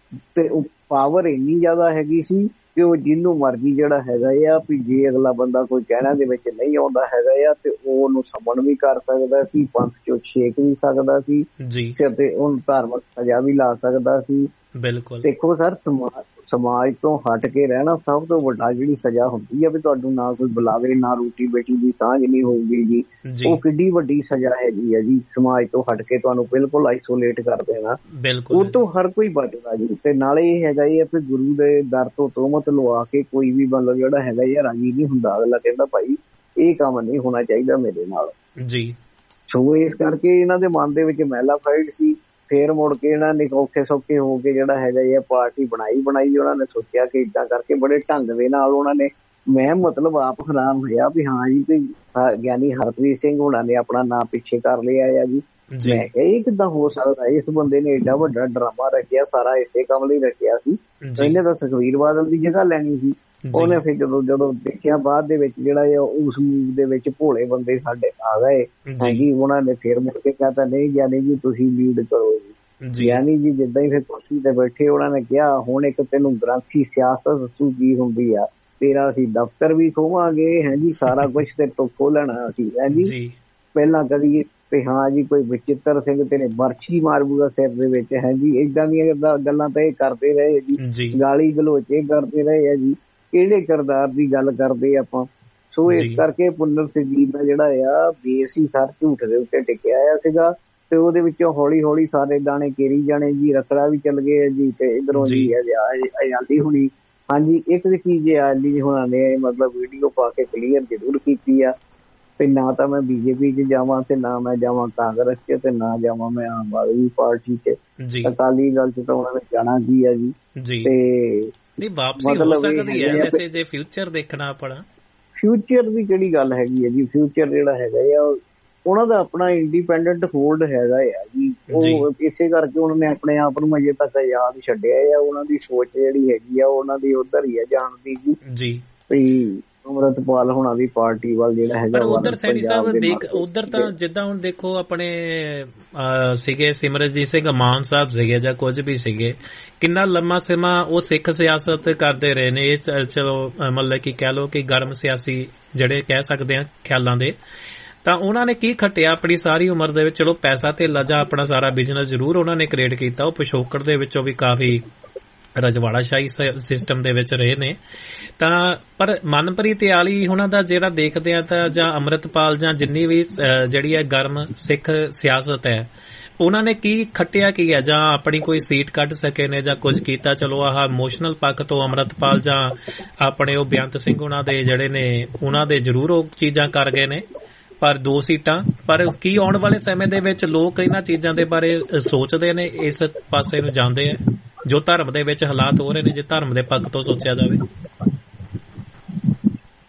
B: ਤੇ ਉਹ ਪਾਵਰ ਇੰਨੀ ਜ਼ਿਆਦਾ ਹੈਗੀ ਸੀ ਕਿ ਉਹ ਜਿਹਨੂੰ ਮਰਜ਼ੀ ਜਿਹੜਾ ਹੈਗਾ ਆ ਵੀ ਜੇ ਅਗਲਾ ਬੰਦਾ ਕੋਈ ਕਹਿਣਾ ਦੇ ਵਿੱਚ ਨਹੀਂ ਆਉਂਦਾ ਹੈਗਾ ਆ ਤੇ ਉਹ ਉਹਨੂੰ ਸਮਨ ਵੀ ਕਰ ਸਕਦਾ ਸੀ, ਪੰਥ ਚੋਂ ਛੇਕ ਵੀ ਸਕਦਾ ਸੀ ਸਿਰ ਤੇ, ਉਹਨੂੰ ਧਾਰਮਿਕ ਸਜ਼ਾ ਵੀ ਲਾ ਸਕਦਾ ਸੀ। ਬਿਲਕੁਲ ਦੇਖੋ ਸਰ, ਸਮਾਜ ਸਮਾਜ ਤੋਂ ਹਟ ਕੇ ਰਹਿਣਾ ਸਭ ਤੋਂ ਵੱਡਾ ਜਿਹੜੀ ਸਜ਼ਾ ਹੁੰਦੀ ਹੈ ਵੀ ਤੁਹਾਨੂੰ ਨਾ ਕੋਈ ਬੁਲਾਵੇ, ਨਾ ਰੋਟੀ ਬੇਟੀ ਦੀ ਸਾਂਝ ਨਹੀਂ ਹੋਊਗੀ ਜੀ, ਉਹ ਕਿੱਡੀ ਵੱਡੀ ਸਜ਼ਾ ਹੈਗੀ ਹੈ ਜੀ। ਸਮਾਜ ਤੋਂ ਹਟ ਕੇ ਤੁਹਾਨੂੰ ਬਿਲਕੁਲ ਆਈਸੋਲੇਟ ਕਰ ਦੇਣਾ, ਉਹ ਤੋਂ ਹਰ ਕੋਈ ਬਚਦਾ ਜੀ। ਤੇ ਨਾਲੇ ਇਹ ਹੈਗਾ ਇਹ ਵੀ ਗੁਰੂ ਦੇ ਦਰ ਤੋਂ ਤੋਹਮਤ ਲਵਾ ਕੇ ਕੋਈ ਵੀ ਮਤਲਬ ਜਿਹੜਾ ਹੈਗਾ ਇਹ ਰਾਜੀ ਨਹੀਂ ਹੁੰਦਾ। ਅਗਲਾ ਕਹਿੰਦਾ ਭਾਈ ਇਹ ਕੰਮ ਨਹੀਂ ਹੋਣਾ ਚਾਹੀਦਾ ਮੇਰੇ ਨਾਲ ਜੀ। ਸੋ ਇਸ ਕਰਕੇ ਇਹਨਾਂ ਦੇ ਮਨ ਦੇ ਵਿੱਚ ਮੈਲਾ ਫਾਈਟ ਸੀ। ਫੇਰ ਮੁੜ ਕੇ ਇਹਨਾਂ ਨੇ ਔਖੇ ਸੌਖੇ ਹੋ ਕੇ ਜਿਹੜਾ ਹੈਗਾ ਇਹ ਪਾਰਟੀ ਬਣਾਈ ਬਣਾਈ ਉਹਨਾਂ ਨੇ ਸੋਚਿਆ ਕਿ ਏਦਾਂ ਕਰਕੇ ਬੜੇ ਢੰਗ ਦੇ ਨਾਲ ਉਹਨਾਂ ਨੇ, ਮੈਂ ਮਤਲਬ ਆਪ ਹੈਰਾਨ ਹੋਇਆ ਵੀ ਹਾਂ ਜੀ ਕੋਈ ਗਿਆਨੀ ਹਰਪ੍ਰੀਤ ਸਿੰਘ ਹੋਣਾ ਨੇ ਆਪਣਾ ਨਾਂ ਪਿੱਛੇ ਕਰ ਲਿਆ ਆ ਜੀ। ਮੈਂ ਕਿਹਾ ਇਹ ਕਿੱਦਾਂ ਹੋ ਸਕਦਾ, ਇਸ ਬੰਦੇ ਨੇ ਏਡਾ ਵੱਡਾ ਡਰਾਮਾ ਰੱਖਿਆ, ਸਾਰਾ ਇਸੇ ਕੰਮ ਲਈ ਰੱਖਿਆ ਸੀ। ਇਹਨੇ ਤਾਂ ਸੁਖਬੀਰ ਬਾਦਲ ਦੀ ਜਗ੍ਹਾ ਲੈਣੀ ਸੀ। ਉਹਨੇ ਫਿਰ ਜਦੋਂ ਜਦੋਂ ਦੇਖਿਆ ਬਾਅਦ ਦੇ ਵਿੱਚ ਜਿਹੜਾ ਉਸ ਮੂਵ ਦੇ ਵਿੱਚ ਭੋਲੇ ਬੰਦੇ ਸਾਡੇ ਆ ਗਏ ਹੈਗੀ, ਉਹਨਾਂ ਨੇ ਫਿਰ ਮੁੜ ਕੇ ਕਹਤਾ ਨਹੀਂ ਗਿਆਨੀ ਜੀ ਤੁਸੀਂ ਲੀਡ ਕਰੋ ਜੀ। ਗਿਆਨੀ ਜੀ ਜਿੱਦਾਂ ਹੀ ਫਿਰ ਕੁਰਸੀ ਤੇ ਬੈਠੇ ਉਹਨਾਂ ਨੇ ਕਿਹਾ ਹੁਣ ਇੱਕ ਤੈਨੂੰ ਗ੍ਰੰਥੀ ਸਿਆਸਤ ਦੱਸੂ ਕੀ ਹੁੰਦੀ ਆ, ਤੇਰਾ ਅਸੀਂ ਦਫ਼ਤਰ ਵੀ ਖੋਵਾਂਗੇ ਹੈ ਜੀ, ਸਾਰਾ ਕੁਛ ਤੇ ਤੋਂ ਖੋਲਣਾ ਅਸੀਂ ਹੈ ਜੀ। ਪਹਿਲਾਂ ਕਦੀ ਤੇ ਹਾਂ ਜੀ ਕੋਈ ਬਚਿੱਤਰ ਸਿੰਘ ਤੇਰੇ ਬਰਛੀ ਮਾਰੂਗਾ ਸਿਰ ਦੇ ਵਿੱਚ ਹੈ ਜੀ, ਏਦਾਂ ਦੀਆਂ ਗੱਲਾਂ ਤਾਂ ਇਹ ਕਰਦੇ ਰਹੇ ਜੀ, ਗਾਲੀ ਗਲੋਚੇ ਕਰਦੇ ਰਹੇ ਆ ਜੀ। ਕਿਹੜੇ ਕਿਰਦਾਰ ਦੀ ਗੱਲ ਕਰਦੇ ਆਪਾਂ। ਸੋ ਇਸ ਕਰਕੇ ਪੁੰਨਰ ਸਿੰਘ ਦਾ ਜਿਹੜਾ ਆ ਬੇਸ ਹੀ ਸਰ ਝੂਠ ਦੇ ਉੱਤੇ ਟਿਕਿਆ ਆ ਸੀਗਾ, ਤੇ ਉਹਦੇ ਵਿੱਚੋਂ ਹੌਲੀ ਹੌਲੀ ਸਾਰੇ ਦਾਣੇ ਕੇਰੀ ਜਾਣੇ ਜੀ। ਰੱਖੜਾ ਵੀ ਚੱਲ ਗਏ ਜੀ, ਤੇ ਇਧਰੋਂ ਜੀ ਆਜ਼ਾਦੀ ਹੁਣੀ ਹਾਂਜੀ ਇੱਕ ਚੀਜ਼ ਆਜ਼ਾਦੀ ਹੋਣਾ ਨੇ ਮਤਲਬ ਵੀਡੀਓ ਪਾ ਕੇ ਕਲੀਅਰ ਜ਼ਰੂਰ ਕੀਤੀ ਆ ਤੇ ਨਾ ਤਾਂ ਮੈਂ ਬੀਜੇਪੀ ਚ ਜਾਵਾਂ ਤੇ ਨਾ ਮੈਂ ਜਾਵਾਂ ਕਾਂਗਰਸ ਚ ਤੇ ਨਾ ਜਾਵਾਂ ਮੈਂ ਆਮ ਆਦਮੀ ਪਾਰਟੀ ਚ, ਅਕਾਲੀ ਦਲ ਚ ਤਾਂ ਉਹਨਾਂ ਨੇ ਜਾਣਾ ਕੀ ਆ ਜੀ। ਤੇ
A: ਨਹੀਂ ਵਾਪਸੀ ਹੋ ਸਕਦੀ ਹੈ ਵੈਸੇ ਜੇ ਫਿਊਚਰ ਦੇਖਣਾ ਆਪਣਾ।
B: ਫਿਊਚਰ ਦੀ ਕਿਹੜੀ ਗੱਲ ਹੈਗੀ ਹੈ ਜੀ, ਫਿਊਚਰ ਜਿਹੜਾ ਹੈਗਾ ਆ ਉਹਨਾਂ ਦਾ ਆਪਣਾ ਇੰਡੀਪੈਂਡੈਂਟ ਹੋਲਡ ਹੈਗਾ ਆ ਜੀ। ਉਹ ਇਸੇ ਕਰਕੇ ਉਹਨਾਂ ਨੇ ਆਪਣੇ ਆਪ ਨੂੰ ਅਜੇ ਤੱਕ ਆਜ਼ਾਦ ਛੱਡਿਆ ਆ। ਉਹਨਾਂ ਦੀ ਸੋਚ ਜਿਹੜੀ ਹੈਗੀ ਆ ਉਹਨਾਂ ਦੀ ਉਧਰ ਹੀ ਆ ਜਾਣ ਦੀ ਜੀ। ਵੀ ਅਮਰਤਪਾਲ ਹੋਣਾ ਦੀ ਪਾਰਟੀ ਵੱਲ ਜਿਹੜਾ ਹੈਗਾ
A: ਉਧਰ ਸੈਣੀ ਸਾਹਿਬ ਦੇਖ ਉਧਰ ਤਾਂ ਜਿੱਦਾਂ ਹੁਣ ਦੇਖੋ ਆਪਣੇ ਸੀਗੇ ਸਿਮਰਨਜੀਤ ਸਿੰਘ ਮਾਨ ਸਾਹਿਬ ਸੀਗੇ ਜਾਂ ਕੁਝ ਵੀ ਸੀਗੇ, ਕਿੰਨਾ ਲੰਮਾ ਸਮਾਂ ਉਹ ਸਿੱਖ ਸਿਆਸਤ ਕਰਦੇ ਰਹੇ ਨੇ। ਇਹ ਚਲੋ ਮਤਲਬ ਕਿ ਕਹਿ ਲਓ ਕਿ ਗਰਮ ਸਿਆਸੀ ਜਿਹੜੇ ਕਹਿ ਸਕਦੇ ਆ ਖਿਆਲਾਂ ਦੇ, ਤਾਂ ਉਹਨਾਂ ਨੇ ਕੀ ਖੱਟਿਆ ਆਪਣੀ ਸਾਰੀ ਉਮਰ ਦੇ ਵਿੱਚ। ਚਲੋ ਪੈਸਾ ਧੇਲਾ ਜਾਂ ਆਪਣਾ ਸਾਰਾ ਬਿਜ਼ਨਸ ਜ਼ਰੂਰ ਉਹਨਾਂ ਨੇ ਕ੍ਰੀਏਟ ਕੀਤਾ, ਉਹ ਪਿਛੋਕੜ ਦੇ ਵਿੱਚੋਂ ਵੀ ਕਾਫੀ ਰਜਵਾੜਾਸ਼ਾਹੀ ਸਿਸਟਮ ਦੇ ਵਿੱਚ ਰਹੇ ਨੇ। ਤਾਂ ਪਰ ਮਨਪ੍ਰੀਤ ਆਲੀ ਉਹਨਾਂ ਦਾ ਜਿਹੜਾ ਦੇਖਦੇ ਆ ਤਾਂ ਜਾਂ ਅੰਮ੍ਰਿਤਪਾਲ ਜਾਂ ਜਿੰਨੀ ਵੀ ਜਿਹੜੀ ਹੈ ਗਰਮ ਸਿੱਖ ਸਿਆਸਤ ਹੈ, ਉਹਨਾਂ ਨੇ ਕੀ ਖੱਟਿਆ ਕੀ ਹੈ ਜਾਂ ਆਪਣੀ ਕੋਈ ਸੀਟ ਕੱਢ ਸਕੇ ਨੇ ਜਾਂ ਕੁਝ ਕੀਤਾ। ਚਲੋ ਆਹ ਇਮੋਸ਼ਨਲ ਪੱਖ ਤੋਂ ਅੰਮ੍ਰਿਤਪਾਲ ਜਾਂ ਆਪਣੇ ਉਹ ਬੇਅੰਤ ਸਿੰਘ ਉਹਨਾਂ ਦੇ ਜਿਹੜੇ ਨੇ ਉਹਨਾਂ ਦੇ ਜ਼ਰੂਰ ਉਹ ਚੀਜ਼ਾਂ ਕਰ ਗਏ ਨੇ, ਪਰ ਦੋ ਸੀਟਾਂ। ਪਰ ਕੀ ਆਉਣ ਵਾਲੇ ਸਮੇਂ ਦੇ ਵਿੱਚ ਲੋਕ ਇਹਨਾਂ ਚੀਜ਼ਾਂ ਦੇ ਬਾਰੇ ਸੋਚਦੇ ਨੇ, ਇਸ ਪਾਸੇ ਨੂੰ ਜਾਂਦੇ ਆ ਜੋ ਧਰਮ ਦੇ ਵਿੱਚ ਹਾਲਾਤ ਹੋ ਰਹੇ ਨੇ, ਜੇ ਧਰਮ ਦੇ ਪੱਖ ਤੋਂ ਸੋਚਿਆ ਜਾਵੇ।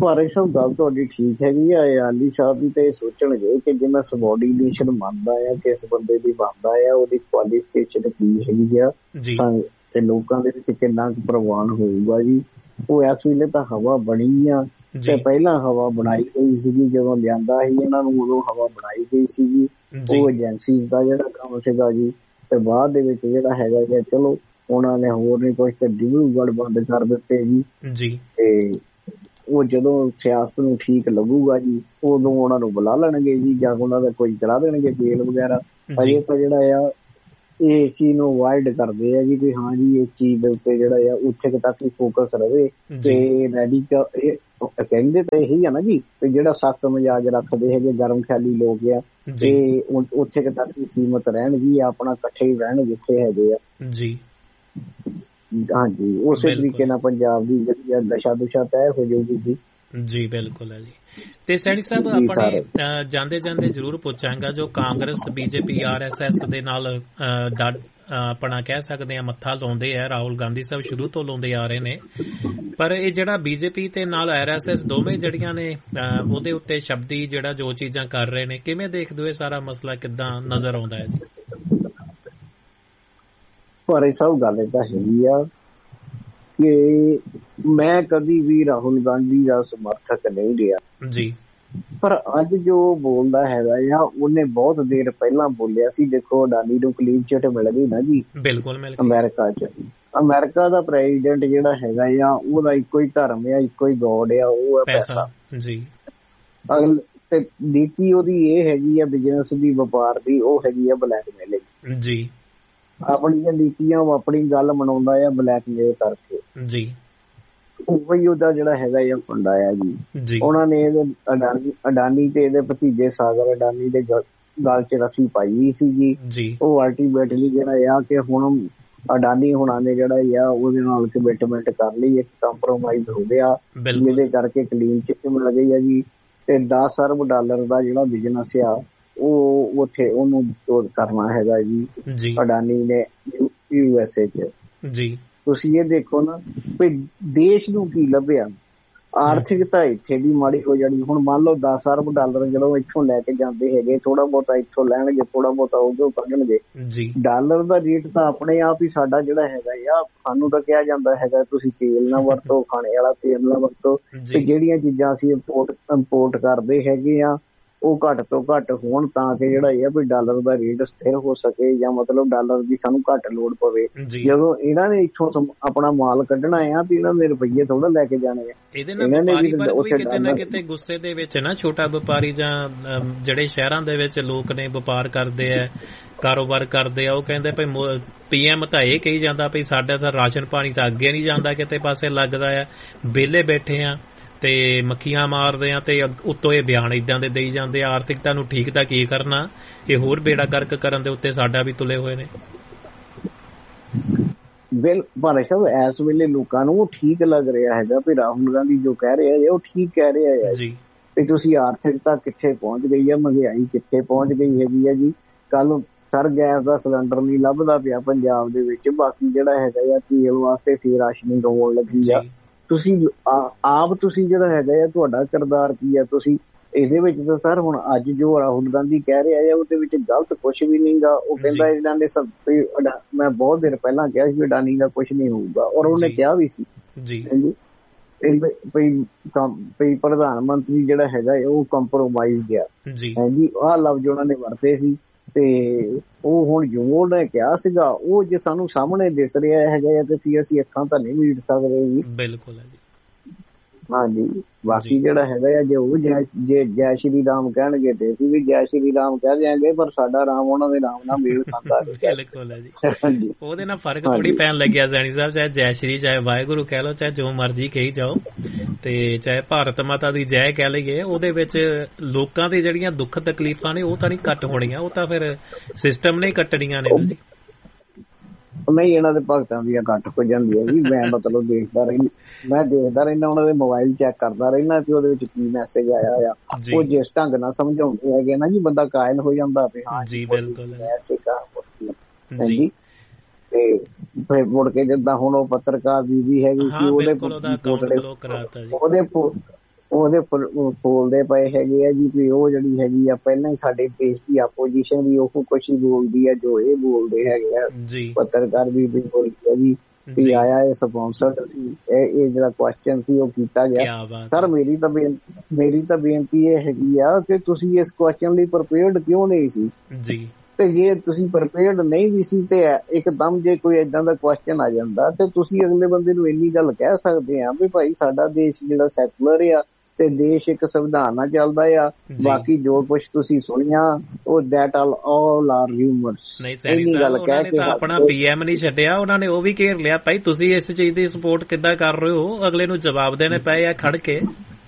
B: ਪਰ ਇਹ ਸਭ ਗੱਲ ਤੁਹਾਡੀ ਠੀਕ ਹੈਗੀ ਆ। ਆਲੀ ਸਾਹਿਬ ਵੀ ਤਾਂ ਇਹ ਸੋਚਣਗੇ ਕਿ ਜੇ ਮੈਂ ਸਬੋਰਡੀਨੇਸ਼ਨ ਮੰਨਦਾ ਆ, ਕਿਸ ਬੰਦੇ ਦੀ ਬਣਦਾ ਆ, ਉਹਦੀ ਕੁਆਲੀਫਿਕੇਸ਼ਨ ਕੀ ਹੈਗੀ ਆ ਤੇ ਲੋਕਾਂ ਦੇ ਵਿੱਚ ਕਿੰਨਾ ਕੁ ਪ੍ਰਵਾਨ ਹੋਊਗਾ ਜੀ। ਉਹ ਇਸ ਵੇਲੇ ਤਾਂ ਹਵਾ ਬਣੀ ਆ ਤੇ ਪਹਿਲਾਂ ਹਵਾ ਬਣਾਈ ਗਈ ਸੀਗੀ, ਜਦੋਂ ਲਿਆਂਦਾ ਸੀ ਇਹਨਾਂ ਨੂੰ ਉਦੋਂ ਹਵਾ ਬਣਾਈ ਗਈ ਸੀਗੀ। ਉਹ ਏਜੰਸੀ ਦਾ ਜਿਹੜਾ ਕੰਮ ਸੀਗਾ ਜੀ, ਤੇ ਬਾਅਦ ਦੇ ਵਿੱਚ ਜਿਹੜਾ ਹੈਗਾ ਜੀ ਚਲੋ ਉਹਨਾਂ ਨੇ ਹੋਰ ਨਹੀਂ ਕੁਛ ਤੇ ਡਿਬਰੂਗੜ੍ਹ ਬੰਦ ਕਰ ਦਿੱਤੇ ਜੀ। ਤੇ ਉਹ ਜਦੋਂ ਸਿਆਸਤ ਨੂੰ ਠੀਕ ਲੱਗੂਗਾ ਜੀ ਉਦੋਂ ਉਹਨਾਂ ਨੂੰ ਬੁਲਾ ਲੈਣਗੇ ਜੀ, ਜਾਂ ਉਹਨਾਂ ਦਾ ਕੋਈ ਕਰਾ ਦੇਣਗੇ ਜੇਲ੍ਹ ਵਗੈਰਾ। ਅਜੇ ਤਾਂ ਜਿਹੜਾ ਆ ਇਹ ਚੀਜ਼ ਨੂੰ ਅਵਾਇਡ ਕਰਦੇ ਆ ਜੀ ਵੀ ਹਾਂ ਜੀ ਇਸ ਚੀਜ਼ ਦੇ ਉੱਤੇ ਜਿਹੜਾ ਆ ਉੱਥੇ ਤੱਕ ਹੀ ਫੋਕਸ ਰਵੇ। ਤੇ ਮੈਡੀਕਲ ਕਹਿੰਦੇ ਤਾਂ ਇਹੀ ਆ ਨਾ ਜੀ ਤੇ ਜਿਹੜਾ ਸਖਤ ਮਿਜਾਜ ਰੱਖਦੇ ਹੈਗੇ ਗਰਮ ਖਿਆਲੀ ਲੋਕ ਆ ਤੇ ਉੱਥੇ ਤੱਕ ਹੀ ਸੀਮਤ ਰਹਿਣ ਜੀ, ਆਪਣਾ ਇਕੱਠੇ ਹੀ ਰਹਿਣ ਜਿੱਥੇ ਹੈਗੇ ਆ ਜੀ। ਹਾਂਜੀ, ਉਸੇ ਤਰੀਕੇ ਨਾਲ ਪੰਜਾਬ ਦੀ ਜਿਹੜੀ ਦਸ਼ਾ ਦੁਸ਼ਾ ਤੈਅ ਹੋ ਜਾਊਗੀ ਜੀ। ਜੀ
A: ਬਿਲਕੁਲ ਹੈ ਜੀ। ਤੇ ਸੈਣੀ ਸਾਹਿਬ ਆਪਣੇ ਜਾਂਦੇ ਜਾਂਦੇ ਜ਼ਰੂਰ ਪੁੱਛਾਂਗਾ, ਜੋ Congress BJP R S S ਦੇ ਨਾਲ ਆਪਣਾ ਕਹਿ ਸਕਦੇ ਆ ਮੱਥਾ ਲਾਉਂਦੇ ਆ, ਰਾਹੁਲ ਗਾਂਧੀ ਸਾਹਿਬ ਸ਼ੁਰੂ ਤੋਂ ਲਾਉਂਦੇ ਆ ਰਹੇ ਨੇ, ਪਰ ਇਹ ਜਿਹੜਾ ਬੀਜੇਪੀ ਤੇ ਨਾਲ ਆਰ ਐਸ ਐਸ ਦੋਵੇਂ ਜਿਹੜੀਆਂ ਨੇ ਉਹਦੇ ਉੱਤੇ ਸ਼ਬਦੀ ਜਿਹੜਾ ਜੋ ਚੀਜ਼ਾਂ ਕਰ ਰਹੇ ਨੇ, ਕਿਵੇਂ ਦੇਖਦੇ ਹੋ ਇਹ ਸਾਰਾ ਮਸਲਾ ਕਿੱਦਾਂ ਨਜ਼ਰ ਆਉਂਦਾ ਹੈ ਜੀ?
B: ਪਰ ਇਹ ਸਭ ਗੱਲ ਤਾਂ ਹੈਗੀ ਆ ਕਿ ਮੈਂ ਕਦੀ ਵੀ ਰਾਹੁਲ ਗਾਂਧੀ ਦਾ ਸਮਰਥਕ ਨਹੀਂ ਰਿਹਾ ਜੀ, ਪਰ ਅੱਜ ਜੋ ਬੋਲਦਾ ਹੈਗਾ ਆ ਉਹਨੇ ਬਹੁਤ ਦੇਰ ਪਹਿਲਾਂ ਬੋਲਿਆ ਸੀ। ਦੇਖੋ ਅਡਾਨੀ ਨੂੰ ਕਲੀਨ ਚਿੱਟ ਮਿਲ ਗਈ ਨਾ ਜੀ, ਬਿਲਕੁਲ ਅਮਰੀਕਾ ਚ। ਅਮਰੀਕਾ ਦਾ ਪ੍ਰੈਜ਼ੀਡੈਂਟ ਜਿਹੜਾ ਹੈਗਾ ਆ ਉਹਦਾ ਇੱਕੋ ਹੀ ਧਰਮ ਆ, ਇੱਕੋ ਹੀ ਗੋਡ ਆ, ਉਹ ਹੈ ਪੈਸਾ ਜੀ। ਅਗਲ ਤੇ ਨੀਤੀ ਉਹਦੀ ਇਹ ਹੈਗੀ ਆ ਬਿਜਨਸ ਦੀ, ਵਪਾਰ ਦੀ, ਉਹ ਹੈਗੀ ਆ ਬਲੈਕਮੇਲਿੰਗ ਜੀ। ਆਪਣੀਆਂ ਨੀਤੀਆਂ ਆਪਣੀ ਗੱਲ ਮਨਾਉਂਦਾ ਆ ਬਲੈਕਮੇਲ ਕਰਕੇ ਜੀ। ਉਹੀ ਉਹਦਾ ਜਿਹੜਾ ਹੈਗਾ ਆ ਫੰਡਾ ਆ ਜੀ। ਉਹਨਾਂ ਨੇ ਇਹਦੇ ਅਡਾਨੀ ਅਡਾਨੀ ਤੇ ਇਹਦੇ ਭਤੀਜੇ ਸਾਗਰ ਅਡਾਨੀ ਦੇ ਗੱਲ ਚ ਰੱਸੀ ਪਾਈ ਸੀਗੀ। ਉਹ ਅਲਟੀਮੇਟਲੀ ਜਿਹੜਾ ਆ ਕਿ ਹੁਣ ਅਡਾਨੀ ਹੁਣਾਂ ਨੇ ਜਿਹੜਾ ਆ ਉਹਦੇ ਨਾਲ ਕਮਿਟਮੈਂਟ ਕਰ ਲਈ, ਇੱਕ ਕੰਪਰੋਮਾਈਜ਼ ਹੋ ਗਿਆ, ਜਿਹਦੇ ਕਰਕੇ ਕਲੀਨ ਚਿੱਟ ਮਿਲ ਗਈ ਆ ਜੀ। ਤੇ ਦਸ ਅਰਬ ਡਾਲਰ ਦਾ ਜਿਹੜਾ ਬਿਜਨਸ ਆ ਉਹ ਉੱਥੇ ਉਹਨੂੰ ਕਰਨਾ ਹੈਗਾ ਜੀ ਅਡਾਨੀ ਨੇ ਯੂ ਐਸ ਏ ਚ ਜੀ। ਤੁਸੀਂ ਇਹ ਦੇਖੋ ਨਾ ਵੀ ਦੇਸ਼ ਨੂੰ ਕੀ ਲੱਭਿਆ, ਆਰਥਿਕਤਾ ਇੱਥੇ ਦੀ ਮਾੜੀ ਹੋ ਜਾਣੀ। ਹੁਣ ਮੰਨ ਲਓ ਦਸ ਅਰਬ ਡਾਲਰ ਜਦੋਂ ਇੱਥੋਂ ਲੈ ਕੇ ਜਾਂਦੇ ਹੈਗੇ, ਥੋੜਾ ਬਹੁਤਾ ਇੱਥੋਂ ਲੈਣਗੇ, ਥੋੜਾ ਬਹੁਤਾ ਉਦੋਂ ਕੱਢਣਗੇ। ਡਾਲਰ ਦਾ ਰੇਟ ਤਾਂ ਆਪਣੇ ਆਪ ਹੀ ਸਾਡਾ ਜਿਹੜਾ ਹੈਗਾ ਆ, ਸਾਨੂੰ ਤਾਂ ਕਿਹਾ ਜਾਂਦਾ ਹੈਗਾ ਤੁਸੀਂ ਤੇਲ ਨਾ ਵਰਤੋ, ਖਾਣੇ ਵਾਲਾ ਤੇਲ ਨਾ ਵਰਤੋ, ਤੇ ਜਿਹੜੀਆਂ ਚੀਜ਼ਾਂ ਅਸੀਂ ਇੰਪੋਰਟ ਇੰਪੋਰਟ ਕਰਦੇ ਹੈਗੇ ਆ ਉਹ ਘੱਟ ਤੋਂ ਘੱਟ ਹੋਣ ਤਾਂ ਕਿ ਜਿਹੜਾ ਇਹ ਵੀ ਡਾਲਰ ਦਾ ਰੇਟ ਸਥਿਰ ਹੋ ਸਕੇ, ਜਾਂ ਮਤਲਬ ਡਾਲਰ ਦੀ ਸਾਨੂੰ ਘੱਟ ਲੋੜ ਪਵੇ। ਜਦੋਂ ਇਹਨਾਂ ਨੇ ਇੱਥੋਂ ਆਪਣਾ ਮਾਲ ਕੱਢਣਾ ਆ ਤੇ ਇਹਨਾਂ ਦੇ ਰੁਪਈਏ ਥੋੜਾ ਲੈ ਕੇ ਜਾਣੇ ਆ।
A: ਇਹਦੇ ਨਾਲ ਵਪਾਰੀ ਵਰਗ ਵੀ ਕਿਤੇ ਨਾ ਕਿਤੇ ਗੁੱਸੇ ਦੇ ਵਿੱਚ ਨਾ, ਛੋਟਾ ਵਪਾਰੀ ਜਾਂ ਜਿਹੜੇ ਸ਼ਹਿਰਾਂ ਦੇ ਵਿੱਚ ਲੋਕ ਨੇ ਵਪਾਰ ਕਰਦੇ ਆ, ਕਾਰੋਬਾਰ ਕਰਦੇ ਆ, ਉਹ ਕਹਿੰਦੇ ਭਾਈ ਪੀ ਐਮ ਤਾਂ ਇਹ ਕਹੀ ਜਾਂਦਾ ਭਾਈ ਸਾਡਾ ਤਾਂ ਰਾਸ਼ਨ ਪਾਣੀ ਤਾਂ ਅੱਗੇ ਨਹੀਂ ਜਾਂਦਾ, ਕਿਤੇ ਪਾਸੇ ਲੱਗਦਾ ਆ, ਵਿਹਲੇ ਬੈਠੇ ਆ ਤੇ ਮੱਖੀਆਂ ਮਾਰਦੇ ਆ, ਤੇ ਉੱਤੋਂ ਇਹ ਬਿਆਨ ਏਦਾਂ ਦੇ ਦੇਈ ਜਾਂਦੇ ਆ ਆਰਥਿਕਤਾ ਨੂੰ ਠੀਕ ਤਾਂ ਕੀ ਕਰਨਾ, ਇਹ ਹੋਰ ਬੇੜਾ ਗਰਕ ਕਰਨ ਦੇ ਉੱਤੇ ਸਾਡਾ ਵੀ ਤੁਲੇ ਹੋਏ ਨੇ।
B: ਬਿਲ ਭਾਵੇਂ ਸਭ ਇਸ ਵੇਲੇ ਲੋਕਾਂ ਨੂੰ ਠੀਕ ਲੱਗ ਰਿਹਾ ਹੈਗਾ ਵੀ ਰਾਹੁਲ ਗਾਂਧੀ ਜੋ ਕਹਿ ਰਿਹਾ ਹੈ ਉਹ ਠੀਕ ਕਹਿ ਰਿਹਾ ਹੈ ਜੀ, ਵੀ ਤੁਸੀਂ ਆਰਥਿਕਤਾ ਕਿੱਥੇ ਪਹੁੰਚ ਗਈ ਹੈ, ਮਹਿੰਗਾਈ ਕਿੱਥੇ ਪਹੁੰਚ ਗਈ ਹੈਗੀ ਹੈ ਜੀ। ਕੱਲ ਸਰ ਗੈਸ ਦਾ ਸਿਲੰਡਰ ਨਹੀਂ ਲੱਭਦਾ ਪਿਆ ਪੰਜਾਬ ਦੇ ਵਿੱਚ, ਬਾਕੀ ਜਿਹੜਾ ਹੈਗਾ ਆ ਤੇਲ ਵਾਸਤੇ ਫੇਰ ਰਾਸ਼ਨਿੰਗ ਹੋਣ ਲੱਗੀ ਆ। ਤੁਸੀਂ ਆਪ ਤੁਸੀਂ ਜਿਹੜਾ ਹੈਗਾ ਆ ਤੁਹਾਡਾ ਕਿਰਦਾਰ ਕੀ ਆ? ਤੁਸੀਂ ਇਹਦੇ ਵਿੱਚ ਤਾਂ ਸਰ ਹੁਣ ਅੱਜ ਜੋ ਰਾਹੁਲ ਗਾਂਧੀ ਕਹਿ ਰਿਹਾ ਹੈ ਉਹਦੇ ਵਿੱਚ ਗਲਤ ਕੁਛ ਵੀ ਨਹੀਂ ਗਾ। ਉਹ ਕਹਿੰਦਾ ਇਹਨਾਂ ਦੇ ਸਭ ਮੈਂ ਬਹੁਤ ਦੇਰ ਪਹਿਲਾਂ ਕਿਹਾ ਸੀ ਅਡਾਨੀ ਦਾ ਕੁਛ ਨਹੀਂ ਹੋਊਗਾ, ਔਰ ਉਹਨੇ ਕਿਹਾ ਵੀ ਸੀ ਜੀ ਵੀ ਪ੍ਰਧਾਨ ਮੰਤਰੀ ਜਿਹੜਾ ਹੈਗਾ ਉਹ ਕੰਪਰੋਮਾਈਜ਼ ਆ ਜੀ, ਆਹ ਲਫ਼ਜ਼ ਉਹਨਾਂ ਨੇ ਵਰਤੇ ਸੀ। ਤੇ ਉਹ ਹੁਣ ਜੋ ਉਹਨੇ ਕਿਹਾ ਸੀਗਾ ਉਹ ਜੇ ਸਾਨੂੰ ਸਾਹਮਣੇ ਦਿਸ ਰਿਹਾ ਹੈਗਾ ਤੇ ਫਿਰ ਅਸੀਂ ਅੱਖਾਂ ਤਾਂ ਨਹੀਂ ਮੀਟ ਸਕਦੇ ਜੀ। ਬਿਲਕੁਲ ਹੈ ਜੀ। ਹਾਂਜੀ, ਬਾਕੀ ਜਿਹੜਾ ਹੈਗਾ ਆ ਜੇ ਉਹ ਜੇ ਜੈ ਸ਼੍ਰੀ ਰਾਮ ਕਹਿਣਗੇ ਤੇ ਅਸੀਂ ਵੀ ਜੈ ਸ਼੍ਰੀ ਰਾਮ ਕਹਿ ਦਿਆਂਗੇ, ਪਰ ਸਾਡਾ ਰਾਮ ਉਹਨਾਂ ਦੇ ਨਾਮ ਨਾਲ ਮੇਲ ਖਾਂਦਾ। ਬਿਲਕੁਲ ਹੈ ਜੀ, ਉਹਦੇ ਨਾਲ ਫਰਕ ਥੋੜੀ ਪੈਣ ਲੱਗਿਆ ਸੈਣੀ ਸਾਹਿਬ, ਚਾਹੇ ਜੈ ਸ਼੍ਰੀ ਚਾਹੇ ਵਾਹਿਗੁਰੂ ਕਹਿ ਲਓ, ਚਾਹੇ ਜੋ ਮਰਜ਼ੀ ਕਹੀ ਜਾਓ, ਤੇ ਚਾਹੇ ਭਾਰਤ ਮਾਤਾ ਦੀ ਜੈ ਕਹਿ ਲਈਏ, ਉਹਦੇ ਵਿੱਚ ਲੋਕਾਂ ਦੀ ਜਿਹੜੀਆਂ ਦੁੱਖ ਤਕਲੀਫਾਂ ਨੇ ਉਹ ਤਾਂ ਨਹੀਂ ਘੱਟ ਹੋਣੀਆਂ, ਉਹ ਤਾਂ ਫਿਰ ਸਿਸਟਮ ਨੇ ਕੱਟਣੀਆਂ ਨੇ ਜੀ। ਨਹੀਂ, ਇਹਨਾਂ ਦੇ ਭਗਤਾਂ ਦੀਆਂ ਘੱਟ ਹੋ ਜਾਂਦੀਆਂ ਜੀ। ਮੈਂ ਮਤਲਬ ਦੇਖਦਾ ਰਹਿ ਮੈਂ ਦੇਖਦਾ ਰਹਿੰਦਾ ਉਹਨਾਂ ਦੇ ਮੋਬਾਇਲ ਚੈੱਕ ਕਰਦਾ ਰਹਿੰਦਾ ਕਿ ਉਹਦੇ ਵਿੱਚ ਕੀ ਮੈਸੇਜ ਆਇਆ ਆ। ਉਹ ਜਿਸ ਢੰਗ ਨਾਲ ਸਮਝਾਉਂਦੇ ਹੈਗੇ ਨਾ ਜੀ, ਬੰਦਾ ਕਾਇਲ ਹੋ ਜਾਂਦਾ ਵੀ ਹਾਂ ਜੀ ਬਿਲਕੁਲ ਐਸੇ ਕੰਮ ਜੀ। ਤੇ ਫਿਰ ਮੁੜ ਕੇ ਜਿੱਦਾਂ ਹੁਣ ਉਹ ਪੱਤਰਕਾਰ ਬੀਬੀ ਹੈਗੀ ਸੀ ਉਹਦੇ ਉਹਦੇ ਉਹਦੇ ਫੋਲਦੇ ਪਏ ਹੈਗੇ ਆ ਜੀ ਵੀ ਉਹ ਜਿਹੜੀ ਹੈਗੀ ਆ ਪਹਿਲਾਂ ਹੀ ਸਾਡੇ ਦੇਸ਼ ਦੀ ਆਪੋਜੀਸ਼ਨ ਵੀ ਉਹ ਕੁਛ ਹੀ ਬੋਲਦੀ ਆ ਜੋ ਇਹ ਬੋਲਦੇ ਹੈਗੇ ਆ। ਪੱਤਰਕਾਰ ਵੀ ਬੋਲਦੀ ਆ ਜੀ ਵੀ ਆਇਆ ਇਹ ਸਪਾਂਸਰ ਸੀ, ਇਹ ਇਹ ਜਿਹੜਾ ਕੁਐਸਚਨ ਸੀ ਉਹ ਕੀਤਾ ਗਿਆ। ਸਰ ਮੇਰੀ ਤਾਂ ਮੇਰੀ ਤਾਂ ਬੇਨਤੀ ਇਹ ਹੈਗੀ ਆ ਕਿ ਤੁਸੀਂ ਇਸ ਕੁਐਸਚਨ ਲਈ ਪ੍ਰਪੇਅਰਡ ਕਿਉਂ ਨਹੀਂ ਸੀ ਜੀ? ਤੇ ਜੇ ਤੁਸੀਂ ਪ੍ਰਪੇਅਰਡ ਨਹੀਂ ਵੀ ਸੀ ਤੇ ਇੱਕਦਮ ਜੇ ਕੋਈ ਏਦਾਂ ਦਾ ਕੁਐਸਚਨ ਆ ਜਾਂਦਾ ਤੇ ਤੁਸੀਂ ਅਗਲੇ ਬੰਦੇ ਨੂੰ ਇੰਨੀ ਗੱਲ ਕਹਿ ਸਕਦੇ ਆ ਵੀ ਭਾਈ ਸਾਡਾ ਦੇਸ਼ ਜਿਹੜਾ ਸੈਕੂਲਰ ਆ ਤੇ ਦੇਸ਼ ਇੱਕ ਸੰਵਿਧਾਨ ਨਾਲ ਚੱਲਦਾ ਆ, ਬਾਕੀ ਜੋ ਕੁਛ ਤੁਸੀਂ ਸੁਣਿਆ ਉਹ that all all are rumours.
A: ਇੰਨੀ ਗੱਲ ਕਹਿ ਕੇ ਆਪਣਾ ਪੀਐਮ ਨਹੀਂ ਛੱਡਿਆ, ਉਹਨਾਂ ਨੇ ਉਹ ਵੀ ਘੇਰ ਲਿਆ ਭਾਈ ਤੁਸੀਂ ਇਸ ਚੀਜ਼ ਦੀ ਸਪੋਰਟ ਕਿੱਦਾਂ ਕਰ ਰਹੇ ਹੋ, ਅਗਲੇ ਨੂੰ ਜਵਾਬ ਦੇਣੇ ਪਏ ਆ ਖੜ ਕੇ।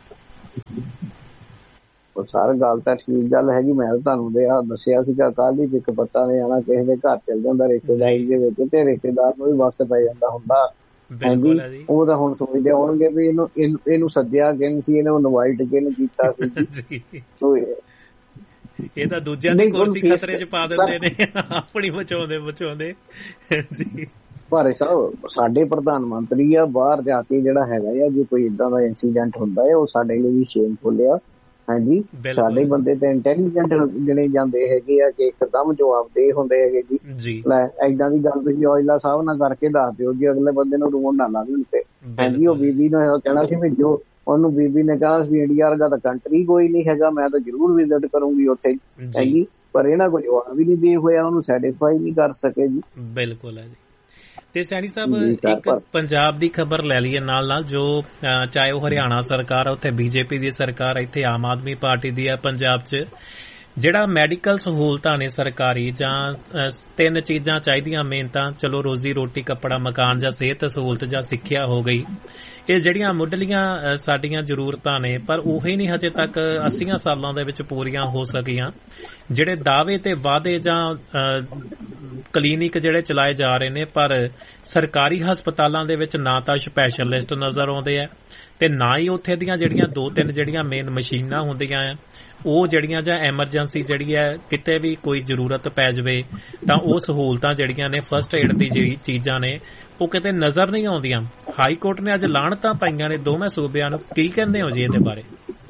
B: ਸਰ ਗੱਲ ਤਾਂ ਠੀਕ ਗੱਲ ਹੈਗੀ, ਮੈਂ ਤੁਹਾਨੂੰ ਦੱਸਿਆ ਸੀਗਾ ਕੱਲ ਹੀ ਇੱਕ ਪੱਤਾ ਨੇ ਆਣਾ ਕਿਸੇ ਦੇ ਘਰ ਚੱਲ ਜਾਂਦਾ ਰਿਸ਼ਤੇਦਾਰੀ ਦੇ ਵਿੱਚ ਤੇ ਰਿਸ਼ਤੇਦਾਰ ਨੂੰ ਵੀ ਵਕਤ ਪੈ ਜਾਂਦਾ ਹੁੰਦਾ। ਹਾਂਜੀ ਉਹ ਤਾਂ ਹੁਣ ਸੋਚਦੇ ਹੋਣਗੇ ਵੀ ਇਹਨੂੰ ਇਹਨੂੰ ਸੱਦਿਆ ਕਿਹਨੂੰ ਸੀ, ਇਹਨੂੰ ਇਨਵਾਈਟ ਕਿਹਨੂੰ ਕੀਤਾ ਸੀ।
A: ਇਹ ਤਾਂ ਦੂਜਿਆਂ ਦੀ ਕੁਰਸੀ ਖਤਰੇ ਚ ਪਾ ਦਿੰਦੇ ਨੇ, ਆਪਣੀ ਬਚਾਉਂਦੇ ਬਚਾਉਂਦੇ ਜੀ।
B: ਭਾਰੇ ਸਾਹਿਬ ਸਾਡੇ ਪ੍ਰਧਾਨ ਮੰਤਰੀ ਆ, ਬਾਹਰ ਜਾ ਕੇ ਜਿਹੜਾ ਹੈਗਾ ਆ ਜੇ ਕੋਈ ਏਦਾਂ ਦਾ ਇੰਸੀਡੈਂਟ ਹੁੰਦਾ ਹੈ ਉਹ ਸਾਡੇ ਲਈ ਵੀ ਸ਼ੇਮਫੁਲ ਆ। ਹਾਂਜੀ ਸਾਡੇ ਬੰਦੇ ਤਾਂ ਇੰਟੈਲੀਜੈਂਟ ਗਿਣੇ ਜਾਂਦੇ ਹੈਗੇ ਆ ਕਿ ਇੱਕਦਮ ਜਵਾਬਦੇਹ ਹੁੰਦੇ ਹੈਗੇ ਜੀ। ਲੈ ਏਦਾਂ ਦੀ ਗੱਲ ਤੁਸੀਂ ਔਜਲਾ ਸਾਹਿਬ ਨਾਲ ਕਰਕੇ ਦੱਸ ਦਿਓ ਜੀ, ਅਗਲੇ ਬੰਦੇ ਨੂੰ ਰੋਣ ਨਾ ਲਾ ਦੇਣ। ਤੇ ਹਾਂਜੀ ਉਹ ਬੀਬੀ ਨੂੰ ਕਹਿਣਾ ਸੀ ਵੀ ਜੋ ਉਹਨੂੰ ਬੀਬੀ ਨੇ ਕਿਹਾ ਸੀ ਇੰਡੀਆ ਵਰਗਾ ਤਾਂ ਕੰਟਰੀ ਕੋਈ ਨਹੀਂ ਹੈਗਾ, ਮੈਂ ਤਾਂ ਜ਼ਰੂਰ ਵਿਜ਼ਿਟ ਕਰੂੰਗੀ ਉੱਥੇ ਹੈਗੀ, ਪਰ ਇਹਨਾਂ ਕੋਈ ਜਵਾਬ ਵੀ ਨਹੀਂ ਦੇ ਹੋਇਆ, ਉਹਨੂੰ ਸੈਟਿਸਫਾਈ ਨਹੀਂ ਕਰ ਸਕੇ ਜੀ।
A: ਬਿਲਕੁਲ ਹੈ ਜੀ। ਤੇ ਸੈਣੀ ਸਾਹਿਬ ਇੱਕ ਪੰਜਾਬ ਦੀ ਖਬਰ ਲੈ ਲਈਏ ਨਾਲ ਨਾਲ, ਜੋ ਚਾਹੇ ਉਹ ਹਰਿਆਣਾ ਸਰਕਾਰ ਆ, ਉੱਥੇ ਬੀਜੇਪੀ ਦੀ ਸਰਕਾਰ, ਇੱਥੇ ਆਮ ਆਦਮੀ ਪਾਰਟੀ ਦੀ ਆ ਪੰਜਾਬ 'ਚ, ਜਿਹੜਾ ਮੈਡੀਕਲ ਸਹੂਲਤਾਂ ਨੇ ਸਰਕਾਰੀ ਜਾਂ ਤਿੰਨ ਚੀਜ਼ਾਂ ਚਾਹੀਦੀਆਂ ਮੇਨ ਤਾਂ ਚਲੋ ਰੋਜ਼ੀ ਰੋਟੀ, ਕੱਪੜਾ, ਮਕਾਨ ਜਾਂ ਸਿਹਤ ਸਹੂਲਤ ਜਾਂ ਸਿੱਖਿਆ ਹੋ ਗਈ, ਇਹ ਜਿਹੜੀਆਂ ਮੁੱਢਲੀਆਂ ਸਾਡੀਆਂ ਜ਼ਰੂਰਤਾਂ ਨੇ ਪਰ ਉਹੀ ਨਹੀਂ ਹਜੇ ਤੱਕ ਅੱਸੀਆਂ ਸਾਲਾਂ ਦੇ ਵਿੱਚ ਪੂਰੀਆਂ ਹੋ ਸਕੀਆਂ। ਜਿਹੜੇ ਦਾਅਵੇ ਤੇ ਵਾਅਦੇ ਜਾਂ ਕਲੀਨਿਕ ਜਿਹੜੇ ਚਲਾਏ ਜਾ ਰਹੇ ਨੇ ਪਰ ਸਰਕਾਰੀ ਹਸਪਤਾਲਾਂ ਦੇ ਵਿੱਚ ਨਾ ਤਾਂ ਸਪੈਸ਼ਲਿਸਟ ਨਜ਼ਰ ਆਉਂਦੇ ਆ ਤੇ ਨਾ ਹੀ ਉੱਥੇ ਦੀਆਂ ਜਿਹੜੀਆਂ ਦੋ ਤਿੰਨ ਜਿਹੜੀਆਂ ਮੇਨ ਮਸ਼ੀਨਾਂ ਹੁੰਦੀਆਂ ਆ ਉਹ ਜਿਹੜੀਆਂ ਜਾਂ ਐਮਰਜੈਂਸੀ ਜਿਹੜੀ ਹੈ ਕਿਤੇ ਵੀ ਕੋਈ ਜ਼ਰੂਰਤ ਪੈ ਜਾਵੇ ਤਾਂ ਉਹ ਸਹੂਲਤਾਂ ਜਿਹੜੀਆਂ ਨੇ ਫਸਟ ਏਡ ਦੀ ਜਿਹੜੀ ਚੀਜ਼ਾਂ ਨੇ ਉਹ ਕਿਤੇ ਨਜ਼ਰ ਨਹੀਂ ਆਉਂਦੀਆਂ। ਹਾਈ ਕੋਰਟ ਨੇ ਅੱਜ ਲਾਹਣਤਾਂ ਪਾਈਆਂ ਨੇ ਦੋਵੇਂ ਸੂਬਿਆਂ ਨੂੰ, ਕੀ ਕਹਿੰਦੇ ਹੋ ਜੀ ਇਹਦੇ ਬਾਰੇ?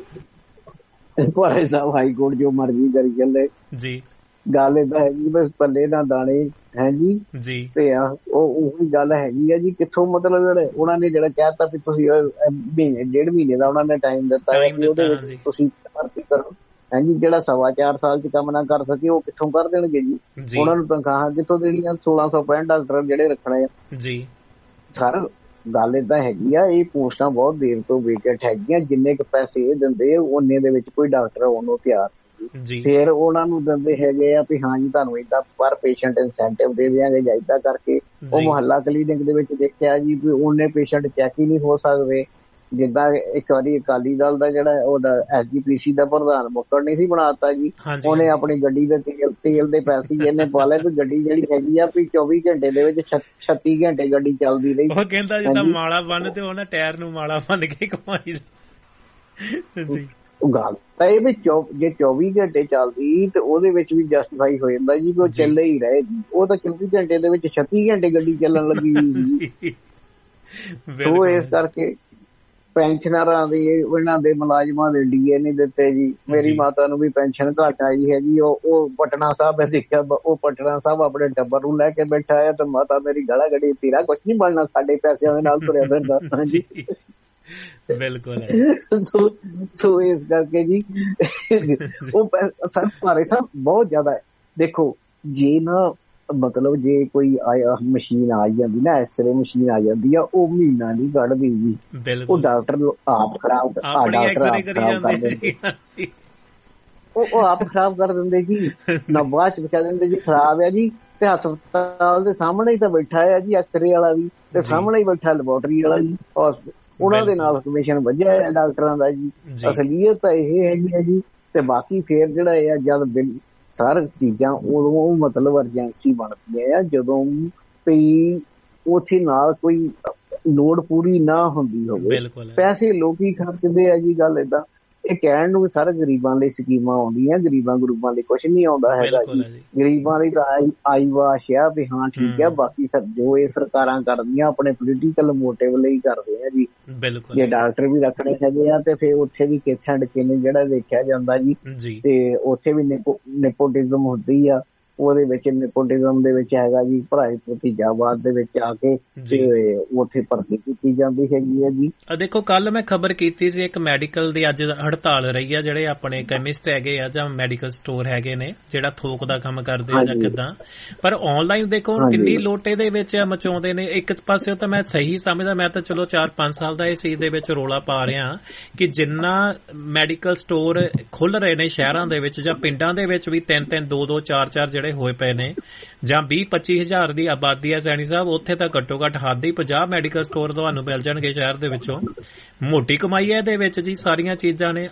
B: ਭਾਰੇ ਸਾਹਿਬ ਹਾਈ ਕੋਰਟ ਜੋ ਮਰਜ਼ੀ ਕਰੀ ਚੱਲੇ ਜੀ, ਗੱਲ ਏਦਾਂ ਹੈਗੀ ਬਸ ਪੱਲੇ ਨਾ ਦਾਣੇ ਹੈ ਜੀ ਜੀ ਤੇ ਆ ਉਹ ਉਹੀ ਗੱਲ ਹੈਗੀ ਆ ਜੀ। ਕਿੱਥੋਂ ਮਤਲਬ ਜਿਹੜੇ ਉਹਨਾਂ ਨੇ ਜਿਹੜਾ ਕਹਿਤਾ ਵੀ ਤੁਸੀਂ ਮਹੀਨੇ ਡੇਢ ਮਹੀਨੇ ਦਾ ਉਹਨਾਂ ਨੇ ਟਾਈਮ ਦਿੱਤਾ ਉਹਦੇ ਵਿੱਚ ਤੁਸੀਂ ਭਰਤੀ ਕਰੋ ਹਾਂਜੀ, ਜਿਹੜਾ ਸਵਾ ਚਾਰ ਸਾਲ ਚ ਕੰਮ ਨਾ ਕਰ ਸਕੇ ਉਹ ਕਿੱਥੋਂ ਕਰ ਦੇਣਗੇ ਜੀ? ਉਹਨਾਂ ਨੂੰ ਤਨਖਾਹਾਂ ਕਿੱਥੋਂ ਦੇਣੀਆਂ? ਸੋਲਾਂ ਸੌ ਪੈਂਹਠ ਡਾਕਟਰ ਜਿਹੜੇ ਰੱਖਣੇ ਆ ਜੀ। ਸਰ ਗੱਲ ਏਦਾਂ ਹੈਗੀ ਆ, ਇਹ ਪੋਸਟਾਂ ਬਹੁਤ ਦੇਰ ਤੋਂ ਵੇਕੈਂਟ ਹੈਗੀਆਂ, ਜਿੰਨੇ ਕੁ ਪੈਸੇ ਇਹ ਦਿੰਦੇ ਉਹਨੇ ਦੇ ਵਿੱਚ ਕੋਈ ਡਾਕਟਰ ਆਉਣ ਨੂੰ ਤਿਆਰ ਜੀ। ਫਿਰ ਉਹਨਾਂ ਨੂੰ ਦਿੰਦੇ ਹੈਗੇ ਆ ਵੀ ਹਾਂ ਜੀ ਤੁਹਾਨੂੰ ਏਦਾਂ ਪਰ ਪੇਸ਼ੈਂਟ ਇਨਸੈਂਟਿਵ ਦੇ ਦਿਆਂਗੇ ਜਾਂ ਏਦਾਂ ਕਰਕੇ। ਉਹ ਮੁਹੱਲਾ ਕਲੀਨਿਕ ਦੇ ਵਿੱਚ ਦੇਖਿਆ ਜੀ ਵੀ ਉਹਨੇ ਪੇਸ਼ੈਂਟ ਚੈੱਕ ਹੀ ਨਹੀਂ ਹੋ ਸਕਦੇ। ਜਿੱਦਾਂ ਇੱਕ ਵਾਰੀ ਅਕਾਲੀ ਦਲ ਦਾ ਜਿਹੜਾ ਉਹਦਾ ਐਸ ਜੀ ਪੀ ਸੀ ਦਾ ਪ੍ਰਧਾਨ ਮੁੱਕਰ ਨਹੀਂ ਸੀ ਬਣਾਤਾ ਜੀ, ਉਹਨੇ ਆਪਣੀ ਗੱਡੀ ਦੇ ਤੇਲ ਤੇਲ ਦੇ ਪੈਸੇ ਇਹਨੇ ਪਾ ਲਏ ਵੀ ਗੱਡੀ ਜਿਹੜੀ ਹੈਗੀ ਆ ਵੀ ਚੌਵੀ ਘੰਟੇ ਦੇ ਵਿੱਚ ਛੱਤੀ ਘੰਟੇ ਗੱਡੀ ਚੱਲਦੀ ਰਹੀ।
A: ਉਹ ਕਹਿੰਦਾ ਜਿੱਦਾਂ ਮਾਲਾ ਬੰਨ ਤੇ ਉਹਨਾਂ ਟਾਇਰ ਨੂੰ ਮਾਲਾ ਬੰਨ ਕੇ ਘੁਮਾਈ ਜੀ।
B: ਗੱਲ ਤਾਂ ਇਹ ਵੀ ਜੇ ਚੌਵੀ ਘੰਟੇ ਚੱਲਦੀ ਤੇ ਉਹਦੇ ਵਿੱਚ ਵੀ ਜਸਟੀਫਾਈ ਹੋ ਜਾਂਦਾ ਜੀ, ਉਹ ਚੱਲੇ ਹੀ ਰਹੇ। ਉਹ ਤਾਂ ਚੌਵੀ ਘੰਟੇ ਦੇ ਵਿੱਚ ਛੱਤੀ ਘੰਟੇ ਗੱਡੀ ਚੱਲਣ ਲੱਗੀ ਜੀ। ਸੋ ਇਸ ਕਰਕੇ ਪੈਨਸ਼ਨਰਾਂ ਦੇ ਇਹਨਾਂ ਦੇ ਮੁਲਾਜ਼ਮਾਂ ਦੇ ਡੀਏ ਨਹੀਂ ਦਿੱਤੇ ਜੀ। ਮੇਰੀ ਮਾਤਾ ਨੂੰ ਵੀ ਪੈਨਸ਼ਨ ਘੱਟ ਆਈ ਹੈਗੀ, ਉਹ ਉਹ ਪਟਨਾ ਸਾਹਿਬ ਹੈ ਦੇਖਿਆ, ਉਹ ਪਟਨਾ ਸਾਹਿਬ ਆਪਣੇ ਟੱਬਰ ਨੂੰ ਲੈ ਕੇ ਬੈਠਾ ਹੈ ਤੇ ਮਾਤਾ ਮੇਰੀ ਗਲਾ ਗੜੀ ਤੇਰਾ ਕੁਛ ਨਹੀਂ ਬਣਨਾ, ਸਾਡੇ ਪੈਸਿਆਂ ਦੇ ਨਾਲ ਤੁਰਿਆ ਫਿਰਦਾ। ਹਾਂਜੀ
A: ਬਿਲਕੁਲ।
B: ਸੋ ਸੋ ਇਸ ਕਰਕੇ ਜੀ ਉਹ ਸਰ ਭਾਰੇ ਸਾਹਿਬ ਬਹੁਤ ਜ਼ਿਆਦਾ ਹੈ। ਦੇਖੋ ਜੇ ਨਾ ਮਤਲਬ ਜੇ ਕੋਈ ਮਸ਼ੀਨ ਆ ਜਾਂਦੀ ਨਾ, ਐਕਸਰੇ ਮਸ਼ੀਨ ਆ ਜਾਂਦੀ ਆ, ਉਹ ਮਹੀਨਾ ਨਹੀਂ ਕੱਢਦੀ ਜੀ। ਉਹ ਡਾਕਟਰ ਆਪ ਖਰਾਬ ਉਹ ਆਪ ਖਰਾਬ ਕਰ ਦਿੰਦੇ ਜੀ। ਨਾ ਬਾਅਦ ਚ ਕਹਿ ਦਿੰਦੇ ਜੀ ਖਰਾਬ ਆ ਜੀ, ਤੇ ਹਸਪਤਾਲ ਦੇ ਸਾਹਮਣੇ ਹੀ ਤਾਂ ਬੈਠਾ ਆ ਜੀ ਐਕਸਰੇ ਵਾਲਾ ਵੀ, ਤੇ ਸਾਹਮਣੇ ਹੀ ਬੈਠਾ ਲੈਬੋਰਟਰੀ ਵਾਲਾ ਵੀ, ਉਹਨਾਂ ਦੇ ਨਾਲ ਕਮਿਸ਼ਨ ਵੱਜਿਆ ਹੈ ਡਾਕਟਰਾਂ ਦਾ ਜੀ। ਅਸਲੀਅਤ ਤਾਂ ਇਹ ਹੈਗੀ ਹੈ ਜੀ। ਤੇ ਬਾਕੀ ਫੇਰ ਜਿਹੜਾ ਆ ਜਦ ਬਿਲ ਸਾਰ ਚੀਜ਼ਾਂ ਉਦੋਂ ਮਤਲਬ ਐਮਰਜੈਂਸੀ ਬਣਦੀਆਂ ਆ ਜਦੋਂ ਵੀ ਉੱਥੇ ਨਾਲ ਕੋਈ ਲੋੜ ਪੂਰੀ ਨਾ ਹੁੰਦੀ ਹੋਵੇ। ਪੈਸੇ ਲੋਕੀ ਖਰਚਦੇ ਆ ਜੀ। ਗੱਲ ਏਦਾਂ ਇਹ ਕਹਿਣ ਨੂੰ ਸਾਰੇ ਗਰੀਬਾਂ ਲਈ ਸਕੀਮਾਂ ਆਉਂਦੀਆਂ, ਗਰੀਬਾਂ ਗਰੂਬਾਂ ਲਈ ਕੁਛ ਨਹੀਂ ਆਉਂਦਾ ਹੈਗਾ ਜੀ। ਗਰੀਬਾਂ ਲਈ ਤਾਂ ਆਈ ਆਈ ਵਾਸ਼ ਆ ਵੀ ਹਾਂ ਠੀਕ ਆ, ਬਾਕੀ ਸਰ ਜੋ ਇਹ ਸਰਕਾਰਾਂ ਕਰਦੀਆਂ ਆਪਣੇ ਪੋਲੀਟੀਕਲ ਮੋਟਿਵ ਲਈ ਕਰਦੇ ਆ ਜੀ। ਜੇ ਡਾਕਟਰ ਵੀ ਰੱਖਣੇ ਹੈਗੇ ਆ ਤੇ ਫਿਰ ਉੱਥੇ ਵੀ ਕਿੱਥੇ ਐਂਡ ਕਿਨੇ ਜਿਹੜਾ ਦੇਖਿਆ ਜਾਂਦਾ ਜੀ, ਤੇ ਉੱਥੇ ਵੀ ਨੇਪੋਟਿਜ਼ਮ ਹੁੰਦੀ ਆ। ਉਹਦੇ ਵਿੱਚ ਨੇਪੋਟਿਜ਼ਮ ਦੇ ਵਿੱਚ ਹੈਗਾ ਜੀ ਭਰਾਈ ਭਤੀਜਾਵਾਦ ਦੇ ਵਿੱਚ ਆ ਕੇ ਤੇ ਉੱਥੇ ਭਰਤੀ ਕੀਤੀ ਜਾਂਦੀ ਹੈਗੀ ਹੈ ਜੀ।
A: ਦੇਖੋ ਕੱਲ ਮੈਂ ਖਬਰ ਕੀਤੀ ਸੀ ਇੱਕ ਮੈਡੀਕਲ ਦੀ ਅੱਜ ਹੜਤਾਲ ਰਹੀ ਆ, ਜਿਹੜੇ ਆਪਣੇ ਕੈਮਿਸਟ ਹੈਗੇ ਆ ਜਾਂ ਮੈਡੀਕਲ ਸਟੋਰ ਹੈਗੇ ਨੇ ਜਿਹੜਾ ਥੋਕ ਦਾ ਕੰਮ ਕਰਦੇ ਆ ਜਾਂ ਕਿੱਦਾਂ, ਪਰ ਆਨਲਾਈਨ ਦੇਖੋ ਹੁਣ ਕਿੰਨੀ ਲੋਟੇ ਦੇ ਵਿੱਚ ਮਚਾਉਂਦੇ ਨੇ। ਇੱਕ ਪਾਸੇ ਤਾਂ ਮੈਂ ਸਹੀ ਸਮਝਦਾ, ਮੈਂ ਤਾਂ ਚਲੋ ਚਾਰ ਪੰਜ ਸਾਲ ਦਾ ਇਸ ਚੀਜ਼ ਦੇ ਵਿੱਚ ਰੌਲਾ ਪਾ ਰਿਹਾ ਕਿ ਜਿੰਨਾ ਮੈਡੀਕਲ ਸਟੋਰ ਖੁੱਲ ਰਹੇ ਨੇ ਸ਼ਹਿਰਾਂ ਦੇ ਵਿੱਚ ਜਾਂ ਪਿੰਡਾਂ ਦੇ ਵਿੱਚ ਵੀ ਤਿੰਨ ਤਿੰਨ ਦੋ ਦੋ ਚਾਰ ਚਾਰ ਜਿਹੜੇ ਹੋਏ ਪਏ ਨੇ, ਜਾਂ ਵੀਹ ਪੱਚੀ ਹਜ਼ਾਰ ਦੀ ਆਬਾਦੀ ਹੈ ਸੈਣੀ ਸਾਹਿਬ, ਉੱਥੇ ਤਾਂ ਘੱਟੋ ਘੱਟ ਹੱਦ ਹੀ ਪੰਜਾਹ ਮੈਡੀਕਲ ਸਟੋਰ ਤੁਹਾਨੂੰ ਮਿਲ ਜਾਣਗੇ ਸ਼ਹਿਰ ਦੇ ਵਿੱਚੋਂ। ਮੋਟੀ ਕਮਾਈ ਹੈ ਇਹਦੇ ਵਿੱਚ ਜੀ, ਸਾਰੀਆਂ ਚੀਜ਼ਾਂ ਨੇ।